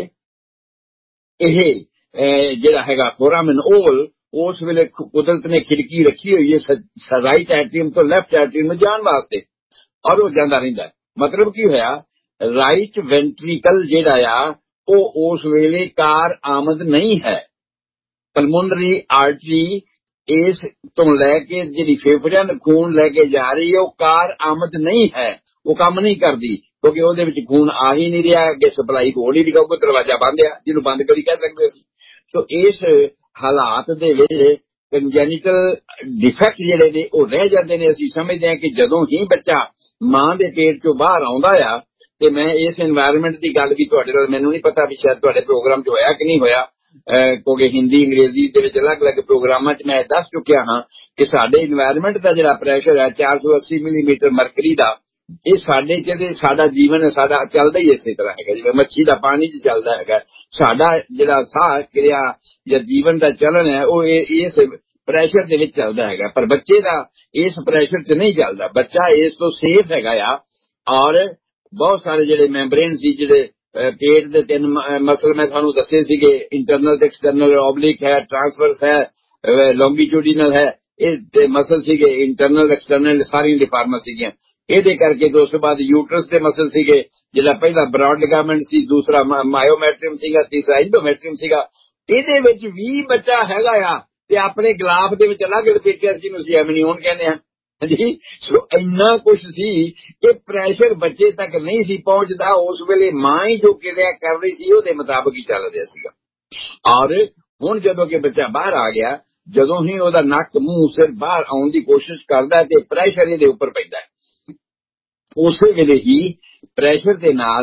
ਇਹ ਜਿਹੜਾ ਹੈਗਾ ਫੋਰਾਮਨ ਓਵਲ, ਉਸ ਵੇਲੇ ਕੁਦਰਤ ਨੇ ਖਿੜਕੀ ਰੱਖੀ ਹੋਈ ਹੈ ਰਾਈਟ ਐਟਰੀਅਮ ਤੋਂ ਲੈਫਟ ਐਟਰੀਅਮ ਨੂੰ ਜਾਣ ਵਾਸਤੇ, ਔਰ ਉਹ ਜਾਂਦਾ ਰਹਿੰਦਾ। ਮਤਲਬ ਕੀ ਹੋਇਆ, ਰਾਈਟ ਵੈਂਟਰੀਕਲ ਜਿਹੜਾ ਆ ਉਹ ਉਸ ਵੇਲੇ ਕਾਰ ਆਮਦ ਨਹੀਂ ਹੈ। ਪਲਮੋਨਰੀ ਆਰਟਰੀ ਇਸ ਤੋਂ ਲੈ ਕੇ ਜਿਹੜੀ ਫੇਫੜਿਆਂ ਨੂੰ ਖੂਨ ਲੈ ਕੇ ਜਾ ਰਹੀ ਹੈ, ਉਹ ਕਾਰ ਆਮਦ ਨਹੀਂ ਹੈ, ਉਹ ਕੰਮ ਨਹੀਂ ਕਰਦੀ, ਕਿਉਂਕਿ ਉਹਦੇ ਵਿੱਚ ਖੂਨ ਆ ਹੀ ਨਹੀਂ ਰਿਹਾ, ਅੱਗੇ ਸਪਲਾਈ ਹੋ ਨਹੀਂ ਰਹੀ, ਕਿਉਂਕਿ ਦਰਵਾਜ਼ਾ ਬੰਦ ਆ, ਜਿਹਨੂੰ ਬੰਦ ਕਰੀ ਕਹਿ ਸਕਦੇ ਸੀ। ਸੋ ਇਸ ਹਾਲਾਤ ਦੇ ਵਿੱਚ ਕੰਜੈਨੀਟਲ ਡਿਫੈਕਟ ਜਿਹੜੇ ਨੇ ਉਹ ਰਹਿ ਜਾਂਦੇ ਨੇ। ਅਸੀਂ ਸਮਝਦੇ ਹਾਂ ਕਿ ਜਦੋਂ ਹੀ ਬੱਚਾ ਮਾਂ ਦੇ ਪੇਟ ਚੋਂ ਬਾਹਰ ਆਉਂਦਾ ਆ, ਤੇ ਮੈਂ ਇਸ এনवायरमेंट ਦੀ ਗੱਲ ਵੀ ਤੁਹਾਡੇ ਨਾਲ, ਮੈਨੂੰ ਨਹੀਂ ਪਤਾ ਵੀ ਸ਼ਾਇਦ ਤੁਹਾਡੇ ਪ੍ਰੋਗਰਾਮ 'ਚ ਹੋਇਆ ਕਿ ਨਹੀਂ ਹੋਇਆ, ਕਿਉਂਕਿ ਹਿੰਦੀ ਅੰਗਰੇਜ਼ੀ ਦੇ ਵਿੱਚ ਅਲੱਗ-ਅਲੱਗ ਪ੍ਰੋਗਰਾਮਾਂ 'ਚ ਮੈਂ ਦੱਸ ਚੁੱਕਿਆ ਹਾਂ ਕਿ ਸਾਡੇ এনवायरमेंट ਦਾ ਜਿਹੜਾ ਪ੍ਰੈਸ਼ਰ ਹੈ 480 ਮਿਲੀਮੀਟਰ ਮਰਕਰੀ ਦਾ, ਇਹ ਸਾਡੇ ਜਿਹਦੇ ਸਾਡਾ ਜੀਵਨ ਹੈ, ਸਾਡਾ ਚੱਲਦਾ ਹੀ ਇਸੇ ਤਰ੍ਹਾਂ ਹੈਗਾ ਜਿਵੇਂ ਮੱਛੀ ਦਾ ਪਾਣੀ 'ਚ ਚੱਲਦਾ ਹੈਗਾ। ਸਾਡਾ ਜਿਹੜਾ ਸਾਹ ਕਿਰਿਆ ਜਾਂ ਜੀਵਨ ਦਾ ਚੱਲਣ ਹੈ ਉਹ ਇਸ ਪ੍ਰੈਸ਼ਰ ਦੇ ਵਿੱਚ ਚੱਲਦਾ ਹੈਗਾ, ਪਰ ਬੱਚੇ ਦਾ ਇਸ ਪ੍ਰੈਸ਼ਰ 'ਚ ਨਹੀਂ ਚੱਲਦਾ। ਬੱਚਾ ਇਸ ਤੋਂ ਸੇਫ ਹੈਗਾ ਆ। ਔਰ ਬਹੁਤ ਸਾਰੇ ਜਿਹੜੇ ਮੈਂਬਰੇਨ ਸੀ, ਜਿਹੜੇ ਪੇਟ ਦੇ 3 ਮਸਲ ਮੈਂ ਤੁਹਾਨੂੰ ਦੱਸੇ ਸੀਗੇ, ਇੰਟਰਨਲ ਤੇ ਐਕਸਟਰਨਲ, ਓਬਲਿਕ ਹੈ, ਟ੍ਰਾਂਸਵਰਸ ਹੈ, ਲੌਂਗੀਟਿਊਡਿਨਲ ਹੈ, ਇਹ ਮਸਲ ਸੀਗੇ। ਇੰਟਰਨਲ ਐਕਸਟਰਨਲ ਸਾਰੀਆਂ ਡਿਫਾਰਮਾਂ ਸੀਗੀਆਂ। ਇਹਦੇ ਕਰਕੇ ਉਸ ਤੋਂ ਬਾਅਦ ਯੂਟਰਸ ਦੇ ਮਸਲ ਸੀਗੇ, ਜਿਹੜਾ ਪਹਿਲਾ ਬ੍ਰੌਡ ਲਿਗਾਮੈਂਟ ਸੀ, ਦੂਸਰਾ ਮਾਇਓਮੈਟ੍ਰੀਅਮ ਸੀਗਾ, ਤੀਸਰਾ ਇੰਡੋਮੈਟ੍ਰੀਅਮ ਸੀਗਾ। ਇਹਦੇ ਵਿੱਚ ਵੀ ਬੱਚਾ ਹੈਗਾ ਆ, ਤੇ ਆਪਣੇ ਗਲਾਫ ਦੇ ਵਿੱਚ ਅਲੱਗ ਲਪੇਟਿਆ, ਜਿਹਨੂੰ ਅਸੀਂ ਐਮਨੀਓਨ ਕਹਿੰਦੇ ਹਾਂ ਜੀ। ਸੋ ਇੰਨਾ ਕੁਛ ਸੀ, ਇਹ ਪ੍ਰੈਸ਼ਰ ਬੱਚੇ ਤੱਕ ਨਹੀਂ ਸੀ ਪਹੁੰਚਦਾ। ਉਸ ਵੇਲੇ ਮਾਂ ਹੀ ਜੋ ਕਿਰਿਆ ਕਰ ਰਹੀ ਸੀ ਉਹਦੇ ਮੁਤਾਬਕ ਹੀ ਚੱਲ ਰਿਹਾ ਸੀਗਾ। ਔਰ ਹੁਣ ਜਦੋਂ ਕਿ ਬੱਚਾ ਬਾਹਰ ਆ ਗਿਆ, ਜਦੋਂ ਹੀ ਉਹਦਾ ਨੱਕ ਮੂੰਹ ਸਿਰ ਬਾਹਰ ਆਉਣ ਦੀ ਕੋਸ਼ਿਸ਼ ਕਰਦਾ ਤੇ ਪ੍ਰੈਸ਼ਰ ਇਹਦੇ ਉੱਪਰ ਪੈਂਦਾ ਹੈ, ਉਸੇ ਵੇਲੇ ਹੀ ਪ੍ਰੈਸ਼ਰ ਦੇ ਨਾਲ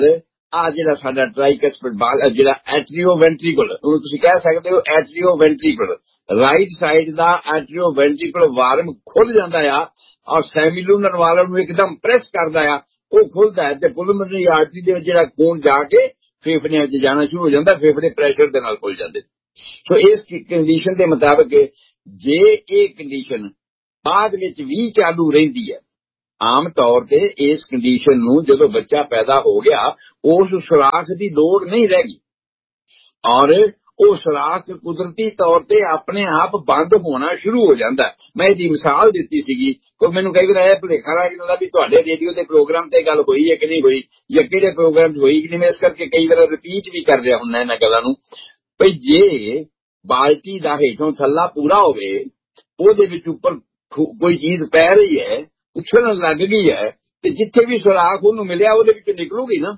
ਆ ਜਿਹੜਾ ਸਾਡਾ ਟ੍ਰਾਈਕਸਪਿਡ ਬਾਗ ਜਿਹੜਾ ਐਟਰੀਓ ਵੈਂਟਰੀਕਲ, ਉਹਨੂੰ ਤੁਸੀਂ ਕਹਿ ਸਕਦੇ ਹੋ ਐਟਰੀਓ ਵੈਂਟਰੀਕਲ, ਰਾਈਟ ਸਾਈਡ ਦਾ ਐਟਰੀਓ ਵੈਂਟਰੀਕਲ ਵਾਰਮ ਖੁੱਲ ਜਾਂਦਾ ਆ ਔਰ ਸੈਮੀਲੂਨਰ ਵਾਲਵ ਨੂੰ ਇੱਕਦਮ ਪ੍ਰੈਸ ਕਰਦਾ ਆ, ਉਹ ਖੁੱਲਦਾ ਹੈ ਤੇ ਪੁਲਮਨਰੀ ਆਰਟਰੀ ਦੇ ਵਿੱਚ ਜਿਹੜਾ ਖੂਨ ਜਾ ਕੇ ਫੇਫੜਿਆਂ ਵਿੱਚ ਜਾਣਾ ਸ਼ੁਰੂ ਹੋ ਜਾਂਦਾ, ਫੇਫੜੇ ਪ੍ਰੈਸ਼ਰ ਦੇ ਨਾਲ ਖੁੱਲ ਜਾਂਦੇ। ਸੋ ਇਸ ਕੰਡੀਸ਼ਨ ਦੇ ਮੁਤਾਬਕ ਜੇ ਇਹ ਕੰਡੀਸ਼ਨ ਬਾਅਦ ਵਿੱਚ ਵੀ ਚਾਲੂ ਰਹਿੰਦੀ ਹੈ, ਆਮ ਤੌਰ ਤੇ ਇਸ ਕੰਡੀਸ਼ਨ ਨੂੰ ਜਦੋਂ ਬੱਚਾ ਪੈਦਾ ਹੋ ਗਿਆ ਉਸ ਸੁਰਾਖ ਦੀ ਲੋੜ ਨਹੀਂ ਰਹਿ ਗਈ ਔਰ ਉਹ ਸੁਰਾਖ ਕੁਦਰਤੀ ਤੌਰ ਤੇ ਆਪਣੇ ਆਪ ਬੰਦ ਹੋਣਾ ਸ਼ੁਰੂ ਹੋ ਜਾਂਦਾ। ਮੈਂ ਇਹਦੀ ਮਿਸਾਲ ਦਿੱਤੀ ਸੀਗੀ, ਕੋਈ ਮੈਨੂੰ ਕਈ ਵਾਰ ਇਹ ਭੁਲੇਖਾ ਲੱਗ ਜਾਂਦਾ ਵੀ ਤੁਹਾਡੇ ਰੇਡੀਓ ਦੇ ਪ੍ਰੋਗਰਾਮ ਤੇ ਗੱਲ ਹੋਈ ਹੈ ਕਿ ਨਹੀਂ ਹੋਈ ਜਾਂ ਕਿਹੜੇ ਪ੍ਰੋਗਰਾਮ 'ਚ ਹੋਈ ਕਿ ਨਹੀਂ। ਮੈਂ ਇਸ ਕਰਕੇ ਕਈ ਵਾਰ ਰਿਪੀਟ ਵੀ ਕਰ ਰਿਹਾ ਹੁੰਦਾ ਇਹਨਾਂ ਗੱਲਾਂ ਨੂੰ। ਭਈ ਜੇ ਬਾਲਟੀ ਦਾ ਹੇਠੋਂ ਥੱਲਾ ਪੂਰਾ ਹੋਵੇ, ਉਹਦੇ ਵਿੱਚ ਉੱਪਰ ਕੋਈ ਚੀਜ਼ ਪੈ ਰਹੀ ਹੈ, ਉਛਲਣ ਲੱਗ ਗਈ ਹੈ, ਤੇ ਜਿੱਥੇ ਵੀ ਸੁਰਾਖ ਉਹਨੂੰ ਮਿਲਿਆ ਉਹਦੇ ਵਿੱਚ ਨਿਕਲੂਗੀ ਨਾ।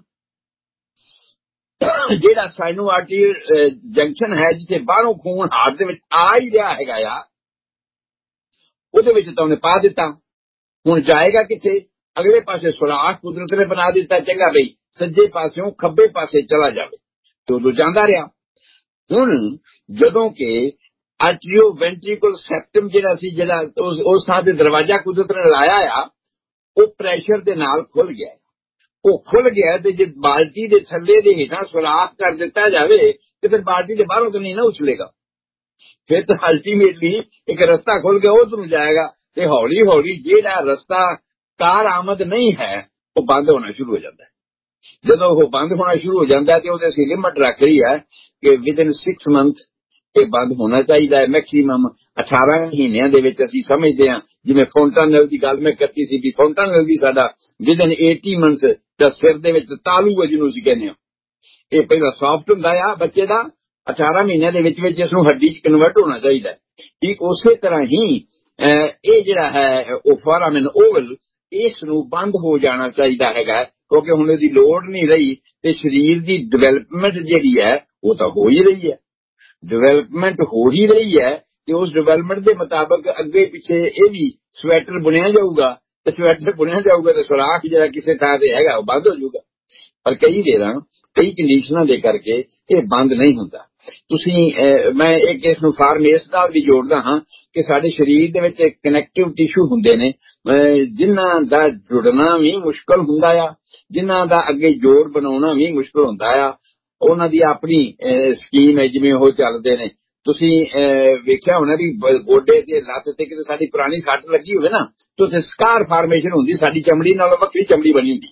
ਜਿਹੜਾ ਸਾਈਨੋ ਆਰਟਰੀਅਲ ਜੰਕਸ਼ਨ ਹੈ ਜਿੱਥੇ ਬਾਹਰੋਂ ਖੂਨ ਹਾਰਟ ਦੇ ਵਿੱਚ ਆ ਹੀ ਰਿਹਾ ਹੈਗਾ ਆ, ਉਹਦੇ ਵਿੱਚ ਤਾਂ ਉਹਨੇ ਪਾ ਦਿੱਤਾ, ਹੁਣ ਜਾਏਗਾ ਕਿੱਥੇ? ਅਗਲੇ ਪਾਸੇ ਸੁਰਾਖ ਕੁਦਰਤ ਨੇ ਬਣਾ ਦਿੱਤਾ, ਚੰਗਾ ਬਈ ਸੱਜੇ ਪਾਸਿਓਂ ਖੱਬੇ ਪਾਸੇ ਚਲਾ ਜਾਵੇ, ਤੇ ਉਦੋਂ ਜਾਂਦਾ ਰਿਹਾ। ਹੁਣ ਜਦੋਂ ਕਿ ਆਰਟਰੀਓ ਵੈਂਟਰੀਕਲ ਸੈਪਟਮ ਜਿਹੜਾ ਸੀ, ਜਿਹੜਾ ਉਸ ਥਾਂ ਤੇ ਦਰਵਾਜ਼ਾ ਕੁਦਰਤ ਨੇ ਲਾਇਆ ਆ, ਉਹ ਪ੍ਰੈਸ਼ਰ ਦੇ ਨਾਲ ਖੁੱਲ ਗਿਆ। ਉਹ ਖੁੱਲ ਗਿਆ ਤੇ ਜੇ ਬਾਲਟੀ ਦੇ ਥੱਲੇ ਦੇ ਹੇਠਾਂ ਸੁਰਾਖ ਕਰ ਦਿੱਤਾ ਜਾਵੇ ਤੇ ਫਿਰ ਬਾਲਟੀ ਦੇ ਬਾਹਰੋਂ ਤਾਂ ਨਹੀਂ ਨਾ ਉਛਲੇਗਾ, ਫਿਰ ਤਾਂ ਅਲਟੀਮੇਟਲੀ ਇੱਕ ਰਸਤਾ ਖੁੱਲ ਗਿਆ, ਉਧਰ ਨੂੰ ਜਾਏਗਾ ਤੇ ਹੌਲੀ ਹੌਲੀ ਜਿਹੜਾ ਰਸਤਾ ਕਾਰ ਆਮਦ ਨਹੀਂ ਹੈ ਉਹ ਬੰਦ ਹੋਣਾ ਸ਼ੁਰੂ ਹੋ ਜਾਂਦਾ ਹੈ। ਜਦੋਂ ਉਹ ਬੰਦ ਹੋਣਾ ਸ਼ੁਰੂ ਹੋ ਜਾਂਦਾ ਤੇ ਉਹਦੇ ਅਸੀਂ ਲਿਮਟ ਰੱਖ ਰਹੀ ਹੈ ਕਿ ਵਿਦਿਨ 6 ਮੰਥ ਇਹ ਬੰਦ ਹੋਣਾ ਚਾਹੀਦਾ ਹੈ, ਮੈਕਸੀਮਮ 18 ਮਹੀਨਿਆਂ ਦੇ ਵਿੱਚ। ਅਸੀਂ ਸਮਝਦੇ ਹਾਂ ਜਿਵੇਂ ਫੌਂਟਾਨੇਲ ਦੀ ਗੱਲ ਮੈਂ ਕਰਤੀ ਸੀ ਵੀ ਫੌਂਟਾਨੇਲ ਵੀ ਸਾਡਾ ਵਿਦਿਨ 80 ਮੰਥ ਦਾ ਸਿਰ ਦੇ ਵਿੱਚ ਤਾਲੂ ਹੈ ਜਿਹਨੂੰ ਅਸੀਂ ਕਹਿੰਦੇ ਹਾਂ, ਇਹ ਪਹਿਲਾਂ ਸੌਫਟ ਹੁੰਦਾ ਆ ਬੱਚੇ ਦਾ, 18 ਮਹੀਨਿਆਂ ਦੇ ਵਿੱਚ ਵਿੱਚ ਇਸ ਨੂੰ ਹੱਡੀ 'ਚ ਕਨਵਰਟ ਹੋਣਾ ਚਾਹੀਦਾ। ਠੀਕ ਉਸੇ ਤਰ੍ਹਾਂ ਹੀ ਇਹ ਜਿਹੜਾ ਹੈ ਉਹ ਫੋਰਾਮਨ ਓਵਲ, ਇਸ ਨੂੰ ਬੰਦ ਹੋ ਜਾਣਾ ਚਾਹੀਦਾ ਹੈਗਾ, ਕਿਉਂਕਿ ਹੁਣ ਇਹਦੀ ਲੋੜ ਨਹੀਂ ਰਹੀ ਤੇ ਸਰੀਰ ਦੀ ਡਿਵੈਲਪਮੈਂਟ ਜਿਹੜੀ ਹੈ ਉਹ ਤਾਂ ਹੋ ਹੀ ਰਹੀ ਹੈ, ਡਿਵੈਲਪਮੈਂਟ ਹੋ ਹੀ ਰਹੀ ਹੈ ਤੇ ਉਸ ਡਿਵੈਲਪਮੈਂਟ ਦੇ ਮੁਤਾਬਕ ਅੱਗੇ ਪਿੱਛੇ ਇਹ ਵੀ ਸਵੈਟਰ ਬੁਣਿਆ ਜਾਊਗਾ ਤੇ ਸਵੈਟਰ ਬੁਣਿਆ ਜਾਊਗਾ ਤੇ ਸੁਰਾਖ ਜਿਹੜਾ ਕਿਸੇ ਥਾਂ ਤੇ ਹੈਗਾ ਉਹ ਬੰਦ ਹੋ ਜਾਊਗਾ। ਪਰ ਕਈ ਕੰਡੀਸ਼ਨਾਂ ਦੇ ਕਰਕੇ ਇਹ ਬੰਦ ਨਹੀਂ ਹੁੰਦਾ। ਮੈਂ ਇੱਕ ਇਸ ਨੂੰ ਫਾਰਮ ਇਸ ਨਾਲ ਵੀ ਜੋੜਦਾ ਹਾਂ ਕਿ ਸਾਡੇ ਸਰੀਰ ਦੇ ਵਿੱਚ ਕਨੈਕਟਿਵ ਟਿਸ਼ੂ ਹੁੰਦੇ ਨੇ ਜਿਨ੍ਹਾਂ ਦਾ ਜੁੜਨਾ ਵੀ ਮੁਸ਼ਕਲ ਹੁੰਦਾ ਆ, ਜਿਨ੍ਹਾਂ ਦਾ ਅੱਗੇ ਜੋੜ ਬਣਾਉਣਾ ਵੀ ਮੁਸ਼ਕਲ ਹੁੰਦਾ ਆ। ਉਹਨਾਂ ਦੀ ਆਪਣੀ ਸਕੀਮ ਹੈ, ਜਿਵੇਂ ਉਹ ਚੱਲਦੇ ਨੇ। ਤੁਸੀਂ ਵੇਖਿਆ ਹੋਣਾ ਵੀ ਗੋਡੇ ਤੇ ਲੱਤ ਤੇ ਕਿਤੇ ਸਾਡੀ ਪੁਰਾਣੀ ਸੱਟ ਲੱਗੀ ਹੋਵੇ ਨਾ ਤੇ ਉੱਥੇ ਸਕਾਰ ਫਾਰਮੇਸ਼ਨ ਹੁੰਦੀ, ਸਾਡੀ ਚਮੜੀ ਨਾਲੋਂ ਵੱਖਰੀ ਚਮੜੀ ਬਣੀ ਹੁੰਦੀ।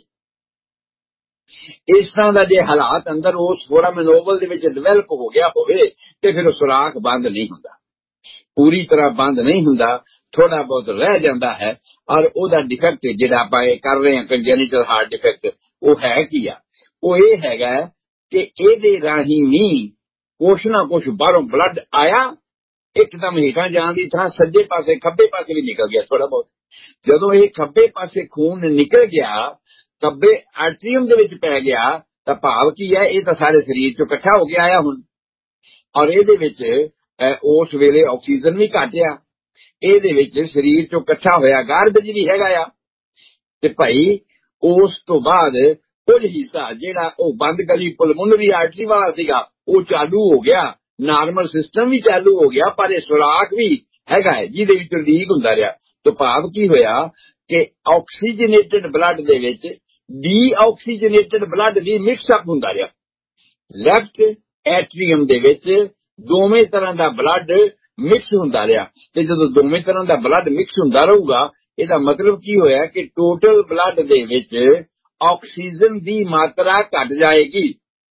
ਇਸ ਤਰ੍ਹਾਂ ਦਾ ਜੇ ਹਾਲਾਤ ਅੰਦਰ ਉਸ ਫੋਰਾਮਨ ਓਵਲ ਦੇ ਵਿੱਚ ਡਿਵੈਲਪ ਹੋ ਗਿਆ ਹੋਵੇ ਤੇ ਫਿਰ ਉਹ ਸੁਰਾਖ ਬੰਦ ਨਹੀਂ ਹੁੰਦਾ, ਪੂਰੀ ਤਰ੍ਹਾਂ ਬੰਦ ਨਹੀਂ ਹੁੰਦਾ, ਥੋੜਾ ਬਹੁਤ ਰਹਿ ਜਾਂਦਾ ਹੈ। ਔਰ ਉਹਦਾ ਡਿਫੈਕਟ ਜਿਹੜਾ ਆਪਾਂ ਇਹ ਕਰ ਰਹੇ ਹਾਂ ਕੰਜੈਨੀਟਲ ਹਾਰਟ ਡਿਫੈਕਟ, ਉਹ ਹੈ ਕੀ ਆ? ਉਹ ਇਹ ਹੈਗਾ ਕਿ ਇਹਦੇ ਰਾਹੀਂ ਵੀ ਕੁਛ ਨਾ ਕੁਛ ਬਾਹਰੋਂ ਬਲੱਡ ਆਇਆ, ਇੱਕਦਮ ਹੇਠਾਂ ਜਾਣ ਦੀ ਥਾਂ ਸੱਜੇ ਪਾਸੇ ਖੱਬੇ ਪਾਸੇ ਵੀ ਨਿਕਲ ਗਿਆ ਥੋੜਾ ਬਹੁਤ। ਜਦੋਂ ਇਹ ਖੱਬੇ ਪਾਸੇ ਖੂਨ ਨਿਕਲ ਗਿਆ, ਖੱਬੇ ਆਰਟਰੀਅਮ ਦੇ ਵਿੱਚ ਪੈ ਗਿਆ, ਤਾਂ ਭਾਵ ਕੀ ਹੈ? ਇਹ ਤਾਂ ਸਾਰੇ ਸਰੀਰ ਚੋਂ ਇਕੱਠਾ ਹੋ ਕੇ ਆਇਆ ਹੁਣ, ਔਰ ਇਹਦੇ ਵਿੱਚ ਉਸ ਵੇਲੇ ਆਕਸੀਜਨ ਵੀ ਘੱਟ ਆ, ਇਹਦੇ ਵਿੱਚ ਸਰੀਰ ਚੋਂ ਇਕੱਠਾ ਹੋਇਆ ਗਾਰਬੇਜ ਵੀ ਹੈਗਾ ਆ। ਤੇ ਭਾਈ ਉਸ ਤੋਂ ਬਾਅਦ ਕੁਝ ਹਿੱਸਾ ਜਿਹੜਾ ਉਹ ਬੰਦ ਗਲੀ ਪੁਲਮੋਨਰੀ ਆਰਟਰੀ ਵਾਲਾ ਸੀਗਾ ਉਹ ਚਾਲੂ ਹੋ ਗਿਆ, ਨਾਰਮਲ ਸਿਸਟਮ ਵੀ ਚਾਲੂ ਹੋ ਗਿਆ, ਪਰ ਇਹ ਸੁਰਾਖ ਵੀ ਹੈਗਾ ਹੈ ਜਿਹਦੇ ਵਿੱਚ ਲੀਕ ਹੁੰਦਾ ਰਿਹਾ। ਤਾਂ ਭਾਵ ਕੀ ਹੋਇਆ ਕਿ ਆਕਸੀਜਨੇਟਡ ਬਲੱਡ ਦੇ ਵਿੱਚ ਡੀਆਕਸੀਜਨੇਟਡ ਬਲੱਡ ਵੀ ਮਿਕਸ ਅਪ ਹੁੰਦਾ ਰਿਹਾ। ਲੈਫਟ ਐਟਰੀਅਮ ਦੇ ਵਿੱਚ ਦੋਵੇਂ ਤਰ੍ਹਾਂ ਦਾ ਬਲੱਡ ਮਿਕਸ ਹੁੰਦਾ ਰਿਹਾ, ਤੇ ਜਦੋਂ ਦੋਵੇਂ ਤਰ੍ਹਾਂ ਦਾ ਬਲੱਡ ਮਿਕਸ ਹੁੰਦਾ ਰਹੂਗਾ, ਇਹਦਾ ਮਤਲਬ ਕੀ ਹੋਇਆ ਕਿ ਟੋਟਲ ਬਲੱਡ ਦੇ ਵਿੱਚ ਆਕਸੀਜਨ ਦੀ ਮਾਤਰਾ ਘਟ ਜਾਏਗੀ।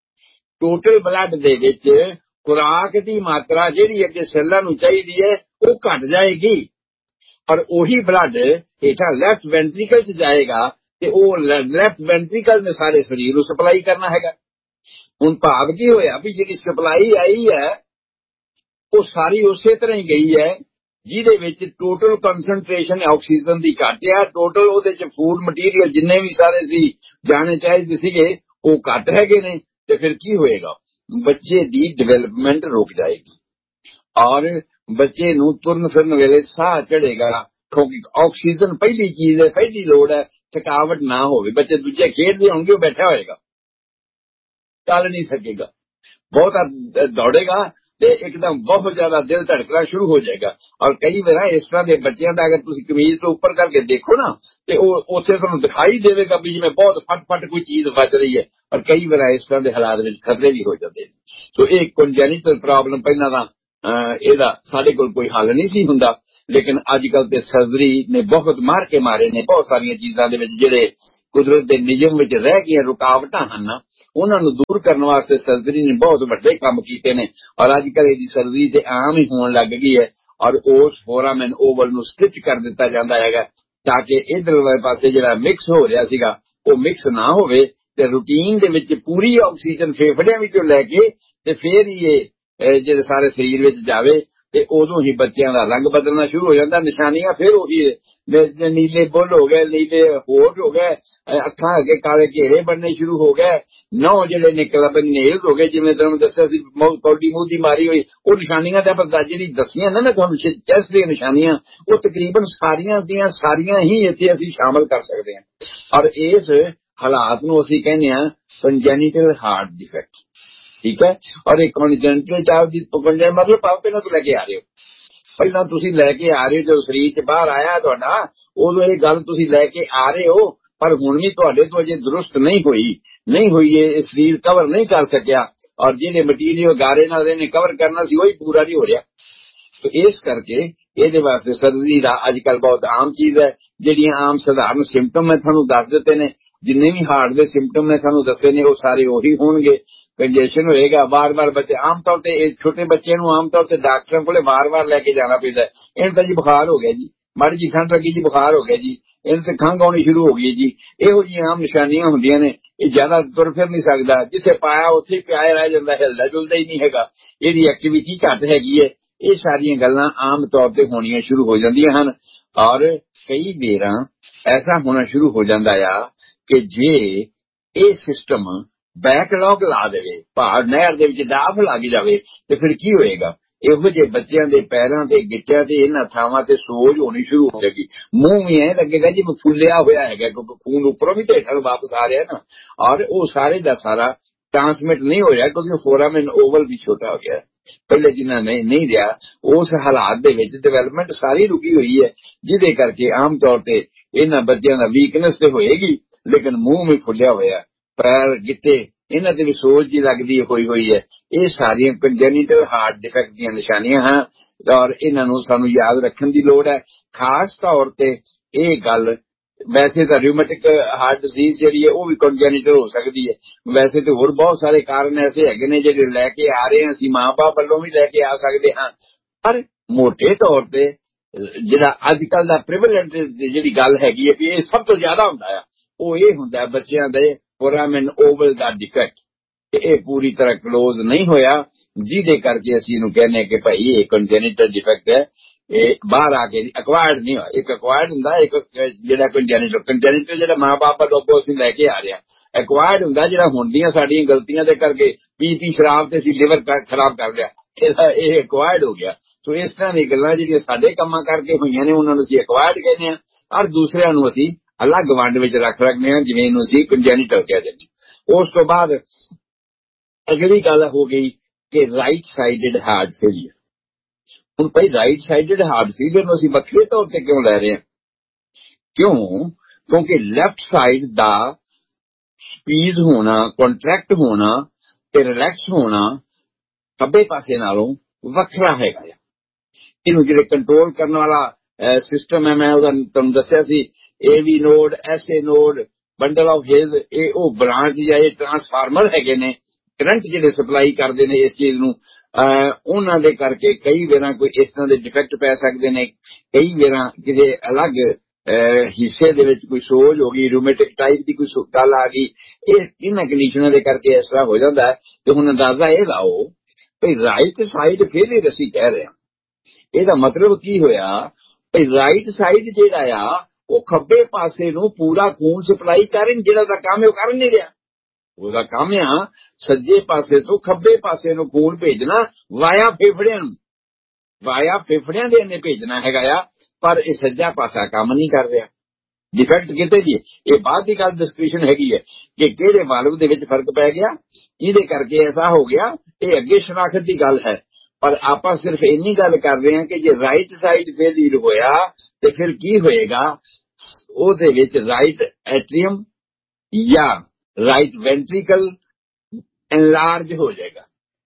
ਟੋਟਲ ਬਲੱਡ ਦੇ ਵਿੱਚ ਖੁਰਾਕ ਦੀ ਮਾਤਰਾ ਜਿਹੜੀ ਅੱਗੇ ਸੈੱਲਾਂ ਨੂੰ ਚਾਹੀਦੀ ਹੈ ਉਹ ਘਟ ਜਾਏਗੀ, ਔਰ ਉਹੀ ਬਲੱਡ ਹੇਠਾਂ ਲੈਫਟ ਵੈਂਟਰੀਕਲ 'ਚ ਜਾਏਗਾ ਤੇ ਉਹ ਲੈਫਟ ਵੈਂਟਰੀਕਲ ਨੇ ਸਾਰੇ ਸਰੀਰ ਨੂੰ ਸਪਲਾਈ ਕਰਨਾ ਹੈਗਾ। ਹੁਣ ਭਾਵ ਕੀ ਹੋਇਆ ਵੀ ਜਿਹੜੀ ਸਪਲਾਈ ਆਈ ਹੈ ਉਹ ਸਾਰੀ ਉਸੇ ਤਰ੍ਹਾਂ ਹੀ ਗਈ ਹੈ ਜਿਹਦੇ ਵਿੱਚ ਟੋਟਲ ਕੰਸਨਟ੍ਰੇਸ਼ਨ ਆਕਸੀਜਨ ਦੀ ਘੱਟ ਆ, ਟੋਟਲ ਉਹਦੇ 'ਚ ਫੂਡ ਮਟੀਰੀਅਲ ਜਿੰਨੇ ਵੀ ਸਾਰੇ ਸੀ ਜਾਣੇ ਚਾਹੀਦੇ ਸੀਗੇ ਉਹ ਘੱਟ ਹੈਗੇ ਨੇ। ਤੇ ਫਿਰ ਕੀ ਹੋਏਗਾ? ਬੱਚੇ ਦੀ ਡਿਵੈਲਪਮੈਂਟ ਰੁਕ ਜਾਏਗੀ ਔਰ ਬੱਚੇ ਨੂੰ ਤੁਰਨ ਫਿਰਨ ਵੇਲੇ ਸਾਹ ਚੜੇਗਾ, ਕਿਉਂਕਿ ਆਕਸੀਜਨ ਪਹਿਲੀ ਚੀਜ਼ ਹੈ, ਪਹਿਲੀ ਲੋੜ ਹੈ। ਥਕਾਵਟ ਨਾ ਹੋਵੇ, ਬੱਚੇ ਦੂਜੇ ਖੇਡਦੇ ਹੋਣਗੇ ਉਹ ਬੈਠਾ ਹੋਏਗਾ, ਚੱਲ ਨਹੀਂ ਸਕੇਗਾ, ਬਹੁਤਾ ਦੌੜੇਗਾ ਤੇ ਇੱਕਦਮ ਬਹੁਤ ਜ਼ਿਆਦਾ ਦਿਲ ਧੜਕਣਾ ਸ਼ੁਰੂ ਹੋ ਜਾਏਗਾ। ਔਰ ਕਈ ਵਾਰ ਇਸ ਤਰ੍ਹਾਂ ਦੇ ਬੱਚਿਆਂ ਦਾ ਅਗਰ ਤੁਸੀਂ ਕਮੀਜ਼ ਤੋਂ ਉੱਪਰ ਕਰਕੇ ਦੇਖੋ ਨਾ ਤੇ ਉਹ ਉੱਥੇ ਤੁਹਾਨੂੰ ਦਿਖਾਈ ਦੇਵੇਗਾ ਵੀ ਜਿਵੇਂ ਬਹੁਤ ਫਟ ਕੋਈ ਚੀਜ਼ ਵੱਜ ਰਹੀ ਹੈ। ਔਰ ਕਈ ਵਾਰ ਇਸ ਤਰ੍ਹਾਂ ਦੇ ਹਾਲਾਤ ਵਿੱਚ ਖਤਰੇ ਵੀ ਹੋ ਜਾਂਦੇ ਨੇ। ਸੋ ਇਹ ਕੰਜੈਨੀਟਲ ਪ੍ਰੋਬਲਮ ਪਹਿਲਾਂ ਤਾਂ ਇਹਦਾ ਸਾਡੇ ਕੋਲ ਕੋਈ ਹੱਲ ਨਹੀਂ ਸੀ ਹੁੰਦਾ, ਲੇਕਿਨ ਅੱਜ ਕੱਲ੍ਹ ਤੇ ਸਰਜਰੀ ਨੇ ਬਹੁਤ ਮਾਰ ਕੇ ਮਾਰੇ ਨੇ। ਬਹੁਤ ਸਾਰੀਆਂ ਚੀਜ਼ਾਂ ਦੇ ਵਿੱਚ ਜਿਹੜੇ ਕੁਦਰਤ ਦੇ ਨਿਯਮ ਵਿੱਚ ਰਹਿ ਗਈਆਂ ਰੁਕਾਵਟਾਂ ਹਨ, ਉਹਨਾਂ ਨੂੰ ਦੂਰ ਕਰਨ ਵਾਸਤੇ ਸਰਜਰੀ ਨੇ ਬਹੁਤ ਵੱਡੇ ਕੰਮ ਕੀਤੇ ਨੇ। ਔਰ ਅੱਜ ਕੱਲ੍ਹ ਇਹਦੀ ਸਰਜਰੀ ਤੇ ਆਮ ਹੀ ਹੋਣ ਲੱਗ ਗਈ ਹੈ। ਔਰ ਉਸ ਫੋਰਾਮਨ ਓਵਲ ਨੂੰ ਸਟਿਚ ਕਰ ਦਿੱਤਾ ਜਾਂਦਾ ਹੈਗਾ ਤਾਂ ਕਿ ਇਧਰ ਵਾਲੇ ਪਾਸੇ ਜਿਹੜਾ ਮਿਕਸ ਹੋ ਰਿਹਾ ਸੀਗਾ ਉਹ ਮਿਕਸ ਨਾ ਹੋਵੇ ਤੇ ਰੂਟੀਨ ਦੇ ਵਿੱਚ ਪੂਰੀ ਆਕਸੀਜਨ ਫੇਫੜਿਆਂ ਵਿੱਚੋਂ ਲੈ ਕੇ ਤੇ ਫਿਰ ਹੀ ਇਹ ਜਿਹੜੇ ਸਾਰੇ ਸਰੀਰ ਵਿੱਚ ਜਾਵੇ ਤੇ ਉਦੋਂ ਹੀ ਬੱਚਿਆਂ ਦਾ ਰੰਗ ਬਦਲਣਾ ਸ਼ੁਰੂ ਹੋ ਜਾਂਦਾ। ਨਿਸ਼ਾਨੀਆਂ ਫਿਰ ਉਹੀ ਨੀਲੇ ਬੁੱਲ ਹੋ ਗਏ, ਨੀਲੇ ਹੋਠ ਹੋ ਗਏ, ਅੱਖਾਂ ਅੱਗੇ ਕਾਲੇ ਘੇਰੇ ਬਣਨੇ ਸ਼ੁਰੂ ਹੋ ਗਏ, ਨਹੁੰ ਜਿਹੜੇ ਨੇ ਕਲਬਨ ਨੇਲਸ ਹੋ ਗਏ, ਜਿਵੇਂ ਤੁਹਾਨੂੰ ਦੱਸਿਆ ਸੀ ਕੌਡੀ ਮੂੰਹ ਦੀ ਮਾਰੀ ਹੋਈ। ਉਹ ਨਿਸ਼ਾਨੀਆਂ ਤਾਂ ਆਪਾਂ ਜਿਹੜੀ ਦੱਸੀਆਂ ਨਾ ਮੈਂ ਤੁਹਾਨੂੰ ਚੈਸਟ ਦੀਆਂ ਨਿਸ਼ਾਨੀਆਂ, ਉਹ ਤਕਰੀਬਨ ਸਾਰੀਆਂ ਦੀਆਂ ਸਾਰੀਆਂ ਹੀ ਇੱਥੇ ਅਸੀਂ ਸ਼ਾਮਲ ਕਰ ਸਕਦੇ ਹਾਂ। ਔਰ ਇਸ ਹਾਲਾਤ ਨੂੰ ਅਸੀਂ ਕਹਿੰਦੇ ਹਾਂ ਕੰਜੈਨੀਟਲ ਹਾਰਟ ਡਿਫੈਕਟ, ਠੀਕ ਹੈ। ਔਰ ਇਹ ਕੰਜੈਨੀਟਲ ਚਾਹ ਦੀ ਮਤਲਬ ਪਹਿਲਾਂ ਤੋਂ ਲੈ ਕੇ ਆ ਰਹੇ ਹੋ, ਪਹਿਲਾਂ ਤੁਸੀਂ ਲੈ ਕੇ ਆ ਰਹੇ ਹੋ ਜਦੋਂ ਸਰੀਰ ਚ ਬਾਹਰ ਆਇਆ ਤੁਹਾਡਾ, ਉਦੋਂ ਇਹ ਗੱਲ ਤੁਸੀਂ ਲੈ ਕੇ ਆ ਰਹੇ ਹੋ, ਪਰ ਹੁਣ ਵੀ ਤੁਹਾਡੇ ਤੋਂ ਅਜੇ ਦਰੁਸਤ ਨਹੀਂ ਹੋਈ ਇਹ ਸਰੀਰ ਕਵਰ ਨਹੀਂ ਕਰ ਸਕਿਆ। ਔਰ ਜਿਹੜੇ ਮਟੀਰੀਅਲ ਗਾਰੇ ਨਾਲ ਇਹਨੇ ਕਵਰ ਕਰਨਾ ਸੀ ਉਹੀ ਪੂਰਾ ਨਹੀਂ ਹੋ ਰਿਹਾ। ਤੇ ਇਸ ਕਰਕੇ ਇਹਦੇ ਵਾਸਤੇ ਸਰਜਰੀ ਦਾ ਅੱਜ ਕੱਲ੍ਹ ਬਹੁਤ ਆਮ ਚੀਜ਼ ਹੈ। ਜਿਹੜੀਆਂ ਆਮ ਸਧਾਰਨ ਸਿੰਪਟਮ ਮੈਂ ਤੁਹਾਨੂੰ ਦੱਸ ਦਿੱਤੇ ਨੇ, ਜਿੰਨੇ ਵੀ ਹਾਰਟ ਦੇ ਸਿੰਪਟਮ ਮੈਂ ਤੁਹਾਨੂੰ ਦੱਸੇ ਨੇ ਉਹ ਸਾਰੇ ਉਹੀ ਹੋਣਗੇ। ਕੰਜੈਸ਼ਨ ਹੋਏਗਾ, ਵਾਰ-ਵਾਰ ਬੱਚੇ ਆਮ ਤੌਰ ਤੇ ਛੋਟੇ ਬੱਚੇ ਨੂੰ ਆਮ ਤੌਰ ਤੇ ਡਾਕਟਰਾਂ ਕੋਲੇ ਵਾਰ-ਵਾਰ ਲੈ ਕੇ ਜਾਣਾ ਪੈਂਦਾ। ਇਹਨੂੰ ਤਾਂ ਜੀ ਬੁਖਾਰ ਹੋ ਗਿਆ ਜੀ, ਮਾੜੀ ਜੀ ਠੰਡ ਲੱਗੀ ਜੀ, ਬੁਖਾਰ ਹੋ ਗਿਆ ਜੀ, ਇਹਨੂੰ ਤੇ ਖੰਘ ਆਉਣੀ ਸ਼ੁਰੂ ਹੋ ਗਈ ਜੀ, ਇਹੋ ਜਿਹੀਆਂ ਆਮ ਨਿਸ਼ਾਨੀਆਂ ਹੁੰਦੀਆਂ ਨੇ। ਇਹ ਜ਼ਿਆਦਾ ਤੁਰ ਫਿਰ ਨਹੀਂ ਸਕਦਾ, ਜਿੱਥੇ ਪਾਇਆ ਉੱਥੇ ਹੀ ਪਿਆ ਰਹਿ ਜਾਂਦਾ, ਹਿਲਦਾ ਜੁਲਦਾ ਹੀ ਨਹੀਂ ਹੈਗਾ, ਇਹਦੀ ਐਕਟੀਵਿਟੀ ਘੱਟ ਹੈਗੀ ਹੈ। ਇਹ ਸਾਰੀਆਂ ਗੱਲਾਂ ਆਮ ਤੌਰ ਤੇ ਹੋਣੀਆਂ ਸ਼ੁਰੂ ਹੋ ਜਾਂਦੀਆਂ ਹਨ। ਔਰ ਕਈ ਵਾਰਾਂ ਐਸਾ ਹੋਣਾ ਸ਼ੁਰੂ ਹੋ ਜਾਂਦਾ ਆ ਕਿ ਜੇ ਇਹ ਸਿਸਟਮ ਬੈਕਲੌਗ ਲਾ ਦੇਵੇ, ਪਹਾੜ ਨਹਿਰ ਦੇ ਵਿੱਚ ਡਾਫ ਲੱਗ ਜਾਵੇ ਤੇ ਫਿਰ ਕੀ ਹੋਏਗਾ। ਇਹੋ ਜਿਹੇ ਬੱਚਿਆਂ ਦੇ ਪੈਰਾਂ ਤੇ ਗਿੱਟਿਆਂ ਤੇ ਇਹਨਾਂ ਥਾਵਾਂ ਤੇ ਸੋਜ ਹੋਣੀ ਸ਼ੁਰੂ ਹੋ ਜਾਏਗੀ। ਮੂੰਹ ਵੀ ਐ ਲੱਗੇਗਾ ਜਿਵੇਂ ਫੁੱਲਿਆ ਹੋਇਆ ਹੈਗਾ, ਕਿਉਂਕਿ ਖੂਨ ਉੱਪਰੋਂ ਵੀ ਢੇਠਾਂ ਨੂੰ ਵਾਪਸ ਆ ਰਿਹਾ ਨਾ। ਔਰ ਉਹ ਸਾਰੇ ਦਾ ਸਾਰਾ ਟ੍ਰਾਂਸਮਿਟ ਨਹੀਂ ਹੋ ਰਿਹਾ ਕਿਉਂਕਿ ਫੋਰਾਮਨ ਓਵਲ ਵੀ ਛੋਟਾ ਹੋ ਗਿਆ। ਪਹਿਲੇ ਜਿੰਨਾ ਨਹੀਂ ਰਿਹਾ, ਉਸ ਹਾਲਾਤ ਦੇ ਵਿੱਚ ਡਿਵੈਲਪਮੈਂਟ ਸਾਰੀ ਰੁਕੀ ਹੋਈ ਹੈ, ਜਿਹਦੇ ਕਰਕੇ ਆਮ ਤੌਰ ਤੇ ਇਹਨਾਂ ਬੱਚਿਆਂ ਦਾ ਵੀਕਨੈਸ ਤੇ ਹੋਏਗੀ, ਲੇਕਿਨ ਮੂੰਹ ਵੀ ਫੁੱਲਿਆ ਹੋਇਆ, ਪੈਰ ਗਿੱਟੇ ਇਹਨਾਂ ਤੇ ਵੀ ਸੋਜ ਜੀ ਲੱਗਦੀ ਹੋਈ ਹੈ। ਇਹ ਸਾਰੀਆਂ ਕੰਜੈਨੀਟਲ ਹਾਰਟ ਡਿਫੈਕਟ ਦੀਆਂ ਨਿਸ਼ਾਨੀਆਂ ਹਨ ਔਰ ਇਹਨਾਂ ਨੂੰ ਸਾਨੂੰ ਯਾਦ ਰੱਖਣ ਦੀ ਲੋੜ ਹੈ। ਖਾਸ ਤੌਰ ਤੇ ਇਹ ਗੱਲ ਵੈਸੇ ਤਾਂ ਰਿਊਮੈਟਿਕ ਹਾਰਟ ਡਿਜ਼ੀਜ਼ ਜਿਹੜੀ ਹੈ ਉਹ ਵੀ ਕੰਜੈਨੀਟਲ ਹੋ ਸਕਦੀ ਹੈ। ਵੈਸੇ ਤੇ ਹੋਰ ਬਹੁਤ ਸਾਰੇ ਕਾਰਨ ਐਸੇ ਹੈਗੇ ਨੇ ਜਿਹੜੇ ਲੈ ਕੇ ਆ ਰਹੇ ਹਾਂ, ਅਸੀਂ ਮਾਂ-ਬਾਪ ਵੱਲੋਂ ਵੀ ਲੈ ਕੇ ਆ ਸਕਦੇ ਹਾਂ। ਪਰ ਮੋਟੇ ਤੌਰ ਤੇ ਜਿਹੜਾ ਅੱਜ ਕੱਲ੍ਹ ਦਾ ਪ੍ਰੀਵੈਲੈਂਟ ਜਿਹੜੀ ਗੱਲ ਹੈਗੀ ਹੈ ਵੀ ਇਹ ਸਭ ਤੋਂ ਜ਼ਿਆਦਾ ਹੁੰਦਾ ਆ, ਉਹ ਇਹ ਹੁੰਦਾ ਬੱਚਿਆਂ ਦੇ ਫੋਰਾਮਨ ਓਵਲ ਦਾ ਡਿਫੈਕਟ। ਇਹ ਪੂਰੀ ਤਰ੍ਹਾਂ ਕਲੋਜ਼ ਨਹੀਂ ਹੋਇਆ, ਜਿਹਦੇ ਕਰਕੇ ਅਸੀਂ ਇਹਨੂੰ ਕਹਿੰਦੇ ਕਿ ਭਾਈ ਇਹ ਕੰਜੈਨੀਟਲ ਡਿਫੈਕਟ ਹੈ। ਇਹ ਬਾਹਰ ਆ ਕੇ ਅਕਵਾਇਰਡ ਨਹੀਂ ਹੋਇਆ। ਇੱਕ ਅਕਵਾਇਰਡ ਹੁੰਦਾ, ਇੱਕ ਜਿਹੜਾ ਕੰਜੈਨੀਟਲ ਜਿਹੜਾ ਮਾਂ-ਬਾਪ ਵੱਲੋਂ ਅਸੀਂ ਲੈ ਕੇ ਆ ਰਹੇ ਹਾਂ। ਐਕਵਾਇਰਡ ਹੁੰਦਾ ਜਿਹੜਾ ਹੁੰਦੀਆਂ ਸਾਡੀਆਂ ਗਲਤੀਆਂ ਦੇ ਕਰਕੇ ਪੀ ਸ਼ਰਾਬ ਤੇ ਅਸੀਂ ਲਿਵਰ ਖਰਾਬ ਕਰ ਲਿਆ, ਇਹ ਐਕਵਾਇਰਡ ਹੋ ਗਿਆ। ਸੋ ਇਸ ਤਰ੍ਹਾਂ ਦੀ ਗੱਲਾਂ ਜਿਹੜੀਆਂ ਸਾਡੇ ਕੰਮਾਂ ਕਰਕੇ ਹੋਈਆਂ ਨੇ ਉਹਨਾਂ ਨੂੰ ਅਸੀਂ ਐਕਵਾਇਰਡ ਕਹਿੰਦੇ ਹਾਂ, ਔਰ ਦੂਸਰਿਆਂ ਨੂੰ ਅਸੀਂ ਅਲੱਗ ਵੰਡ ਵਿੱਚ ਰੱਖ ਰੱਖਦੇ ਹਾਂ, ਜਿਵੇਂ ਇਹਨੂੰ ਅਸੀਂ ਕੰਜੈਨੀਟਲ ਕਹਿ ਦਿੰਦੇ ਹਾਂ। ਉਸ ਤੋਂ ਬਾਅਦ ਅਗਲੀ ਗੱਲ ਹੋ ਗਈ ਕਿ ਰਾਈਟ ਸਾਈਡਡ ਹਾਰਟ ਫੇਲੀਅਰ। ਹੁਣ ਭਾਈ ਰਾਈਟ ਸਾਈਡਡ ਹਾਰਟ ਫੇਲੀਅਰ ਨੂੰ ਅਸੀਂ ਵੱਖਰੇ ਤੌਰ ਤੇ ਕਿਉਂ ਲੈ ਰਹੇ ਹਾਂ? ਕਿਉਂਕਿ ਲੈਫਟ ਸਾਈਡ ਦਾ ਸਪੀਡ ਹੋਣਾ, ਕੰਟਰੈਕਟ ਹੋਣਾ ਤੇ ਰਿਲੈਕਸ ਹੋਣਾ ਖੱਬੇ ਪਾਸੇ ਨਾਲੋਂ ਵੱਖਰਾ ਹੈਗਾ ਆ। ਇਹਨੂੰ ਜਿਹੜੇ ਕੰਟਰੋਲ ਕਰਨ ਵਾਲਾ ਸਿਸਟਮ ਹੈ, ਮੈਂ ਉਹਦਾ ਤੁਹਾਨੂੰ ਦੱਸਿਆ ਸੀ, AV node, SA node, bundle of Hills, ਇਹ ਉਹ ਬ੍ਰਾਂਚ ਜਾਂ ਇਹ ਟਰਾਂਸਫਾਰਮਰ ਹੈਗੇ ਨੇ, ਕਰੰਟ ਜਿਹੜੇ ਸਪਲਾਈ ਕਰਦੇ ਨੇ ਇਸ ਚੀਜ਼ ਨੂੰ। ਉਹਨਾਂ ਦੇ ਕਰਕੇ ਕਈ ਵਾਰਾਂ ਕੋਈ ਇਸ ਤਰ੍ਹਾਂ ਦੇ ਡਿਫੈਕਟ ਪੈ ਸਕਦੇ ਨੇ, ਕਈ ਵਾਰਾਂ ਕਿਸੇ ਅਲੱਗ ਹਿੱਸੇ ਦੇ ਵਿੱਚ ਕੋਈ ਸੋਜ ਹੋ ਗਈ, ਰੂਮੈਟਿਕ ਟਾਈਪ ਦੀ ਕੋਈ ਗੱਲ ਆ ਗਈ। ਇਹਨਾਂ ਕੰਡੀਸ਼ਨਾਂ ਦੇ ਕਰਕੇ ਇਸ ਤਰ੍ਹਾਂ ਹੋ ਜਾਂਦਾ। ਤੇ ਹੁਣ ਅੰਦਾਜ਼ਾ ਇਹ ਲਾਓ ਭਈ ਰਾਈਟ ਸਾਈਡ ਫੇਲਿਅਰ ਅਸੀਂ ਕਹਿ ਰਹੇ ਹਾਂ, ਇਹਦਾ ਮਤਲਬ ਕੀ ਹੋਇਆ ਭਈ ਰਾਈਟ ਸਾਈਡ ਜਿਹੜਾ ਆ ਉਹ ਖੱਬੇ ਪਾਸੇ ਨੂੰ ਪੂਰਾ ਖੂਨ ਸਪਲਾਈ ਕਰਨ, ਜਿਹੜਾ ਉਹਦਾ ਕੰਮ ਹੈ ਉਹ ਕਰ ਨਹੀਂ ਰਿਹਾ। ਉਹਦਾ ਕੰਮ ਆ ਸੱਜੇ ਪਾਸੇ ਤੋਂ ਖੱਬੇ ਪਾਸੇ ਨੂੰ ਖੂਨ ਭੇਜਣਾ ਵਾਇਆ ਫੇਫੜਿਆਂ ਨੂੰ, ਵਾਇਆ ਫੇਫੜਿਆਂ ਦੇ ਇਹਨੇ ਭੇਜਣਾ ਹੈਗਾ ਆ, ਪਰ ਇਹ ਸੱਜਾ ਪਾਸਾ ਕੰਮ ਨਹੀਂ ਕਰ ਰਿਹਾ। ਡਿਫੈਕਟ ਕਿਤੇ ਵੀ। ਇਹ ਬਾਅਦ ਦੀ ਗੱਲ ਡਿਸਕ੍ਰਿਪਸ਼ਨ ਹੈਗੀ ਹੈ ਕਿ ਕਿਹੜੇ ਵਾਲਵ ਦੇ ਵਿੱਚ ਫਰਕ ਪੈ ਗਿਆ, ਕਿਹਦੇ ਕਰਕੇ ਐਸਾ ਹੋ ਗਿਆ, ਇਹ ਅੱਗੇ ਸ਼ਨਾਖਤ ਦੀ ਗੱਲ ਹੈ। ਪਰ ਆਪਾਂ ਸਿਰਫ ਇੰਨੀ ਗੱਲ ਕਰ ਰਹੇ ਹਾਂ ਕਿ ਜੇ ਰਾਈਟ ਸਾਈਡ ਫੇਲਿਅਰ ਹੋਇਆ ਤੇ ਫਿਰ ਕੀ ਹੋਏਗਾ, ਉਹਦੇ ਵਿੱਚ ਰਾਈਟ ਐਟਰੀਅਮ ਜਾਂ ਰਾਈਟ ਵੈਂਟਰੀਕਲ ਐਨਲਾਰਜ ਹੋ ਜਾਏਗਾ,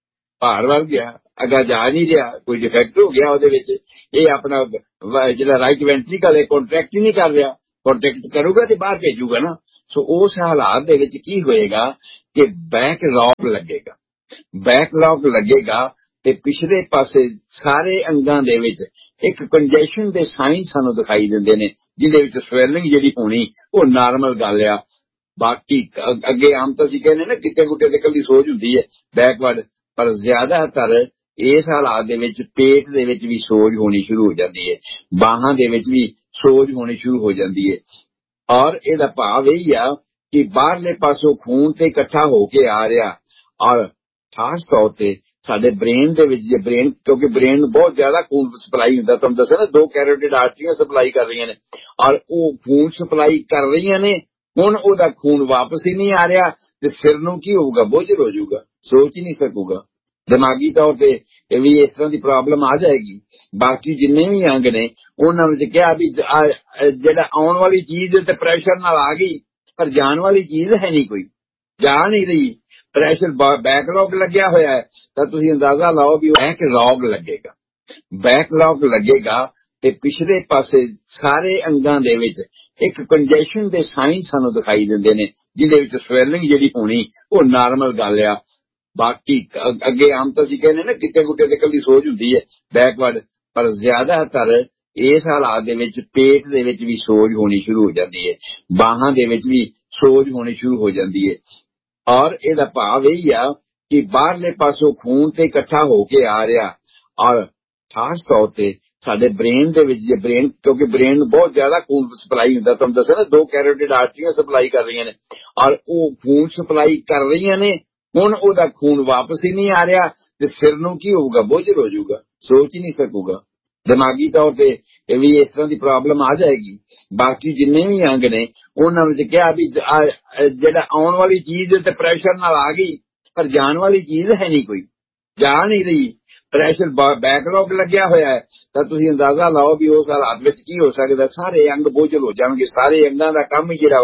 ਭਾਰ ਵੱਧ ਗਿਆ, ਅੱਗਾ ਜਾ ਨਹੀਂ ਰਿਹਾ, ਕੋਈ ਡਿਫੈਕਟ ਹੋ ਗਿਆ ਉਹਦੇ ਵਿੱਚ। ਇਹ ਆਪਣਾ ਜਿਹੜਾ ਰਾਈਟ ਵੈਂਟਰੀਕਲ ਹੈ ਕੰਟਰੈਕਟ ਹੀ ਨਹੀਂ ਕਰ ਰਿਹਾ, ਕੰਟਰੈਕਟ ਕਰੂਗਾ ਤੇ ਬਾਹਰ ਭੇਜੂਗਾ ਨਾ। ਸੋ ਉਸ ਹਾਲਾਤ ਦੇ ਵਿੱਚ ਕੀ ਹੋਏਗਾ ਕਿ ਬੈਕਲੌਗ ਲੱਗੇਗਾ, ਬੈਕਲੌਗ ਲੱਗੇਗਾ ਤੇ ਪਿਛਲੇ ਪਾਸੇ ਸਾਰੇ ਅੰਗਾਂ ਦੇ ਵਿੱਚ ਇੱਕ ਕੰਜੈਸ਼ਨ ਦੇ ਸਾਈਨ ਸਾਨੂੰ ਦਿਖਾਈ ਦਿੰਦੇ ਨੇ, ਜਿਹਦੇ ਵਿੱਚ ਸਵੈਲਿੰਗ ਜਿਹੜੀ ਹੋਣੀ ਉਹ ਨਾਰਮਲ ਗੱਲ ਆ। ਬਾਕੀ ਅੱਗੇ ਆਮ ਤਾਂ ਅਸੀਂ ਕਹਿੰਦੇ ਨਾ ਗਿੱਟੇ ਗੁੱਟੇ ਤੇ ਕੱਲੀ ਸੋਜ ਹੁੰਦੀ ਹੈ ਬੈਕਵਰਡ, ਪਰ ਜ਼ਿਆਦਾਤਰ ਇਸ ਹਾਲਾਤ ਦੇ ਵਿੱਚ ਪੇਟ ਦੇ ਵਿੱਚ ਵੀ ਸੋਜ ਹੋਣੀ ਸ਼ੁਰੂ ਹੋ ਜਾਂਦੀ ਹੈ, ਬਾਹਾਂ ਦੇ ਵਿੱਚ ਵੀ ਸੋਜ ਹੋਣੀ ਸ਼ੁਰੂ ਹੋ ਜਾਂਦੀ ਹੈ। ਔਰ ਇਹਦਾ ਭਾਵ ਇਹ ਆ ਕਿ ਬਾਹਰਲੇ ਪਾਸੋਂ ਖੂਨ ਤੇ ਇਕੱਠਾ ਹੋ ਕੇ ਆ ਰਿਹਾ, ਔਰ ਖਾਸ ਤੌਰ ਤੇ ਸਾਡੇ ਬ੍ਰੇਨ ਦੇ ਵਿੱਚ, ਜੇ ਬ੍ਰੇਨ, ਕਿਉਂਕਿ ਬ੍ਰੇਨ ਨੂੰ ਬਹੁਤ ਜ਼ਿਆਦਾ ਖੂਨ ਸਪਲਾਈ ਹੁੰਦਾ, ਤੁਹਾਨੂੰ ਦੱਸਿਆ ਨਾ 2 ਕੈਰੋਟਿਡ ਆਰਟਰੀਆਂ ਸਪਲਾਈ ਕਰ ਰਹੀਆਂ ਨੇ, ਔਰ ਉਹ ਖੂਨ ਸਪਲਾਈ ਕਰ ਰਹੀਆਂ ਨੇ। ਹੁਣ ਉਹਦਾ ਖੂਨ ਵਾਪਸ ਹੀ ਨਹੀਂ ਆ ਰਿਹਾ ਤੇ ਸਿਰ ਨੂੰ ਕੀ ਹੋਊਗਾ, ਬੋਝਲ ਹੋ ਜਾਊਗਾ, ਸੋਚ ਹੀ ਨਹੀਂ ਸਕੂਗਾ, ਦਿਮਾਗੀ ਤੌਰ ਤੇ ਇਹ ਵੀ ਇਸ ਤਰ੍ਹਾਂ ਦੀ ਪ੍ਰੋਬਲਮ ਆ ਜਾਏਗੀ। ਬਾਕੀ ਜਿੰਨੇ ਵੀ ਅੰਗ ਨੇ ਉਹਨਾਂ ਵਿੱਚ ਕਿਹਾ ਵੀ ਜਿਹੜਾ ਆਉਣ ਵਾਲੀ ਚੀਜ਼ ਤੇ ਪ੍ਰੈਸ਼ਰ ਨਾਲ ਆ ਗਈ, ਪਰ ਜਾਣ ਵਾਲੀ ਚੀਜ਼ ਹੈ ਨਹੀਂ, ਕੋਈ ਜਾ ਨਹੀਂ ਰਹੀ, ਪ੍ਰੈਸ਼ਰ ਬੈਕਲੌਗ ਲੱਗਿਆ ਹੋਇਆ ਹੈ। ਤਾਂ ਤੁਸੀਂ ਅੰਦਾਜ਼ਾ ਲਾਓ ਵੀ ਬੈਕਲੌਗ ਲੱਗੇਗਾ, ਬੈਕਲੌਗ ਲੱਗੇਗਾ ਤੇ ਪਿਛਲੇ ਪਾਸੇ ਸਾਰੇ ਅੰਗਾਂ ਦੇ ਵਿੱਚ ਇੱਕ ਕੰਜੈਸ਼ਨ ਦੇ ਸਾਈਨ ਸਾਨੂੰ ਦਿਖਾਈ ਦਿੰਦੇ ਨੇ, ਜਿਹਦੇ ਵਿੱਚ ਸਵੈਲਿੰਗ ਜਿਹੜੀ ਹੋਣੀ ਉਹ ਨਾਰਮਲ ਗੱਲ ਆ। ਬਾਕੀ ਅੱਗੇ ਆਮ ਤਾਂ ਅਸੀਂ ਕਹਿੰਦੇ ਨਾ ਗਿੱਟੇ ਗੁੱਟੇ ਤੇ ਕੱਲੀ ਸੋਜ ਹੁੰਦੀ ਹੈ ਬੈਕਵਰਡ, ਪਰ ਜ਼ਿਆਦਾਤਰ ਇਸ ਹਾਲਾਤ ਦੇ ਵਿੱਚ ਪੇਟ ਦੇ ਵਿੱਚ ਵੀ ਸੋਜ ਹੋਣੀ ਸ਼ੁਰੂ ਹੋ ਜਾਂਦੀ ਹੈ, ਬਾਹਾਂ ਦੇ ਵਿੱਚ ਵੀ ਸੋਜ ਹੋਣੀ ਸ਼ੁਰੂ ਹੋ ਜਾਂਦੀ ਹੈ। ਔਰ ਇਹਦਾ ਭਾਵ ਇਹ ਆ ਕਿ ਬਾਹਰਲੇ ਪਾਸੋਂ ਖੂਨ ਤੇ ਇਕੱਠਾ ਹੋ ਕੇ ਆ ਰਿਹਾ, ਔਰ ਖਾਸ ਤੌਰ ਤੇ ਸਾਡੇ ਬ੍ਰੇਨ ਦੇ ਵਿੱਚ, ਜੇ ਬ੍ਰੇਨ, ਕਿਉਂਕਿ ਬ੍ਰੇਨ ਨੂੰ ਬਹੁਤ ਜ਼ਿਆਦਾ ਖੂਨ ਸਪਲਾਈ ਹੁੰਦਾ, ਤੁਹਾਨੂੰ ਦੱਸਿਆ ਨਾ 2 ਕੈਰੋਟਿਡ ਆਰਟਰੀਆਂ ਸਪਲਾਈ ਕਰ ਰਹੀਆਂ ਨੇ, ਔਰ ਉਹ ਖੂਨ ਸਪਲਾਈ ਕਰ ਰਹੀਆਂ ਨੇ। ਹੁਣ ਉਹਦਾ ਖੂਨ ਵਾਪਸ ਹੀ ਨਹੀਂ ਆ ਰਿਹਾ ਤੇ ਸਿਰ ਨੂੰ ਕੀ ਹੋਊਗਾ, ਬੋਝਲ ਹੋ ਜਾਊਗਾ, ਸੋਚ ਹੀ ਨਹੀਂ ਸਕੂਗਾ, ਦਿਮਾਗੀ ਤੌਰ ਤੇ ਇਹ ਵੀ ਇਸ ਤਰ੍ਹਾਂ ਦੀ ਪ੍ਰੋਬਲਮ ਆ ਜਾਏਗੀ। ਬਾਕੀ ਜਿੰਨੇ ਵੀ ਅੰਗ ਨੇ ਉਹਨਾਂ ਵਿੱਚ ਕਿਹਾ ਵੀ ਜਿਹੜਾ ਆਉਣ ਵਾਲੀ ਚੀਜ਼ ਤੇ ਪ੍ਰੈਸ਼ਰ ਨਾਲ ਆ ਗਈ, ਪਰ ਜਾਣ ਵਾਲੀ ਚੀਜ਼ ਹੈ ਨਹੀਂ, ਕੋਈ ਜਾ ਨਹੀਂ ਰਹੀ, ਪ੍ਰੈਸ਼ਰ ਬੈਕਲੌਗ ਲੱਗਿਆ ਹੋਇਆ ਹੈ। ਤਾਂ ਤੁਸੀਂ ਅੰਦਾਜ਼ਾ ਲਾਓ ਵੀ ਉਸ ਹਾਲਾਤ ਵਿੱਚ ਕੀ ਹੋ ਸਕਦਾ, ਸਾਰੇ ਅੰਗ ਬੋਝਲ ਹੋ ਜਾਣਗੇ, ਸਾਰੇ ਅੰਗਾਂ ਦਾ ਕੰਮ ਹੀ ਜਿਹੜਾ